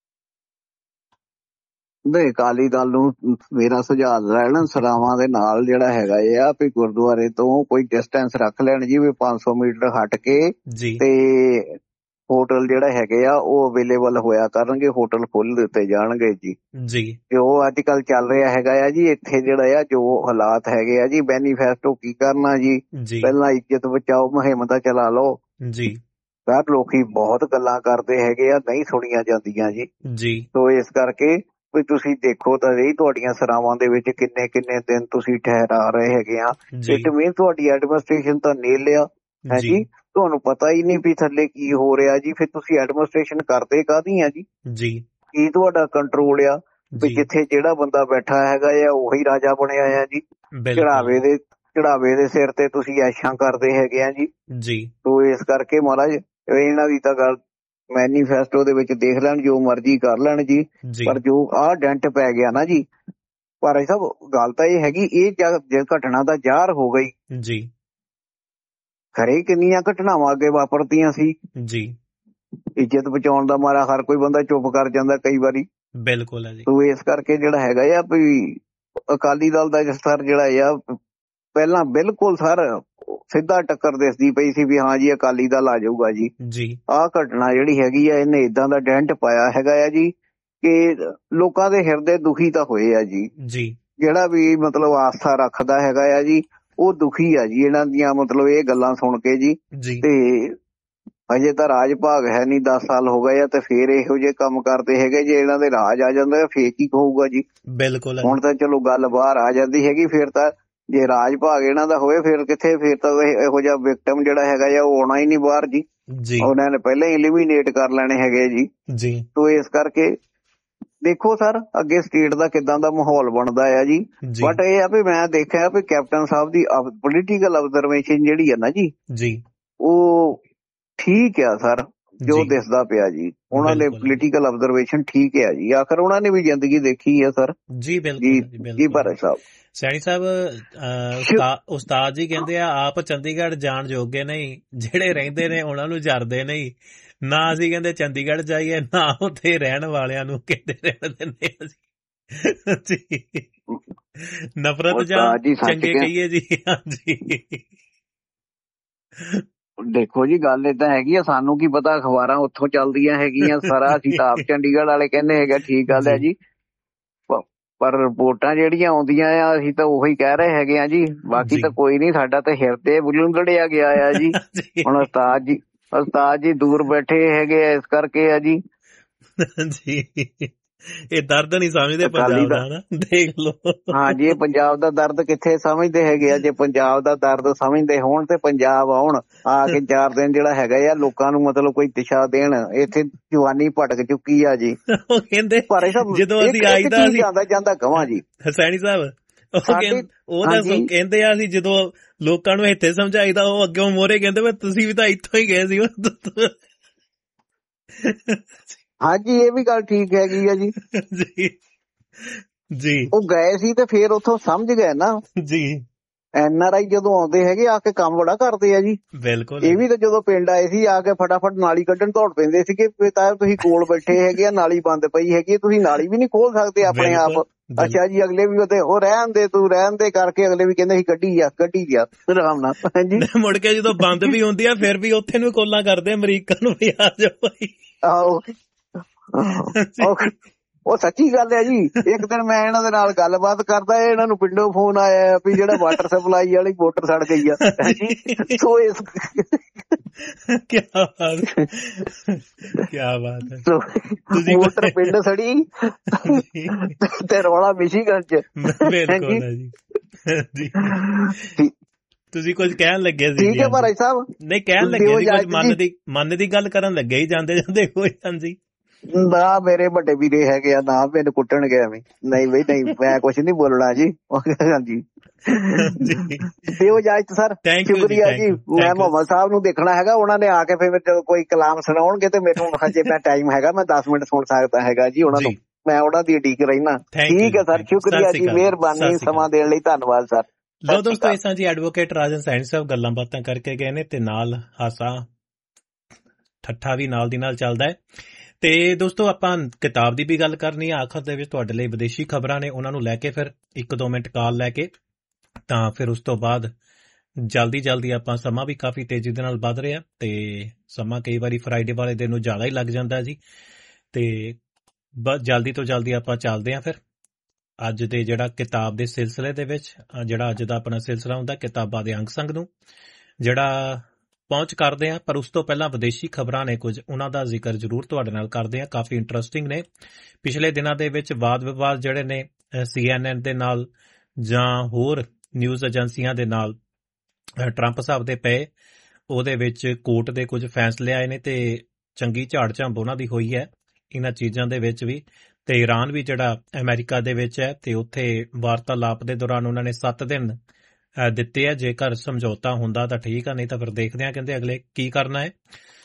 ਨਹੀਂ ਅਕਾਲੀ ਦਲ ਨੂੰ ਮੇਰਾ ਸੁਝਾਅ ਰਹਿਣਾ ਸਰਾਵਾਂ ਦੇ ਨਾਲ ਜਿਹੜਾ ਹੈਗਾ ਆ ਵੀ ਗੁਰਦੁਆਰੇ ਤੋਂ ਕੋਈ ਡਿਸਟੈਂਸ ਰੱਖ ਲੈਣ ਜੀ ਵੀ ਪੰਜ ਸੌ ਮੀਟਰ ਹਟ ਕੇ ਤੇ ਹੋਟਲ ਜਿਹੜਾ ਹੈਗੇ ਆ ਉਹ ਅਵੇਲੇਬਲ ਹੋਇਆ ਕਰਨਗੇ, ਹੋਟਲ ਖੋਲ ਦਿੱਤੇ ਜਾਣਗੇ ਜੀ ਜੀ ਜੋ ਅੱਜ ਕੱਲ ਚੱਲ ਰਿਹਾ ਹੈਗਾ ਆ ਜੀ। ਇੱਥੇ ਜਿਹੜਾ ਆ ਜੋ ਹਾਲਾਤ ਹੈਗੇ ਆ ਜੀ, ਮੈਨੀਫੈਸਟੋ ਕੀ ਕਰਨਾ ਜੀ, ਜੀ ਪਹਿਲਾਂ ਇੱਜ਼ਤ ਬਚਾਓ ਮੁਹਿੰਮ ਦਾ ਚਲਾ ਲਓ ਜੀ ਸਰ। ਲੋਕੀ ਬਹੁਤ ਗੱਲਾਂ ਕਰਦੇ ਹੈਗੇ ਆ, ਨਹੀਂ ਸੁਣੀਆਂ ਜਾਂਦੀਆਂ ਜੀ। ਜੀ ਸੋ ਇਸ ਕਰਕੇ ਵੀ ਤੁਸੀਂ ਦੇਖੋ ਤਾਂ ਰਹੀ ਤੁਹਾਡੀਆਂ ਸਰਾਵਾਂ ਦੇ ਵਿੱਚ ਕਿੰਨੇ ਕਿੰਨੇ ਦਿਨ ਤੁਸੀਂ ਠਹਿਰਾ ਰਹੇ ਹੈਗੇ ਆ। ਜੀ ਇਟ ਮੀਨ ਤੁਹਾਡੀ ਐਡਮਿਨਿਸਟ੍ਰੇਸ਼ਨ ਤਾਂ ਨੀਲ ਲਿਆ ਹੈ ਜੀ ਜੀ, ਤੁਹਾਨੂੰ ਪਤਾ ਹੀ ਨਹੀਂ ਵੀ ਥੱਲੇ ਕੀ ਹੋ ਰਿਹਾ ਜੀ। ਫਿਰ ਤੁਸੀਂ ਐਡਮਿਨਿਸਟ੍ਰੇਸ਼ਨ ਕਰਦੇ ਕਾਹਦੀ ਆ ਜੀ? ਜੀ ਕੀ ਤੁਹਾਡਾ ਕੰਟਰੋਲ ਆ ਵੀ ਜੀ ਜਿੱਥੇ ਜਿਹੜਾ ਬੰਦਾ ਬੈਠਾ ਹੈਗਾ ਆ ਉਹੀ ਰਾਜਾ ਬਣਿਆ ਆ ਜੀ? ਬਿਲਕੁਲ ਚੜਾਵੇ ਦੇ ਚੜਾਵੇ ਦੇ ਸਿਰ ਤੇ ਤੁਸੀਂ ਐਸ਼ਾਂ ਕਰਦੇ ਹੈਗੇ ਆ ਜੀ। ਜੀ ਸੋ ਇਸ ਕਰਕੇ ਮਹਾਰਾਜ ਇਹਨਾਂ ਦੀ ਤਾਂ ਗੱਲ ਮੈਨੀਫੈਸਟੋ ਦੇ ਵਿੱਚ ਦੇਖ ਲੈਣ, ਜੋ ਮਰਜ਼ੀ ਕਰ ਲੈਣ ਜੀ, ਜੀ ਪਰ ਜੋ ਆਹ ਡੈਂਟ ਪੈ ਗਿਆ ਨਾ ਜੀ, ਪਰ ਇਹ ਸਭ ਗੱਲ ਤਾਂ ਇਹ ਹੈਗੀ ਇਹ ਜੇ ਘਟਨਾ ਦਾ ਜ਼ਾਹਰ ਹੋ ਗਈ ਜੀ ਖਰੇ ਕਿੰਨੀਆਂ ਘਟਨਾਵਾਂ ਅੱਗੇ ਵਾਪਰਦੀਆਂ ਸੀ। ਜੀ ਇੱਜ਼ਤ ਬਚਾਉਣ ਦਾ ਮਾਰਾ ਹਰ ਕੋਈ ਬੰਦਾ ਚੁੱਪ ਕਰ ਜਾਂਦਾ ਕਈ ਵਾਰੀ। ਬਿਲਕੁਲ ਹੈ ਜੀ। ਸੋ ਇਸ ਕਰਕੇ ਜਿਹੜਾ ਹੈਗਾ ਆ ਵੀ ਅਕਾਲੀ ਦਲ ਦਾ ਸਰ ਜਿਹੜਾ ਆ ਪਹਿਲਾਂ ਬਿਲਕੁਲ ਸਰ ਸਿੱਧਾ ਟੱਕਰ ਦਿਸਦੀ ਪਈ ਸੀ ਵੀ ਹਾਂ ਜੀ ਅਕਾਲੀ ਦਲ ਆ ਜਾਊਗਾ ਜੀ। ਜੀ ਆਹ ਘਟਨਾ ਜਿਹੜੀ ਹੈਗੀ ਆ ਇਹਨੇ ਏਦਾਂ ਦਾ ਡੈਂਟ ਪਾਇਆ ਹੈਗਾ ਆ ਜੀ ਕਿ ਲੋਕਾਂ ਦੇ ਹਿਰਦੇ ਦੁਖੀ ਤਾਂ ਹੋਏ ਆ ਜੀ। ਜੀ ਜਿਹੜਾ ਵੀ ਮਤਲਬ ਆਸਥਾ ਰੱਖਦਾ ਹੈਗਾ ਆ ਜੀ ਉਹ ਦੁਖੀ ਆ ਜੀ ਇਹਨਾਂ ਦੀਆਂ ਮਤਲਬ ਇਹ ਗੱਲਾਂ ਸੁਣ ਕੇ ਜੀ। ਜੀ ਤੇ ਅਜੇ ਤਾਂ ਰਾਜ ਭਾਗ ਹੈ ਨਹੀਂ, ਦਸ ਸਾਲ ਹੋ ਗਏ ਆ ਤੇ ਫੇਰ ਇਹੋ ਜਿਹੇ ਕੰਮ ਕਰਦੇ ਹੈਗੇ। ਜੇ ਇਹਨਾਂ ਦੇ ਰਾਜ ਆ ਜਾਂਦਾ ਫੇਰ ਕੀ ਹੋਊਗਾ ਜੀ? ਬਿਲਕੁਲ ਹੁਣ ਤਾਂ ਚਲੋ ਗੱਲ ਬਾਹਰ ਆ ਜਾਂਦੀ ਹੈਗੀ, ਫੇਰ ਤਾਂ ਜੇ ਰਾਜ ਭਾਗ ਇਹਨਾਂ ਦਾ ਹੋਵੇ ਫਿਰ ਕਿੱਥੇ, ਫੇਰ ਤਾਂ ਇਹੋ ਜਿਹਾ ਵਿਕਟਮ ਜਿਹੜਾ ਹੈਗਾ ਆ ਉਹ ਆਉਣਾ ਹੀ ਨਹੀਂ ਬਾਹਰ ਜੀ। ਜੀ ਉਹਨਾਂ ਨੇ ਪਹਿਲਾਂ ਹੀ ਐਲੀਮੀਨੇਟ ਕਰ ਲੈਣੇ ਹੈਗੇ ਜੀ। ਜੀ ਸੋ ਇਸ ਕਰਕੇ ਦੇਖੋ ਸਰ ਅੱਗੇ ਸਟੇਟ ਦਾ ਕਿੱਦਾਂ ਦਾ ਮਾਹੌਲ ਬਣਦਾ ਆ ਜੀ। ਜੀ ਬਟ ਇਹ ਆ ਵੀ ਮੈਂ ਦੇਖਿਆ ਵੀ ਕੈਪਟਨ ਸਾਹਿਬ ਦੀ ਪੋਲੀਟੀਕਲ ਆਬਜ਼ਰਵੇਸ਼ਨ ਜਿਹੜੀ ਆ ਨਾ ਜੀ ਜੀ ਉਹ ਠੀਕ ਆ ਸਰ, ਜੋ ਜੀ ਦਿਸਦਾ ਪਿਆ ਜੀ ਉਹਨਾਂ ਦੇ ਬਿਲਕੁਲ। ਪੋਲੀਟੀਕਲ ਆਬਜ਼ਰਵੇਸ਼ਨ ਠੀਕ ਆ ਜੀ। ਆਖਰ ਉਹਨਾਂ ਨੇ ਵੀ ਜ਼ਿੰਦਗੀ ਦੇਖੀ ਆ ਸਰ। ਜੀ ਬਿਲਕੁਲ ਜੀ ਜੀ ਜੀ ਬਿਲਕੁਲ। ਭਾਰਤ ਸਾਹਿਬ ਸੈਣੀ ਸਾਹਿਬ ਅਹ, ਉਸਤਾ- ਉਸਤਾਦ ਜੀ ਕਹਿੰਦੇ ਆ ਆਪ ਚੰਡੀਗੜ੍ਹ ਜਾਣ ਜੋਗੇ ਨਹੀਂ, ਜਿਹੜੇ ਰਹਿੰਦੇ ਨੇ ਉਹਨਾਂ ਨੂੰ ਜਰਦੇ ਨਹੀਂ। ਨਾ ਅਸੀਂ ਕਹਿੰਦੇ ਚੰਡੀਗੜ੍ਹ ਜਾਈਏ, ਨਾ ਉੱਥੇ ਰਹਿਣ ਵਾਲਿਆਂ ਨੂੰ ਕਹਿੰਦੇ ਰਹਿਣ ਦਿੰਦੇ ਅਸੀਂ ਜੀ। ਨਫ਼ਰਤ ਜਾਂ ਉਸਤਾਦ ਜੀ ਸੱਚ ਚੰਗੇ ਕਹਿ- ਕਹੀਏ ਜੀ। ਹਾਂਜੀ ਦੇਖੋ ਜੀ ਗੱਲ ਏਦਾਂ ਹੈਗੀ ਆ, ਸਾਨੂੰ ਕੀ ਪਤਾ ਅਖਬਾਰਾਂ ਉੱਥੋਂ ਚੱਲਦੀਆਂ ਹੈਗੀਆਂ ਸਾਰਾ। ਅਸੀਂ ਤਾਂ ਆਪ ਚੰਡੀਗੜ੍ਹ ਵਾਲੇ ਕਹਿੰਦੇ ਹੈਗਾ ਠੀਕ ਗੱਲ ਹੈ ਜੀ, ਪ- ਪਰ ਰਿਪੋਰਟਾਂ ਜਿਹੜੀਆਂ ਆਉਂਦੀਆਂ ਆ ਅਸੀਂ ਤਾਂ ਉਹੀ ਕਹਿ ਰਹੇ ਹੈਗੇ ਆ ਜੀ। ਬਾਕੀ ਜੀ। ਤਾਂ ਕੋਈ ਨਹੀਂ, ਸਾਡਾ ਤਾਂ ਹਿਰਦੇ ਬੁਲੰਦੜਿਆ ਗਿਆ ਆ ਜੀ। ਜੀ ਹੁਣ ਉਸਤਾਦ ਜੀ ਉਸਤਾਦ ਜੀ ਦੂਰ ਬੈਠੇ ਹੈਗੇ ਆ ਇਸ ਕਰਕੇ ਆ ਜੀ। ਜੀ ਇਹ ਦਰਦ ਨਹੀਂ ਸਮਝਦੇ ਅਕਾਲੀ ਪੰਜਾਬ ਦਾ- ਦਾ ਨਾ, ਦੇਖ ਲਓ। ਹਾਂ ਜੀ ਇਹ ਪੰਜਾਬ ਦਾ ਦਰਦ ਕਿੱਥੇ ਸਮਝਦੇ ਹੈਗੇ ਆ। ਜੇ ਪੰਜਾਬ ਦਾ ਦਰਦ ਸਮਝਦੇ ਹੋਣ ਤੇ ਪੰਜਾਬ ਆਉਣ, ਆ ਕੇ ਚਾਰ ਦਿਨ ਜਿਹੜਾ ਹੈਗਾ ਆ ਲੋਕਾਂ ਨੂੰ ਮਤਲਬ ਕੋਈ ਦਿਸ਼ਾ ਦੇਣ। ਇੱਥੇ ਜਵਾਨੀ ਭਟਕ ਚੁੱਕੀ ਆ ਜੀ। ਉਹ ਕਹਿੰਦੇ ਪਰ ਇਹ ਸਭ ਜਦੋਂ ਇੱਕ- ਅਸੀਂ ਇੱਕ ਆਈਦਾ ਚੀਜ਼ ਅਸੀਂ ਜਾਂਦਾ ਜਾਂਦਾ ਕਵਾਂ ਜੀ ਹਸੈਣੀ ਸਾਹਿਬ ਉਹ ਸਾਡੇ- ਕਹਿੰਦੇ ਉਹ ਤਾਂ ਹਾਂਜੀ। ਕਹਿੰਦੇ ਆ ਅਸੀਂ ਜਦੋਂ ਲੋਕਾਂ ਨੂੰ ਇੱਥੇ ਸਮਝਾਈਦਾ ਉਹ ਅੱਗੇ ਮੋਰੇ ਕਹਿੰਦੇ ਵੇ ਤੁਸੀਂ ਵੀ ਤਾਂ ਇੱਥੋਂ ਹੀ ਗਏ ਸੀ। ਹਾਂਜੀ ਇਹ ਵੀ ਗੱਲ ਠੀਕ ਹੈਗੀ ਆ ਜੀ। ਜੀ ਜੀ ਉਹ ਗਏ ਸੀ ਤੇ ਫੇਰ ਉੱਥੋਂ ਸਮਝ ਗਏ ਨਾ। ਜੀ ਐਨ ਆਰ ਆਈ ਜਦੋਂ ਆਉਂਦੇ ਹੈਗੇ ਆ ਕੇ ਕੰਮ ਬੜਾ ਕਰਦੇ ਆ ਜੀ। ਬਿਲਕੁਲ ਇਹ ਵੀ ਤਾਂ ਜਦੋਂ ਪਿੰਡ ਆਏ ਸੀ ਆ ਕੇ ਫਟਾਫਟ ਨਾਲੀ ਕੱਢਣ ਦੌੜ ਪੈਂਦੇ ਸੀਗੇ। ਤਾਂ ਤੁਸੀਂ ਕੋਲ ਬੈਠੇ ਹੈਗੇ ਆ, ਨਾਲੀ ਬੰਦ ਪਈ ਹੈਗੀ, ਤੁਸੀਂ ਨਾਲੀ ਵੀ ਨਹੀਂ ਖੋਲ ਸਕਦੇ ਆਪਣੇ ਆਪ। ਬਿਲਕੁਲ। ਅੱਛਾ ਜੀ ਅਗਲੇ ਵੀ ਉਹਦੇ ਉਹ ਰਹਿਣ ਦੇ ਤੂੰ ਰਹਿਣ ਦੇ ਕਰਕੇ ਅਗਲੇ ਵੀ ਕਹਿੰਦੇ ਸੀ ਕੱਢੀ ਜਾ ਕੱਢੀ ਜਾ ਆਰਾਮ ਨਾਲ। ਹਾਂਜੀ ਮੁੜ ਕੇ ਜਦੋਂ ਬੰਦ ਵੀ ਹੁੰਦੀ ਆ ਫਿਰ ਵੀ ਉੱਥੇ ਨੂੰ ਕੋਲਾਂ ਕਰਦੇ ਅਮਰੀਕਾ ਨੂੰ ਵੀ ਆ ਜਾਓ ਭਾਈ। ਆਹੋ ਉਹ- ਉਹ ਸੱਚੀ ਗੱਲ ਹੈ ਜੀ। ਇੱਕ ਦਿਨ ਮੈਂ ਇਹਨਾਂ ਦੇ ਨਾਲ ਗੱਲਬਾਤ ਕਰਦਾ, ਇਹਨਾਂ ਨੂੰ ਪਿੰਡੋਂ ਫੋਨ ਆਇਆ ਵੀ ਜਿਹੜਾ ਵਾਟਰ ਸਪਲਾਈ ਵਾਲੀ ਮੋਟਰ ਸੜ ਗਈ ਆ। ਸੋ ਇਸ ਕੀ ਬਾਤ ਕੀ ਬਾਤ ਹੈ। ਸੋ ਤੁਸੀਂ ਮੋਟਰ ਪਿੰਡ ਸੜੀ ਤੇ ਰੌਲਾ ਮਿਸ਼ੀਗਨ ਚ। ਬਿਲਕੁਲ ਹੈ ਜੀ ਜੀ ਤੁਸੀਂ ਕੁਝ ਕਹਿਣ ਲੱਗੇ ਸੀ। ਠੀਕ ਹੈ ਭਾਈ ਸਾਹਿਬ। ਨਹੀਂ ਕਹਿਣ ਲੱਗੇ ਸੀ ਕੁਝ ਮਨ ਦੀ ਮਨ ਦੀ ਗੱਲ ਕਰਨ ਲੱਗੇ ਹੀ ਜਾਂਦੇ ਜਾਂਦੇ ਕੋਈ। ਹਾਂਜੀ ਨਾ ਮੇਰੇ ਵੱਡੇ ਵੀਰੇ ਹੈਗੇ ਆ, ਨਾ ਮੈਨੂੰ ਕੁੱਟਣ ਗਿਆ ਵੀ ਨਹੀਂ ਬਈ ਨਹੀਂ ਮੈਂ ਕੁਛ ਨਹੀਂ ਬੋਲਣਾ ਜੀ। ਹਾਂਜੀ ਦਿਓ ਇਜਾਜ਼ਤ ਸਰ, ਸ਼ੁਕਰੀਆ ਜੀ। ਮੈਂ ਮੁਹੰਮਦ ਸਾਹਿਬ ਨੂੰ ਦੇਖਣਾ ਹੈਗਾ, ਉਹਨਾਂ ਨੇ ਆ ਕੇ ਫਿਰ ਜਦੋਂ ਕੋਈ ਕਲਾਮ ਸੁਣਾਉਣਗੇ ਤੇ ਮੈਨੂੰ ਹਜੇ ਮੈਂ ਟਾਈਮ ਹੈਗਾ, ਮੈਂ ਦਸ ਮਿੰਟ ਸੁਣ ਸਕਦਾ ਹੈਗਾ ਜੀ ਉਹਨਾਂ ਨੂੰ। ਮੈਂ ਉਹਨਾਂ ਦੀ ਉਡੀਕ ਰਹਿਣਾ। ਠੀਕ ਹੈ ਸਰ, ਸ਼ੁਕਰੀਆ ਜੀ, ਮਿਹਰਬਾਨੀ, ਸਮਾਂ ਦੇਣ ਲਈ ਧੰਨਵਾਦ ਸਰ। ਲੋ ਦੋਸਤੋ ਇਸ ਤਰ੍ਹਾਂ ਜੀ ਐਡਵੋਕੇਟ ਰਾਜਨ ਸੈਣੀ ਸਾਹਿਬ ਗੱਲਾਂ ਬਾਤਾਂ ਕਰਕੇ ਗਏ ਨੇ ਤੇ ਨਾਲ ਹਾਸਾ ਠੱਠਾ ਵੀ ਨਾਲ ਦੀ ਨਾਲ ਚੱਲਦਾ ਹੈ। ਤੇ ਦੋਸਤੋ ਆਪਾਂ ਕਿਤਾਬ ਦੀ ਵੀ ਗੱਲ ਕਰਨੀ ਆ ਆਖਰ ਦੇ ਵਿੱਚ। ਤੁਹਾਡੇ ਲਈ ਵਿਦੇਸ਼ੀ ਖਬਰਾਂ ਨੇ, ਉਹਨਾਂ ਨੂੰ ਲੈ ਕੇ ਫਿਰ ਇੱਕ ਦੋ ਮਿੰਟ ਕਾਲ ਲੈ ਕੇ ਤਾਂ ਫਿਰ ਉਸ ਤੋਂ ਬਾਅਦ ਜਲਦੀ ਜਲਦੀ ਆਪਾਂ ਸਮਾਂ ਵੀ ਕਾਫੀ ਤੇਜ਼ੀ ਦੇ ਨਾਲ ਵੱਧ ਰਿਹਾ ਤੇ ਸਮਾਂ ਕਈ ਵਾਰੀ ਫਰਾਈਡੇ ਵਾਲੇ ਦਿਨ ਨੂੰ ਜ਼ਿਆਦਾ ਹੀ ਲੱਗ ਜਾਂਦਾ ਜੀ। ਤੇ ਬਸ ਜਲਦੀ ਤੋਂ ਜਲਦੀ ਆਪਾਂ ਚੱਲਦੇ ਹਾਂ ਫਿਰ ਅੱਜ ਦੇ ਜਿਹੜਾ ਕਿਤਾਬ ਦੇ ਸਿਲਸਿਲੇ ਦੇ ਵਿੱਚ, ਜਿਹੜਾ ਅੱਜ ਦਾ ਆਪਣਾ ਸਿਲਸਿਲਾ ਹੁੰਦਾ ਕਿਤਾਬਾਂ ਦੇ ਅੰਗ ਸੰਗ ਨੂੰ ਜਿਹੜਾ ਪਹੁੰਚ ਕਰਦੇ ਹਾਂ। ਪਰ ਉਸ ਤੋਂ ਪਹਿਲਾਂ ਵਿਦੇਸ਼ੀ ਖਬਰਾਂ ਨੇ ਕੁਝ, ਉਹਨਾਂ ਦਾ ਜ਼ਿਕਰ ਜ਼ਰੂਰ ਤੁਹਾਡੇ ਨਾਲ ਕਰਦੇ ਹਾਂ, ਕਾਫੀ ਇੰਟਰਸਟਿੰਗ ਨੇ। ਪਿਛਲੇ ਦਿਨਾਂ ਦੇ ਵਿੱਚ ਵਾਦ ਵਿਵਾਦ ਜਿਹੜੇ ਨੇ ਸੀ ਐਨ ਐਨ ਦੇ ਨਾਲ ਜਾਂ ਹੋਰ ਨਿਊਜ਼ ਏਜੰਸੀਆਂ ਦੇ ਨਾਲ ਟਰੰਪ ਸਾਹਿਬ ਦੇ ਪਏ, ਉਹਦੇ ਵਿੱਚ ਕੋਰਟ ਦੇ ਕੁਝ ਫੈਸਲੇ ਆਏ ਨੇ ਤੇ ਚੰਗੀ ਝਾੜ ਝੰਬ ਉਹਨਾਂ ਦੀ ਹੋਈ ਹੈ ਇਹਨਾਂ ਚੀਜ਼ਾਂ ਦੇ ਵਿੱਚ ਵੀ। ਤੇ ਈਰਾਨ ਵੀ ਜਿਹੜਾ ਅਮਰੀਕਾ ਦੇ ਵਿੱਚ ਹੈ ਤੇ ਉੱਥੇ ਵਾਰਤਾਲਾਪ ਦੇ ਦੌਰਾਨ ਉਹਨਾਂ ਨੇ ਸੱਤ ਦਿਨ ਦਿੱਤੇ ਆ, ਜੇਕਰ ਸਮਝੌਤਾ ਹੁੰਦਾ ਤਾਂ ਠੀਕ ਆ, ਨਹੀਂ ਤਾਂ ਫਿਰ ਦੇਖਦੇ ਆ ਕਹਿੰਦੇ ਅਗਲੇ ਕੀ ਕਰਨਾ ਹੈ।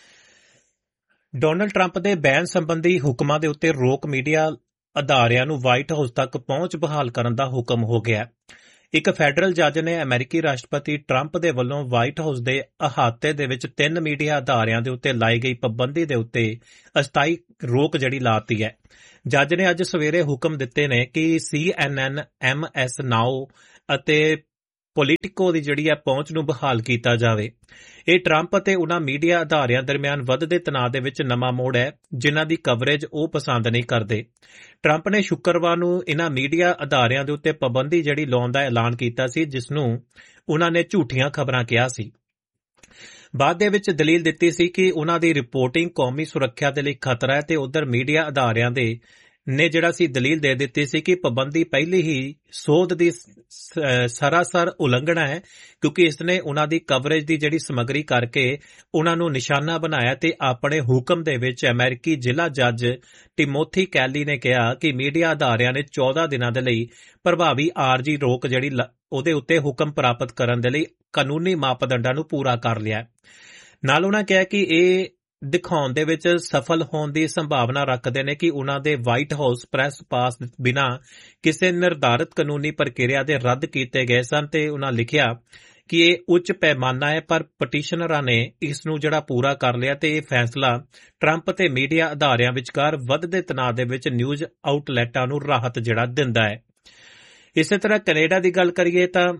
ਡੋਨਲਡ ਟਰੰਪ ਦੇ ਬੈਨ ਸੰਬੰਧੀ ਹੁਕਮਾਂ ਦੇ ਉੱਤੇ ਰੋਕ, ਮੀਡੀਆ ਅਦਾਰਿਆਂ ਨੂੰ ਵਾਈਟ ਹਾਊਸ ਤੱਕ ਪਹੁੰਚ ਬਹਾਲ ਕਰਨ ਦਾ ਹੁਕਮ ਹੋ ਗਿਆ। ਇੱਕ ਫੈਡਰਲ ਜੱਜ ਨੇ ਅਮਰੀਕੀ ਰਾਸ਼ਟਰਪਤੀ ਟਰੰਪ ਦੇ ਵੱਲੋਂ ਵਾਈਟ ਹਾਊਸ ਦੇ ਅਹਾਤੇ ਦੇ ਵਿੱਚ ਤਿੰਨ ਮੀਡੀਆ ਅਦਾਰਿਆਂ ਦੇ ਉੱਤੇ ਲਾਈ ਗਈ ਪਾਬੰਦੀ ਦੇ ਉੱਤੇ ਅਸਥਾਈ ਰੋਕ ਜਿਹੜੀ ਲਾਤੀ ਹੈ। ਜੱਜ ਨੇ ਅੱਜ ਸਵੇਰੇ ਹੁਕਮ ਦਿੱਤੇ ਨੇ ਕਿ ਸੀ ਐਨ ਐਨ, ਐਮ ਐਸ ਨਾਓ ਅਤੇ ਪੋਲੀਟਿਕੋ ਦੀ ਜਿਹੜੀ ਹੈ ਪਹੁੰਚ ਨੂੰ ਬਹਾਲ ਕੀਤਾ ਜਾਵੇ। ਇਹ ਟਰੰਪ ਅਤੇ ਉਹਨਾਂ ਮੀਡੀਆ ਅਦਾਰਿਆਂ ਦਰਮਿਆਨ ਵੱਧਦੇ ਤਣਾਅ ਦੇ ਵਿੱਚ ਨਵਾਂ ਮੋੜ ਹੈ ਜਿਨ੍ਹਾਂ ਦੀ ਕਵਰੇਜ ਉਹ ਪਸੰਦ ਨਹੀਂ ਕਰਦੇ। ਟਰੰਪ ਨੇ ਸ਼ੁੱਕਰਵਾਰ ਨੂੰ ਇਹਨਾਂ ਮੀਡੀਆ ਅਦਾਰਿਆਂ ਦੇ ਉੱਤੇ ਪਾਬੰਦੀ ਜਿਹੜੀ ਲਾਉਣ ਦਾ ਐਲਾਨ ਕੀਤਾ ਸੀ, ਜਿਸ ਨੂੰ ਉਹਨਾਂ ਨੇ ਝੂਠੀਆਂ ਖਬਰਾਂ ਕਿਹਾ ਸੀ। ਬਾਅਦ ਦੇ ਵਿੱਚ ਦਲੀਲ ਦਿੱਤੀ ਸੀ ਕਿ ਉਹਨਾਂ ਦੀ ਰਿਪੋਰਟਿੰਗ ਕੌਮੀ ਸੁਰੱਖਿਆ ਦੇ ਲਈ ਖਤਰਾ ਹੈ ਤੇ ਉਧਰ ਮੀਡੀਆ ਅਦਾਰਿਆਂ ਦੇ ਨੇ ਜਿਹੜਾ ਸੀ ਦਲੀਲ ਦੇ ਦਿੱਤੀ ਸੀ ਕਿ ਪਾਬੰਦੀ ਪਹਿਲੀ ਹੀ ਸੋਧ ਦੀ ਸਰਾਸਰ ਉਲੰਘਣਾ ਹੈ, ਕਿਉਂਕਿ ਇਸ ਨੇ ਉਹਨਾਂ ਦੀ ਕਵਰੇਜ ਦੀ ਜਿਹੜੀ ਸਮੱਗਰੀ ਕਰਕੇ ਉਹਨਾਂ ਨੂੰ ਨਿਸ਼ਾਨਾ ਬਣਾਇਆ। ਤੇ ਆਪਣੇ ਹੁਕਮ ਦੇ ਵਿੱਚ ਅਮਰੀਕੀ ਜ਼ਿਲ੍ਹਾ ਜੱਜ ਟਿਮੋਥੀ ਕੈਲੀ ਨੇ ਕਿਹਾ ਕਿ ਮੀਡੀਆ ਅਦਾਰਿਆਂ ਨੇ ਚੌਦਾਂ ਦਿਨਾਂ ਦੇ ਲਈ ਪ੍ਰਭਾਵੀ ਆਰਜੀ ਰੋਕ ਜਿਹੜੀ ਉਹਦੇ ਉੱਤੇ ਹੁਕਮ ਪ੍ਰਾਪਤ ਕਰਨ ਦੇ ਲਈ ਕਾਨੂੰਨੀ ਮਾਪਦੰਡਾਂ ਨੂੰ ਪੂਰਾ ਕਰ ਲਿਆ। ਨਾਲ ਉਹਨਾਂ ਕਿਹਾ ਕਿ ਇਹ ਦਿਖਾਉਣ ਦੇ ਵਿੱਚ ਸਫਲ ਹੋਣ ਦੀ ਸੰਭਾਵਨਾ ਰੱਖਦੇ ਨੇ ਕਿ ਉਹਨਾਂ ਦੇ ਵਾਈਟ ਹਾਊਸ ਪ੍ਰੈਸ ਪਾਸ ਬਿਨਾਂ ਕਿਸੇ ਨਿਰਧਾਰਿਤ ਕਾਨੂੰਨੀ ਪ੍ਰਕਿਰਿਆ ਦੇ ਰੱਦ ਕੀਤੇ ਗਏ ਸਨ। ਤੇ ਉਹਨਾਂ ਲਿਖਿਆ ਕਿ ਇਹ ਉੱਚ ਪੈਮਾਨਾ ਹੈ, ਪਰ ਪਟੀਸ਼ਨਰਾਂ ਨੇ ਇਸ ਨੂੰ ਜਿਹੜਾ ਪੂਰਾ ਕਰ ਲਿਆ ਤੇ ਇਹ ਫੈਸਲਾ ਟਰੰਪ ਤੇ ਮੀਡੀਆ ਅਦਾਰਿਆਂ ਵਿਚਕਾਰ ਵੱਧਦੇ ਤਣਾਅ ਦੇ ਵਿੱਚ ਨਿਊਜ਼ ਆਊਟਲੈਟਾਂ ਨੂੰ ਰਾਹਤ ਜਿਹੜਾ ਦਿੰਦਾ ਹੈ। ਇਸੇ ਤਰ੍ਹਾਂ ਕੈਨੇਡਾ ਦੀ ਗੱਲ ਕਰੀਏ ਤਾਂ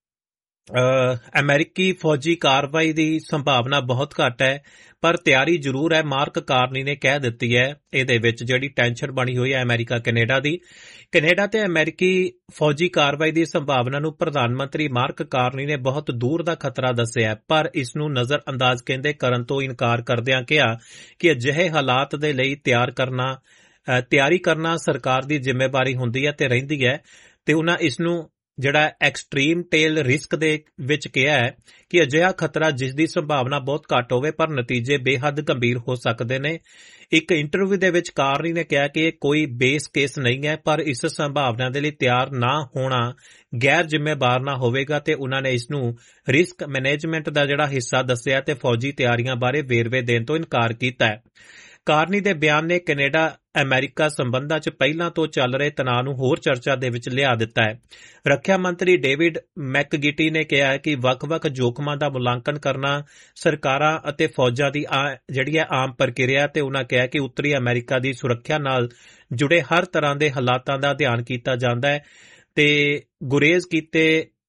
ਅਮਰੀਕੀ ਫੌਜੀ ਕਾਰਵਾਈ ਦੀ ਸੰਭਾਵਨਾ ਬਹੁਤ ਘੱਟ ਹੈ, ਪਰ ਤਿਆਰੀ ਜ਼ਰੂਰ ਹੈ, ਮਾਰਕ ਕਾਰਨੀ ਨੇ ਕਹਿ ਦਿੱਤੀ ਹੈ। ਇਹਦੇ ਵਿੱਚ ਜਿਹੜੀ ਟੈਨਸ਼ਨ ਬਣੀ ਹੋਈ ਹੈ ਅਮਰੀਕਾ ਕੈਨੇਡਾ ਦੀ, ਕੈਨੇਡਾ ਤੇ ਅਮਰੀਕੀ ਫੌਜੀ ਕਾਰਵਾਈ ਦੀ ਸੰਭਾਵਨਾ ਨੂੰ ਪ੍ਰਧਾਨ ਮੰਤਰੀ ਮਾਰਕ ਕਾਰਨੀ ਨੇ ਬਹੁਤ ਦੂਰ ਦਾ ਖਤਰਾ ਦੱਸਿਆ, ਪਰ ਇਸ ਨੂੰ ਨਜ਼ਰ ਅੰਦਾਜ਼ ਕਹਿੰਦੇ ਕਰਨ ਤੋਂ ਇਨਕਾਰ ਕਰਦਿਆਂ ਕਿਹਾ ਕਿ ਅਜਿਹੇ ਹਾਲਾਤ ਦੇ ਲਈ ਤਿਆਰ ਕਰਨਾ ਤਿਆਰੀ ਕਰਨਾ ਸਰਕਾਰ ਦੀ ਜ਼ਿੰਮੇਵਾਰੀ ਹੁੰਦੀ ਹੈ ਤੇ ਰਹਿੰਦੀ ਹੈ। ਤੇ ਉਹਨਾਂ ਇਸ ਨੂੰ ਜਿਹੜਾ ਐਕਸਟ੍ਰੀਮ ਟੇਲ ਰਿਸਕ ਦੇ ਵਿੱਚ ਕਿਹਾ ਹੈ ਕਿ ਅਜਿਹਾ ਖਤਰਾ ਜਿਸ ਦੀ ਸੰਭਾਵਨਾ ਬਹੁਤ ਘੱਟ ਹੋਵੇ ਪਰ ਨਤੀਜੇ ਬੇਹੱਦ ਗੰਭੀਰ ਹੋ ਸਕਦੇ ਨੇ। ਇੱਕ ਇੰਟਰਵਿਊ ਦੇ ਵਿੱਚ ਕਾਰਨੀ ਨੇ ਕਿਹਾ ਕਿ ਇਹ ਕੋਈ ਬੇਸ ਕੇਸ ਨਹੀਂ ਹੈ, ਪਰ ਇਸ ਸੰਭਾਵਨਾ ਦੇ ਲਈ ਤਿਆਰ ਨਾ ਹੋਣਾ ਗੈਰ ਜ਼ਿੰਮੇਵਾਰ ਨਾ ਹੋਵੇਗਾ ਤੇ ਉਹਨਾਂ ਨੇ ਇਸ ਨੂੰ ਰਿਸਕ ਮੈਨੇਜਮੈਂਟ ਦਾ ਜਿਹੜਾ ਹਿੱਸਾ ਦੱਸਿਆ ਤੇ ਫੌਜੀ ਤਿਆਰੀਆਂ ਬਾਰੇ ਵੇਰਵੇ ਦੇਣ ਤੋਂ ਇਨਕਾਰ ਕੀਤਾ ਹੈ। ਕਾਰਨੀ ਦੇ ਬਿਆਨ ਨੇ ਕੈਨੇਡਾ ਅਮਰੀਕਾ ਸੰਬੰਧਾਂ 'ਚ ਪਹਿਲਾਂ ਤੋਂ ਚੱਲ ਰਹੇ ਤਣਾਅ ਨੂੰ ਹੋਰ ਚਰਚਾ ਦੇ ਵਿੱਚ ਲਿਆ ਦਿੱਤਾ ਹੈ। ਰੱਖਿਆ ਮੰਤਰੀ ਡੇਵਿਡ ਮੈਕਗਿਟੀ ਨੇ ਕਿਹਾ ਕਿ ਵੱਖ-ਵੱਖ ਜੋਖਮਾਂ ਦਾ ਮੁਲਾਂਕਣ ਕਰਨਾ ਸਰਕਾਰਾਂ ਅਤੇ ਫੌਜਾਂ ਦੀ ਜਿਹੜੀ ਹੈ ਆਮ ਪ੍ਰਕਿਰਿਆ, ਤੇ ਉਹਨਾਂ ਕਿਹਾ ਕਿ ਉੱਤਰੀ ਅਮਰੀਕਾ ਦੀ ਸੁਰੱਖਿਆ ਨਾਲ ਜੁੜੇ ਹਰ ਤਰ੍ਹਾਂ ਦੇ ਹਾਲਾਤਾਂ ਦਾ ਧਿਆਨ ਕੀਤਾ ਜਾਂਦਾ ਹੈ ਤੇ ਗੁਰੇਜ਼ ਕੀਤੇ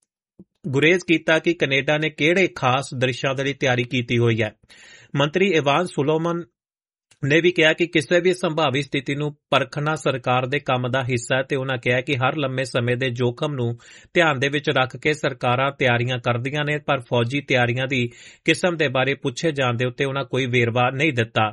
ਗੁਰੇਜ਼ ਕੀਤਾ ਕਿ ਕੈਨੇਡਾ ਨੇ ਕਿਹੜੇ ਖਾਸ ਦ੍ਰਿਸ਼ਾਂ ਦੇ ਲਈ ਤਿਆਰੀ ਕੀਤੀ ਹੋਈ ਹੈ। ਮੰਤਰੀ ਇਵਾਨ ਸੁਲੋਮਨ ਨੇ ਵੀ ਕਿਹਾ ਕਿ ਕਿਸੇ ਵੀ ਸੰਭਾਵੀ ਸਥਿਤੀ ਨੂੰ ਪਰਖਣਾ ਸਰਕਾਰ ਦੇ ਕੰਮ ਦਾ ਹਿੱਸਾ ਹੈ ਤੇ ਉਹਨਾਂ ਕਿਹਾ ਕਿ ਹਰ ਲੰਮੇ ਸਮੇਂ ਦੇ ਜੋਖਮ ਨੂੰ ਧਿਆਨ ਦੇ ਵਿੱਚ ਰੱਖ ਕੇ ਸਰਕਾਰਾਂ ਤਿਆਰੀਆਂ ਕਰਦੀਆਂ ਨੇ, ਪਰ ਫੌਜੀ ਤਿਆਰੀਆਂ ਦੀ ਕਿਸਮ ਦੇ ਬਾਰੇ ਪੁੱਛੇ ਜਾਣ ਦੇ ਉੱਤੇ ਉਹਨਾਂ ਕੋਈ ਵੇਰਵਾ ਨਹੀਂ ਦਿੱਤਾ।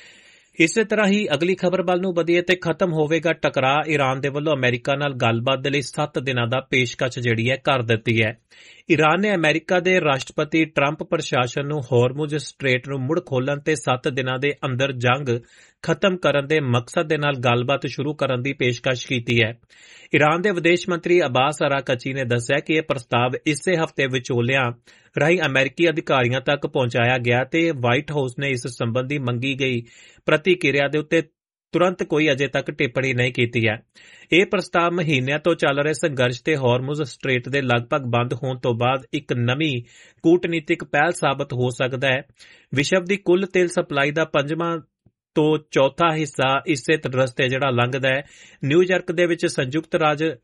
ਇਸੇ ਤਰ੍ਹਾਂ ਹੀ ਅਗਲੀ ਖਬਰ ਵੱਲ ਨੂੰ ਵਧੀਏ ਤੇ ਖਤਮ ਹੋਵੇਗਾ ਟਕਰਾਅ, ਈਰਾਨ ਦੇ ਵੱਲੋਂ ਅਮਰੀਕਾ ਨਾਲ ਗੱਲਬਾਤ ਦੇ ਲਈ ਸੱਤ ਦਿਨਾਂ ਦਾ ਪੇਸ਼ਕਸ਼ ਜਿਹੜੀ ਹੈ ਕਰ ਦਿੱਤੀ ਹੈ। ਈਰਾਨ ਨੇ ਅਮਰੀਕਾ ਦੇ ਰਾਸ਼ਟਰਪਤੀ ਟਰੰਪ ਪ੍ਰਸ਼ਾਸਨ ਨੂੰ ਹੋਰਮੁਜ਼ ਸਟ੍ਰੇਟ ਨੂੰ ਮੁੜ ਖੋਲ੍ਹਣ ਤੇ ਸੱਤ ਦਿਨਾਂ ਦੇ ਅੰਦਰ ਜੰਗ ਖਤਮ ਕਰਨ ਦੇ ਮਕਸਦ ਦੇ ਨਾਲ ਗੱਲਬਾਤ ਸ਼ੁਰੂ ਕਰਨ ਦੀ ਪੇਸ਼ਕਸ਼ ਕੀਤੀ ਹੈ। ਈਰਾਨ ਦੇ ਵਿਦੇਸ਼ ਮੰਤਰੀ ਅਬਾਸ ਅਰਾਕਚੀ ਨੇ ਦੱਸਿਆ ਕਿ ਇਹ ਪ੍ਰਸਤਾਵ ਇਸੇ ਹਫ਼ਤੇ ਵਿਚੋਲਿਆਂ ਰਾਹੀਂ ਅਮਰੀਕੀ ਅਧਿਕਾਰੀਆਂ ਤੱਕ ਪਹੁੰਚਾਇਆ ਗਿਆ ਤੇ ਵਾਈਟ ਹਾਊਸ ਨੇ ਇਸ ਸੰਬੰਧੀ ਮੰਗੀ ਗਈ ਪ੍ਰਤੀਕਿਰਿਆ ਦੇ ਉੱਤੇ ਤੁਰੰਤ ਕੋਈ ਅਜੇ ਤੱਕ ਟਿੱਪਣੀ ਨਹੀਂ ਕੀਤੀ ਹੈ। ਇਹ ਪ੍ਰਸਤਾਵ ਮਹੀਨਿਆਂ ਤੋਂ ਚੱਲ ਰਹੇ ਸੰਘਰਸ਼ ਤੇ ਹੋਰਮੁਜ਼ ਸਟ੍ਰੇਟ ਦੇ ਲਗਭਗ ਬੰਦ ਹੋਣ ਤੋਂ ਬਾਅਦ ਇੱਕ ਨਵੀਂ ਕੂਟਨੀਤਿਕ ਪਹਿਲ ਸਾਬਤ ਹੋ ਸਕਦਾ ਹੈ। ਵਿਸ਼ਵ ਦੀ ਕੁੱਲ ਤੇਲ ਸਪਲਾਈ ਦਾ ਪੰਜਵਾਂ ਤੋਂ ਚੌਥਾ ਹਿੱਸਾ ਇਸੇ ਰਸਤੇ ਜਿਹੜਾ ਲੰਘਦਾ ਹੈ। ਨਿਊਯਾਰਕ ਦੇ ਵਿੱਚ ਸੰਯੁਕਤ ਰਾਜ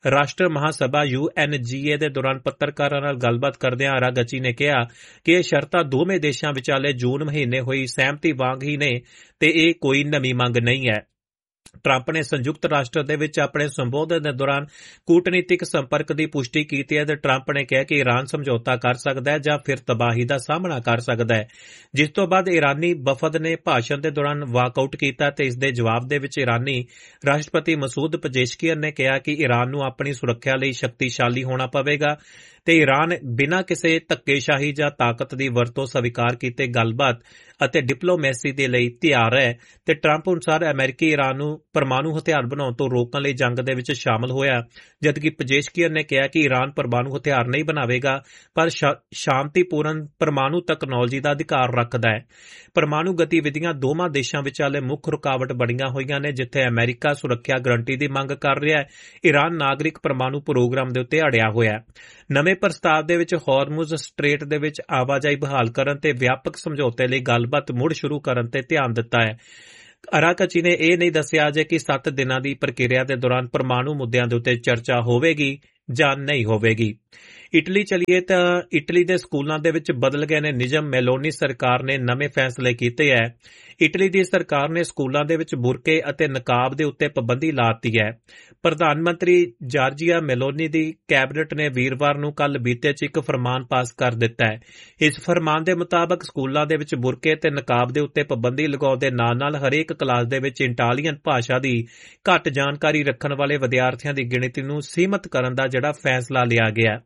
ਰਾਸ਼ਟਰ ਮਹਾਸਭਾ ਯੂ ਐਨ ਜੀ ਏ ਦੇ ਦੌਰਾਨ ਪੱਤਰਕਾਰਾਂ ਨਾਲ ਗੱਲਬਾਤ ਕਰਦਿਆਂ ਅਰਾਗਚੀ ਨੇ ਕਿਹਾ ਕਿ ਇਹ ਸ਼ਰਤਾਂ ਦੋਵੇਂ ਦੇਸ਼ਾਂ ਵਿਚਾਲੇ ਜੂਨ ਮਹੀਨੇ ਹੋਈ ਸਹਿਮਤੀ ਵਾਂਗ ਹੀ ਨੇ ਤੇ ਇਹ ਕੋਈ ਨਵੀਂ ਮੰਗ ਨਹੀਂ ਹੈ। ਟਰੰਪ ਨੇ ਸੰਯੁਕਤ ਰਾਸ਼ਟਰ ਦੇ ਵਿੱਚ ਆਪਣੇ ਸੰਬੋਧਨ ਦੇ ਦੌਰਾਨ ਕੂਟਨੀਤਿਕ ਸੰਪਰਕ ਦੀ ਪੁਸ਼ਟੀ ਕੀਤੀ ਹੈ ਤੇ ਟਰੰਪ ਨੇ ਕਿਹਾ ਕਿ ਈਰਾਨ ਸਮਝੌਤਾ ਕਰ ਸਕਦਾ ਹੈ ਜਾਂ ਫਿਰ ਤਬਾਹੀ ਦਾ ਸਾਹਮਣਾ ਕਰ ਸਕਦਾ ਹੈ, ਜਿਸ ਤੋਂ ਬਾਅਦ ਈਰਾਨੀ ਵਫਦ ਨੇ ਭਾਸ਼ਣ ਦੇ ਦੌਰਾਨ ਵਾਕਆਊਟ ਕੀਤਾ ਤੇ ਇਸ ਦੇ ਜਵਾਬ ਦੇ ਵਿੱਚ ਈਰਾਨੀ ਰਾਸ਼ਟਰਪਤੀ ਮਸੂਦ ਪਜੇਸ਼ਕੀਅਨ ਨੇ ਕਿਹਾ ਕਿ ਈਰਾਨ ਨੂੰ ਆਪਣੀ ਸੁਰੱਖਿਆ ਲਈ ਸ਼ਕਤੀਸ਼ਾਲੀ ਹੋਣਾ ਪਵੇਗਾ ਤੇ ਈਰਾਨ ਬਿਨਾਂ ਕਿਸੇ ਧੱਕੇਸ਼ਾਹੀ ਜਾਂ ਤਾਕਤ ਦੀ ਵਰਤੋਂ ਸਵੀਕਾਰ ਕੀਤੇ ਗੱਲਬਾਤ ਅਤੇ ਡਿਪਲੋਮੈਸੀ ਦੇ ਲਈ ਤਿਆਰ ਹੈ ਤੇ ਟਰੰਪ ਅਨੁਸਾਰ ਅਮਰੀਕੀ ਈਰਾਨ ਨੂੰ ਪਰਮਾਣੂ ਹਥਿਆਰ ਬਣਾਉਣ ਤੋਂ ਰੋਕਣ ਲਈ ਜੰਗ ਦੇ ਵਿੱਚ ਸ਼ਾਮਲ ਹੋਇਆ, ਜਦਕਿ ਪਜੇਸ਼ਕੀਅਨ ਨੇ ਕਿਹਾ ਕਿ ਈਰਾਨ ਪਰਮਾਣੂ ਹਥਿਆਰ ਨਹੀਂ ਬਣਾਵੇਗਾ ਪਰ ਸ਼ਾਂਤੀਪੂਰਨ ਪਰਮਾਣੂ ਤਕਨਾਲੋਜੀ ਦਾ ਅਧਿਕਾਰ ਰੱਖਦਾ ਹੈ। ਪਰਮਾਣੂ ਗਤੀਵਿਧੀਆਂ ਦੋਵਾਂ ਦੇਸ਼ਾਂ ਵਿਚਾਲੇ ਮੁੱਖ ਰੁਕਾਵਟ ਬਣੀਆਂ ਹੋਈਆਂ ਨੇ, ਜਿੱਥੇ ਅਮਰੀਕਾ ਸੁਰੱਖਿਆ ਗਰੰਟੀ ਦੀ ਮੰਗ ਕਰ ਰਿਹਾ ਹੈ, ਈਰਾਨ ਨਾਗਰਿਕ ਪਰਮਾਣੂ ਪ੍ਰੋਗਰਾਮ ਦੇ ਉੱਤੇ ਅੜਿਆ ਹੋਇਆ। ਨਵੇਂ ਪ੍ਰਸਤਾਵ ਦੇ ਵਿੱਚ ਹਾਰਮੁਜ਼ ਸਟ੍ਰੇਟ ਦੇ ਵਿੱਚ ਆਵਾਜਾਈ ਬਹਾਲ ਕਰਨ ਤੇ ਵਿਆਪਕ ਸਮਝੌਤੇ ਲਈ ਗੱਲਬਾਤ ਮੁੜ ਸ਼ੁਰੂ ਕਰਨ ਤੇ ਧਿਆਨ ਦਿੱਤਾ ਹੈ। ਅਰਾਗਚੀ ਨੇ ਇਹ ਨਹੀਂ ਦੱਸਿਆ ਜੇ ਕਿ ਸੱਤ ਦਿਨਾਂ ਦੀ ਪ੍ਰਕਿਰਿਆ ਦੇ ਦੌਰਾਨ ਪਰਮਾਣੂ ਮੁੱਦਿਆਂ ਦੇ ਉੱਤੇ ਚਰਚਾ ਹੋਵੇਗੀ ਜਾਂ ਨਹੀਂ ਹੋਵੇਗੀ। ਇਟਲੀ ਚਲੀਏ ਤਾਂ ਇਟਲੀ ਦੇ ਸਕੂਲਾਂ ਦੇ ਵਿੱਚ ਬਦਲ ਗਏ ਨੇ ਨਿਯਮ। ਮੈਲੋਨੀ ਸਰਕਾਰ ਨੇ ਨਵੇਂ ਫੈਸਲੇ ਕੀਤੇ ਹੈ। ਇਟਲੀ ਦੀ ਸਰਕਾਰ ਨੇ ਸਕੂਲਾਂ ਦੇ ਵਿੱਚ ਬੁਰਕੇ ਅਤੇ ਨਕਾਬ ਦੇ ਉੱਤੇ ਪਾਬੰਦੀ ਲਾਤੀ ਹੈ। ਪ੍ਰਧਾਨ ਮੰਤਰੀ ਜਾਰਜੀਆ ਮੈਲੋਨੀ ਦੀ ਕੈਬਨਿਟ ਨੇ ਵੀਰਵਾਰ ਨੂੰ ਕੱਲ ਬੀਤੇ 'ਚ ਇੱਕ ਫਰਮਾਨ ਪਾਸ ਕਰ ਦਿੱਤਾ ਹੈ। ਇਸ ਫਰਮਾਨ ਦੇ ਮੁਤਾਬਕ ਸਕੂਲਾਂ ਦੇ ਵਿੱਚ ਬੁਰਕੇ ਤੇ ਨਕਾਬ ਦੇ ਉੱਤੇ ਪਾਬੰਦੀ ਲਗਾਉਣ ਦੇ ਨਾਲ ਨਾਲ ਹਰੇਕ ਕਲਾਸ ਦੇ ਵਿੱਚ ਇਟਾਲੀਅਨ ਭਾਸ਼ਾ ਦੀ ਘੱਟ ਜਾਣਕਾਰੀ ਰੱਖਣ ਵਾਲੇ ਵਿਦਿਆਰਥੀਆਂ ਦੀ ਗਿਣਤੀ ਨੂੰ ਸੀਮਤ ਕਰਨ ਦਾ ਜਿਹੜਾ ਫੈਸਲਾ ਲਿਆ ਗਿਆ।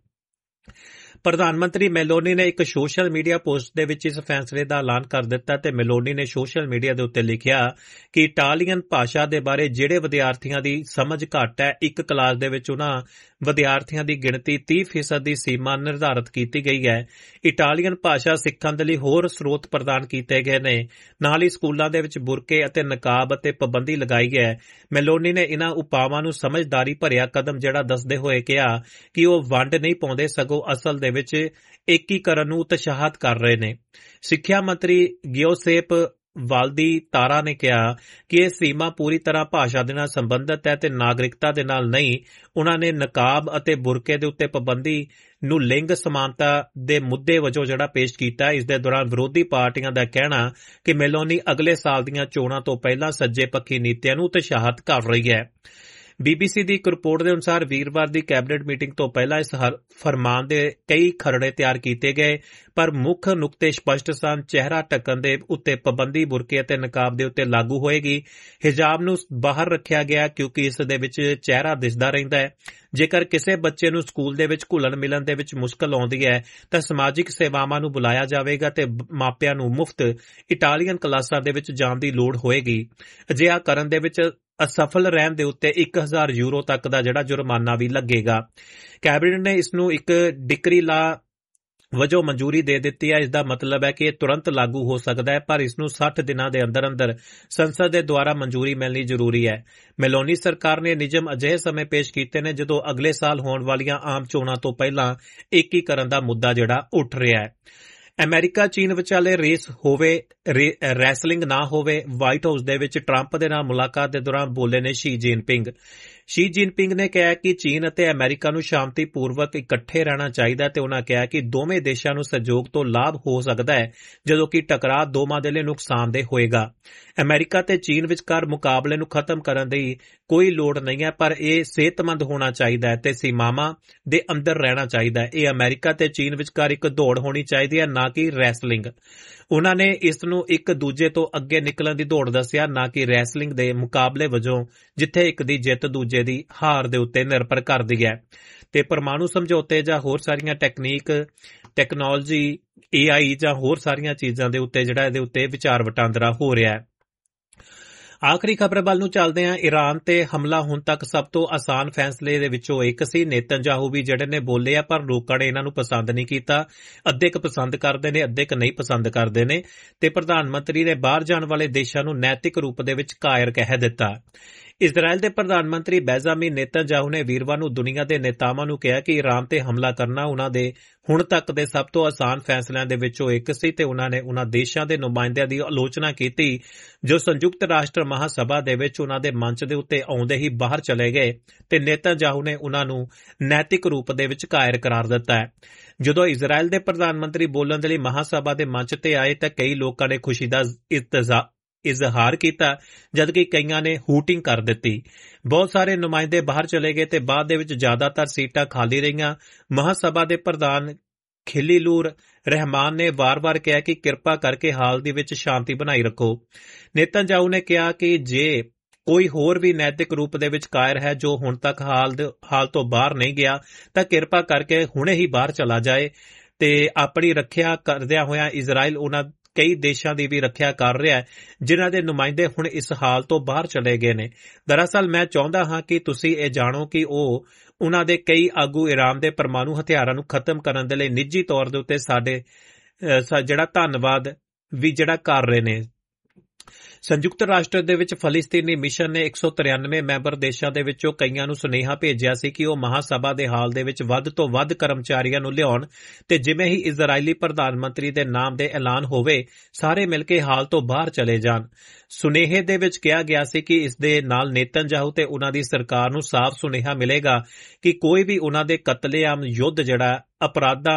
ਪ੍ਰਧਾਨ ਮੰਤਰੀ ਮੈਲੋਨੀ ਨੇ ਇੱਕ ਸੋਸ਼ਲ ਮੀਡੀਆ ਪੋਸਟ ਦੇ ਵਿੱਚ ਇਸ ਫੈਸਲੇ ਦਾ ਐਲਾਨ ਕਰ ਦਿੱਤਾ ਤੇ ਮੈਲੋਨੀ ਨੇ ਸੋਸ਼ਲ ਮੀਡੀਆ ਦੇ ਉੱਤੇ ਲਿਖਿਆ ਕਿ ਇਟਾਲੀਅਨ ਭਾਸ਼ਾ ਦੇ ਬਾਰੇ ਜਿਹੜੇ ਵਿਦਿਆਰਥੀਆਂ ਦੀ ਸਮਝ ਘੱਟ ਹੈ, ਇੱਕ ਕਲਾਸ ਦੇ ਵਿੱਚ ਉਹਨਾਂ ਵਿਦਿਆਰਥੀਆਂ ਦੀ ਗਿਣਤੀ ਤੀਹ ਫੀਸਦ ਦੀ ਸੀਮਾ ਨਿਰਧਾਰਤ ਕੀਤੀ ਗਈ ਹੈ। ਇਟਾਲੀਅਨ ਭਾਸ਼ਾ ਸਿੱਖਣ ਦੇ ਲਈ ਹੋਰ ਸਰੋਤ ਪ੍ਰਦਾਨ ਕੀਤੇ ਗਏ ਨੇ। ਨਾਲ ਹੀ ਸਕੂਲਾਂ ਦੇ ਵਿੱਚ ਬੁਰਕੇ ਅਤੇ ਨਕਾਬ ਅਤੇ ਪਾਬੰਦੀ ਲਗਾਈ ਹੈ। ਮੈਲੋਨੀ ਨੇ ਇਹਨਾਂ ਉਪਾਵਾਂ ਨੂੰ ਸਮਝਦਾਰੀ ਭਰਿਆ ਕਦਮ ਜਿਹੜਾ ਦੱਸਦੇ ਹੋਏ ਕਿਹਾ ਕਿ ਉਹ ਵੰਡ ਨਹੀਂ ਪਾਉਂਦੇ, ਸਗੋਂ ਅਸਲ ਦੇ ਵਿੱਚ ਏਕੀਕਰਨ ਨੂੰ ਉਤਸ਼ਾਹਿਤ ਕਰ ਰਹੇ ਨੇ। ਸਿੱਖਿਆ ਮੰਤਰੀ ਗਿਓਸੇਪ ਵਾਲਦੀ ਤਾਰਾ ਨੇ ਕਿਹਾ ਕਿ ਇਹ ਸੀਮਾ ਪੂਰੀ ਤਰ੍ਹਾਂ ਭਾਸ਼ਾ ਦੇ ਨਾਲ ਸੰਬੰਧਿਤ ਹੈ ਤੇ ਨਾਗਰਿਕਤਾ ਦੇ ਨਾਲ ਨਹੀਂ। ਉਹਨਾਂ ਨੇ ਨਕਾਬ ਅਤੇ ਬੁਰਕੇ ਦੇ ਉੱਤੇ ਪਾਬੰਦੀ ਨੂੰ ਲਿੰਗ ਸਮਾਨਤਾ ਦੇ ਮੁੱਦੇ ਵਜੋਂ ਜਿਹੜਾ ਪੇਸ਼ ਕੀਤਾ। ਇਸ ਦੇ ਦੌਰਾਨ ਵਿਰੋਧੀ ਪਾਰਟੀਆਂ ਦਾ ਕਹਿਣਾ ਕਿ ਮੈਲੋਨੀ ਅਗਲੇ ਸਾਲ ਦੀਆਂ ਚੋਣਾਂ ਤੋਂ ਪਹਿਲਾਂ ਸੱਜੇ ਪੱਖੀ ਨੀਤੀਆਂ ਨੂੰ ਉਤਸ਼ਾਹਿਤ ਕਰ ਰਹੀ ਹੈ। ਬੀਬੀਸੀ ਦੀ ਇੱਕ ਰਿਪੋਰਟ ਦੇ ਅਨੁਸਾਰ ਵੀਰਵਾਰ ਦੀ ਕੈਬਨਿਟ ਮੀਟਿੰਗ ਤੋਂ ਪਹਿਲਾਂ ਇਸ ਫਰਮਾਨ ਦੇ ਕਈ ਖਰੜੇ ਤਿਆਰ ਕੀਤੇ ਗਏ, ਪਰ ਮੁੱਖ ਨੁਕਤੇ ਸਪਸ਼ਟ ਸਨ। ਚਿਹਰਾ ਢੱਕਣ ਦੇ ਉੱਤੇ ਪਾਬੰਦੀ ਬੁਰਕੇ ਅਤੇ ਨਕਾਬ ਦੇ ਉੱਤੇ ਲਾਗੂ ਹੋਏਗੀ। ਹਿਜਾਬ ਨੂੰ ਬਾਹਰ ਰੱਖਿਆ ਗਿਆ ਕਿਉਂਕਿ ਇਸ ਦੇ ਵਿੱਚ ਚਿਹਰਾ ਦਿਸਦਾ ਰਹਿੰਦਾ ਹੈ। ਜੇਕਰ ਕਿਸੇ ਬੱਚੇ ਨੂੰ ਸਕੂਲ ਦੇ ਵਿੱਚ ਘੁਲਣ ਮਿਲਣ ਦੇ ਵਿੱਚ ਮੁਸ਼ਕਲ ਆਉਂਦੀ ਹੈ ਤਾਂ ਸਮਾਜਿਕ ਸੇਵਾਵਾਂ ਨੂੰ ਬੁਲਾਇਆ ਜਾਵੇਗਾ ਤੇ ਮਾਪਿਆਂ ਨੂੰ ਮੁਫਤ ਇਟਾਲੀਅਨ ਕਲਾਸਾਂ ਦੇ ਵਿੱਚ ਜਾਣ ਦੀ ਲੋੜ ਹੋਏਗੀ। ਅਜਿਹਾ ਕਰਨ ਦੇ ਵਿੱਚ ਅਸਫਲ ਰਹਿਣ ਦੇ ਉੱਤੇ ਇੱਕ ਹਜ਼ਾਰ ਯੂਰੋ ਤੱਕ ਦਾ ਜਿਹੜਾ ਜੁਰਮਾਨਾ ਵੀ ਲੱਗੇਗਾ। ਕੈਬਨਿਟ ਨੇ ਇਸ ਨੂੰ ਇੱਕ ਡਿਕਰੀ ਲਾ ਵਜੋਂ ਮਨਜ਼ੂਰੀ ਦੇ ਦਿੱਤੀ ਹੈ। ਇਸ ਦਾ ਮਤਲਬ ਹੈ ਕਿ ਇਹ ਤੁਰੰਤ ਲਾਗੂ ਹੋ ਸਕਦਾ ਹੈ, ਪਰ ਇਸ ਨੂੰ ਸੱਠ ਦਿਨਾਂ ਦੇ ਅੰਦਰ ਅੰਦਰ ਸੰਸਦ ਦੇ ਦੁਆਰਾ ਮਨਜ਼ੂਰੀ ਮਿਲਣੀ ਜ਼ਰੂਰੀ ਹੈ। ਮੈਲੋਨੀ ਸਰਕਾਰ ਨੇ ਨਿਯਮ ਅਜਿਹੇ ਸਮੇਂ ਪੇਸ਼ ਕੀਤੇ ਨੇ ਜਦੋਂ ਅਗਲੇ ਸਾਲ ਹੋਣ ਵਾਲੀਆਂ ਆਮ ਚੋਣਾਂ ਤੋਂ ਪਹਿਲਾਂ ਏਕੀਕਰਨ ਦਾ ਮੁੱਦਾ ਜਿਹੜਾ ਉੱਠ ਰਿਹਾ ਹੈ। ਅਮਰੀਕਾ ਚੀਨ ਵਿਚਾਲੇ ਰੇਸ ਹੋਵੇ ਰੈਸਲਿੰਗ ਨਾ ਹੋਵੇ। ਵਾਈਟ ਹਾਊਸ ਦੇ ਵਿੱਚ ਟਰੰਪ ਦੇ ਨਾਲ ਮੁਲਾਕਾਤ ਦੇ ਦੌਰਾਨ ਬੋਲੇ ਨੇ ਸ਼ੀ ਜਿਨਪਿੰਗ। ਸ਼ੀ ਜਿਨਪਿੰਗ ਨੇ ਕਿਹਾ ਕਿ ਚੀਨ ਅਤੇ ਅਮਰੀਕਾ ਨੂੰ ਸ਼ਾਂਤੀਪੂਰਵਕ ਇਕੱਠੇ ਰਹਿਣਾ ਚਾਹੀਦਾ ਤੇ ਉਹਨਾਂ ਕਿਹਾ ਕਿ ਦੋਵੇਂ ਦੇਸ਼ਾਂ ਨੂੰ ਸਹਿਯੋਗ ਤੋਂ ਲਾਭ ਹੋ ਸਕਦਾ ਹੈ ਜਦੋਂ ਕਿ ਟਕਰਾਅ ਦੋਵਾਂ ਦੇ ਲਈ ਨੁਕਸਾਨਦੇਹ ਹੋਏਗਾ। ਅਮਰੀਕਾ ਤੇ ਚੀਨ ਵਿਚਕਾਰ ਮੁਕਾਬਲੇ ਨੂੰ ਖਤਮ ਕਰਨ ਦੀ ਕੋਈ ਲੋੜ ਨਹੀਂ ਹੈ, ਪਰ ਇਹ ਸਿਹਤਮੰਦ ਹੋਣਾ ਚਾਹੀਦਾ ਹੈ ਤੇ ਸੀਮਾਵਾਂ ਦੇ ਅੰਦਰ ਰਹਿਣਾ ਚਾਹੀਦਾ ਹੈ। ਇਹ ਅਮਰੀਕਾ ਤੇ ਚੀਨ ਵਿਚਕਾਰ ਇੱਕ ਦੌੜ ਹੋਣੀ ਚਾਹੀਦੀ ਹੈ, ਨਾ ਕਿ ਰੈਸਲਿੰਗ। ਉਹਨਾਂ ਨੇ ਇਸ ਨੂੰ ਇੱਕ ਦੂਜੇ ਤੋਂ ਅੱਗੇ ਨਿਕਲਣ ਦੀ ਦੌੜ ਦੱਸਿਆ, ਨਾ ਕਿ ਰੈਸਲਿੰਗ ਦੇ ਮੁਕਾਬਲੇ ਵਜੋਂ ਜਿੱਥੇ ਇੱਕ ਦੀ ਜਿੱਤ ਦੂਜੇ ਦੀ ਹਾਰ ਦੇ ਉੱਤੇ ਨਿਰਭਰ ਕਰਦੀ ਹੈ। ਤੇ ਪਰਮਾਣੂ ਸਮਝੌਤੇ ਜਾਂ ਹੋਰ ਸਾਰੀਆਂ ਟੈਕਨੀਕ ਟੈਕਨੋਲੋਜੀ ਏ ਆਈ ਜਾਂ ਹੋਰ ਸਾਰੀਆਂ ਚੀਜ਼ਾਂ ਦੇ ਉੱਤੇ ਜਿਹੜਾ ਇਹਦੇ ਉੱਤੇ ਵਿਚਾਰ ਵਟਾਂਦਰਾ ਹੋ ਰਿਹਾ ਹੈ। ਆਖਰੀ ਖਬਰ ਵੱਲ ਨੂੰ ਚੱਲਦੇ ਹਾਂ। ਈਰਾਨ ਤੇ ਹਮਲਾ ਹੁਣ ਤੱਕ ਸਭ ਤੋਂ ਆਸਾਨ ਫੈਸਲੇ ਦੇ ਵਿੱਚੋਂ ਇੱਕ ਸੀ। ਨੇਤਨਯਾਹੂ ਵੀ ਜਿਹੜੇ ਨੇ ਬੋਲੇ ਆ, ਪਰ ਲੋਕਾਂ ਨੇ ਇਹਨਾਂ ਨੂੰ ਪਸੰਦ ਨਹੀਂ ਕੀਤਾ। ਅੱਧੇ ਕੁ ਪਸੰਦ ਕਰਦੇ ਨੇ, ਅੱਧੇ ਕੁ ਨਹੀਂ ਪਸੰਦ ਕਰਦੇ ਨੇ। ਤੇ ਪ੍ਰਧਾਨ ਮੰਤਰੀ ਨੇ ਬਾਹਰ ਜਾਣ ਵਾਲੇ ਦੇਸ਼ਾਂ ਨੂੰ ਨੈਤਿਕ ਰੂਪ ਦੇ ਵਿੱਚ ਕਾਇਰ ਕਹਿ ਦਿੱਤਾ। ਇਜ਼ਰਾਈਲ ਦੇ ਪ੍ਰਧਾਨ ਮੰਤਰੀ ਬੈਂਜਾਮਿਨ ਨੇਤਨਯਾਹੂ ਨੇ ਵੀਰਵਾਰ ਨੂੰ ਦੁਨੀਆ ਦੇ ਨੇਤਾਵਾਂ ਨੂੰ ਕਿਹਾ ਕਿ ਇਰਾਨ ਤੇ ਹਮਲਾ ਕਰਨਾ ਉਹਨਾਂ ਦੇ ਹੁਣ ਤੱਕ ਦੇ ਸਭ ਤੋਂ ਆਸਾਨ ਫੈਸਲਿਆਂ ਦੇ ਵਿੱਚੋਂ ਇੱਕ ਸੀ ਤੇ ਉਹਨਾਂ ਨੇ ਉਹਨਾਂ ਦੇਸ਼ਾਂ ਦੇ ਨੁਮਾਇੰਦਿਆਂ ਦੀ ਆਲੋਚਨਾ ਕੀਤੀ ਜੋ ਸੰਯੁਕਤ ਰਾਸ਼ਟਰ ਮਹਾਸਭਾ ਦੇ ਵਿੱਚ ਉਹਨਾਂ ਦੇ ਮੰਚ ਦੇ ਉੱਤੇ ਆਉਂਦੇ ਹੀ ਬਾਹਰ ਚਲੇ ਗਏ ਤੇ ਨੇਤਨਯਾਹੂ ਨੇ ਉਹਨਾਂ ਨੂੰ ਨੈਤਿਕ ਰੂਪ ਦੇ ਵਿੱਚ ਕਾਇਰ ਕਰਾਰ ਦਿੱਤਾ ਹੈ। ਜਦੋਂ ਇਜ਼ਰਾਈਲ ਦੇ ਪ੍ਰਧਾਨ ਮੰਤਰੀ ਬੋਲਣ ਦੇ ਲਈ ਮਹਾਸਭਾ ਦੇ ਮੰਚ ਤੇ ਆਏ ਤਾਂ ਕਈ ਲੋਕਾਂ ਨੇ ਖੁਸ਼ੀ ਦਾ ਇਤਜ਼ਾ ਇਜ਼ਹਾਰ ਕੀਤਾ ਜਦਕਿ ਕਈਆਂ ਨੇ ਹੂਟਿੰਗ ਕਰ ਦਿੱਤੀ। ਬਹੁਤ ਸਾਰੇ ਨੁਮਾਇੰਦੇ ਬਾਹਰ ਚਲੇ ਗਏ ਤੇ ਬਾਅਦ ਦੇ ਵਿੱਚ ਜ਼ਿਆਦਾਤਰ ਸੀਟਾਂ ਖਾਲੀ ਰਹੀਆਂ। ਮਹਾਸਭਾ ਦੇ ਪ੍ਰਧਾਨ ਖਲੀਲੂਰ ਰਹਿਮਾਨ ਨੇ ਵਾਰ-ਵਾਰ ਕਿਹਾ ਕਿ ਕਿਰਪਾ ਕਰਕੇ ਹਾਲ ਦੇ ਵਿੱਚ ਸ਼ਾਂਤੀ ਬਣਾਈ ਰੱਖੋ। ਨੇਤਨਯਾਹੂ ਨੇ ਕਿਹਾ ਕਿ ਜੇ ਕੋਈ ਹੋਰ ਵੀ ਨੈਤਿਕ ਰੂਪ ਦੇ ਵਿੱਚ ਕਾਇਰ ਹੈ ਜੋ ਹੁਣ ਤੱਕ ਹਾਲ ਹਾਲ ਤੋਂ ਬਾਹਰ ਨਹੀਂ ਗਿਆ ਤਾਂ ਕਿਰਪਾ ਕਰਕੇ ਹੁਣੇ ਹੀ ਬਾਹਰ ਚਲਾ ਜਾਏ ਤੇ ਆਪਣੀ ਰੱਖਿਆ ਕਰਦਿਆਂ ਹੋਇਆਂ ਇਜ਼ਰਾਈਲ ਉਹਨਾਂ ਕਈ ਦੇਸ਼ਾਂ ਦੀ ਵੀ ਰੱਖਿਆ ਕਰ ਰਿਹਾ ਹੈ ਜਿਨ੍ਹਾਂ ਦੇ ਨੁਮਾਇੰਦੇ ਹੁਣ ਇਸ ਹਾਲ ਤੋਂ ਬਾਹਰ ਚਲੇ ਗਏ ਨੇ। ਦਰਅਸਲ ਮੈਂ ਚਾਹੁੰਦਾ ਹਾਂ ਕਿ ਤੁਸੀਂ ਇਹ ਜਾਣੋ ਕਿ ਉਹ ਉਹਨਾਂ ਦੇ ਕਈ ਆਗੂ ਇਰਾਨ ਦੇ ਪਰਮਾਣੂ ਹਥਿਆਰਾਂ ਨੂੰ ਖਤਮ ਕਰਨ ਦੇ ਲਈ ਨਿੱਜੀ ਤੌਰ ਦੇ ਉੱਤੇ ਸਾਡੇ ਜਿਹੜਾ ਧੰਨਵਾਦ ਵੀ ਜਿਹੜਾ ਕਰ ਰਹੇ ਨੇ। ਸੰਯੁਕਤ ਰਾਸ਼ਟਰ ਦੇ ਵਿੱਚ ਫਲਸਤੀਨੀ ਮਿਸ਼ਨ ਨੇ ਇੱਕ ਸੌ ਤਰਿਆਨਵੇਂ ਮੈਂਬਰ ਦੇਸ਼ਾਂ ਦੇ ਵਿੱਚੋਂ ਕਈਆਂ ਨੂੰ ਸੁਨੇਹਾ ਭੇਜਿਆ ਸੀ ਕਿ ਉਹ ਮਹਾਸਭਾ ਦੇ ਹਾਲ ਦੇ ਵਿੱਚ ਵੱਧ ਤੋਂ ਵੱਧ ਕਰਮਚਾਰੀਆਂ ਨੂੰ ਲਿਆਉਣ ਤੇ ਜਿਵੇਂ ਹੀ ਇਜ਼ਰਾਈਲੀ ਪ੍ਰਧਾਨ ਮੰਤਰੀ ਦੇ ਨਾਮ ਦੇ ਐਲਾਨ ਹੋਵੇ ਸਾਰੇ ਮਿਲ ਕੇ ਹਾਲ ਤੋਂ ਬਾਹਰ ਚਲੇ ਜਾਣ। ਸੁਨੇਹੇ ਦੇ ਵਿੱਚ ਕਿਹਾ ਗਿਆ ਸੀ ਕਿ ਇਸ ਦੇ ਨਾਲ ਨੇਤਨਯਾਹੂ ਤੇ ਉਹਨਾਂ ਦੀ ਸਰਕਾਰ ਨੂੰ ਸਾਫ਼ ਸੁਨੇਹਾ ਮਿਲੇਗਾ ਕਿ ਕੋਈ ਵੀ ਉਹਨਾਂ ਦੇ ਕਤਲੇਆਮ ਯੁੱਧ ਜਿਹੜਾ ਅਪਰਾਧਾਂ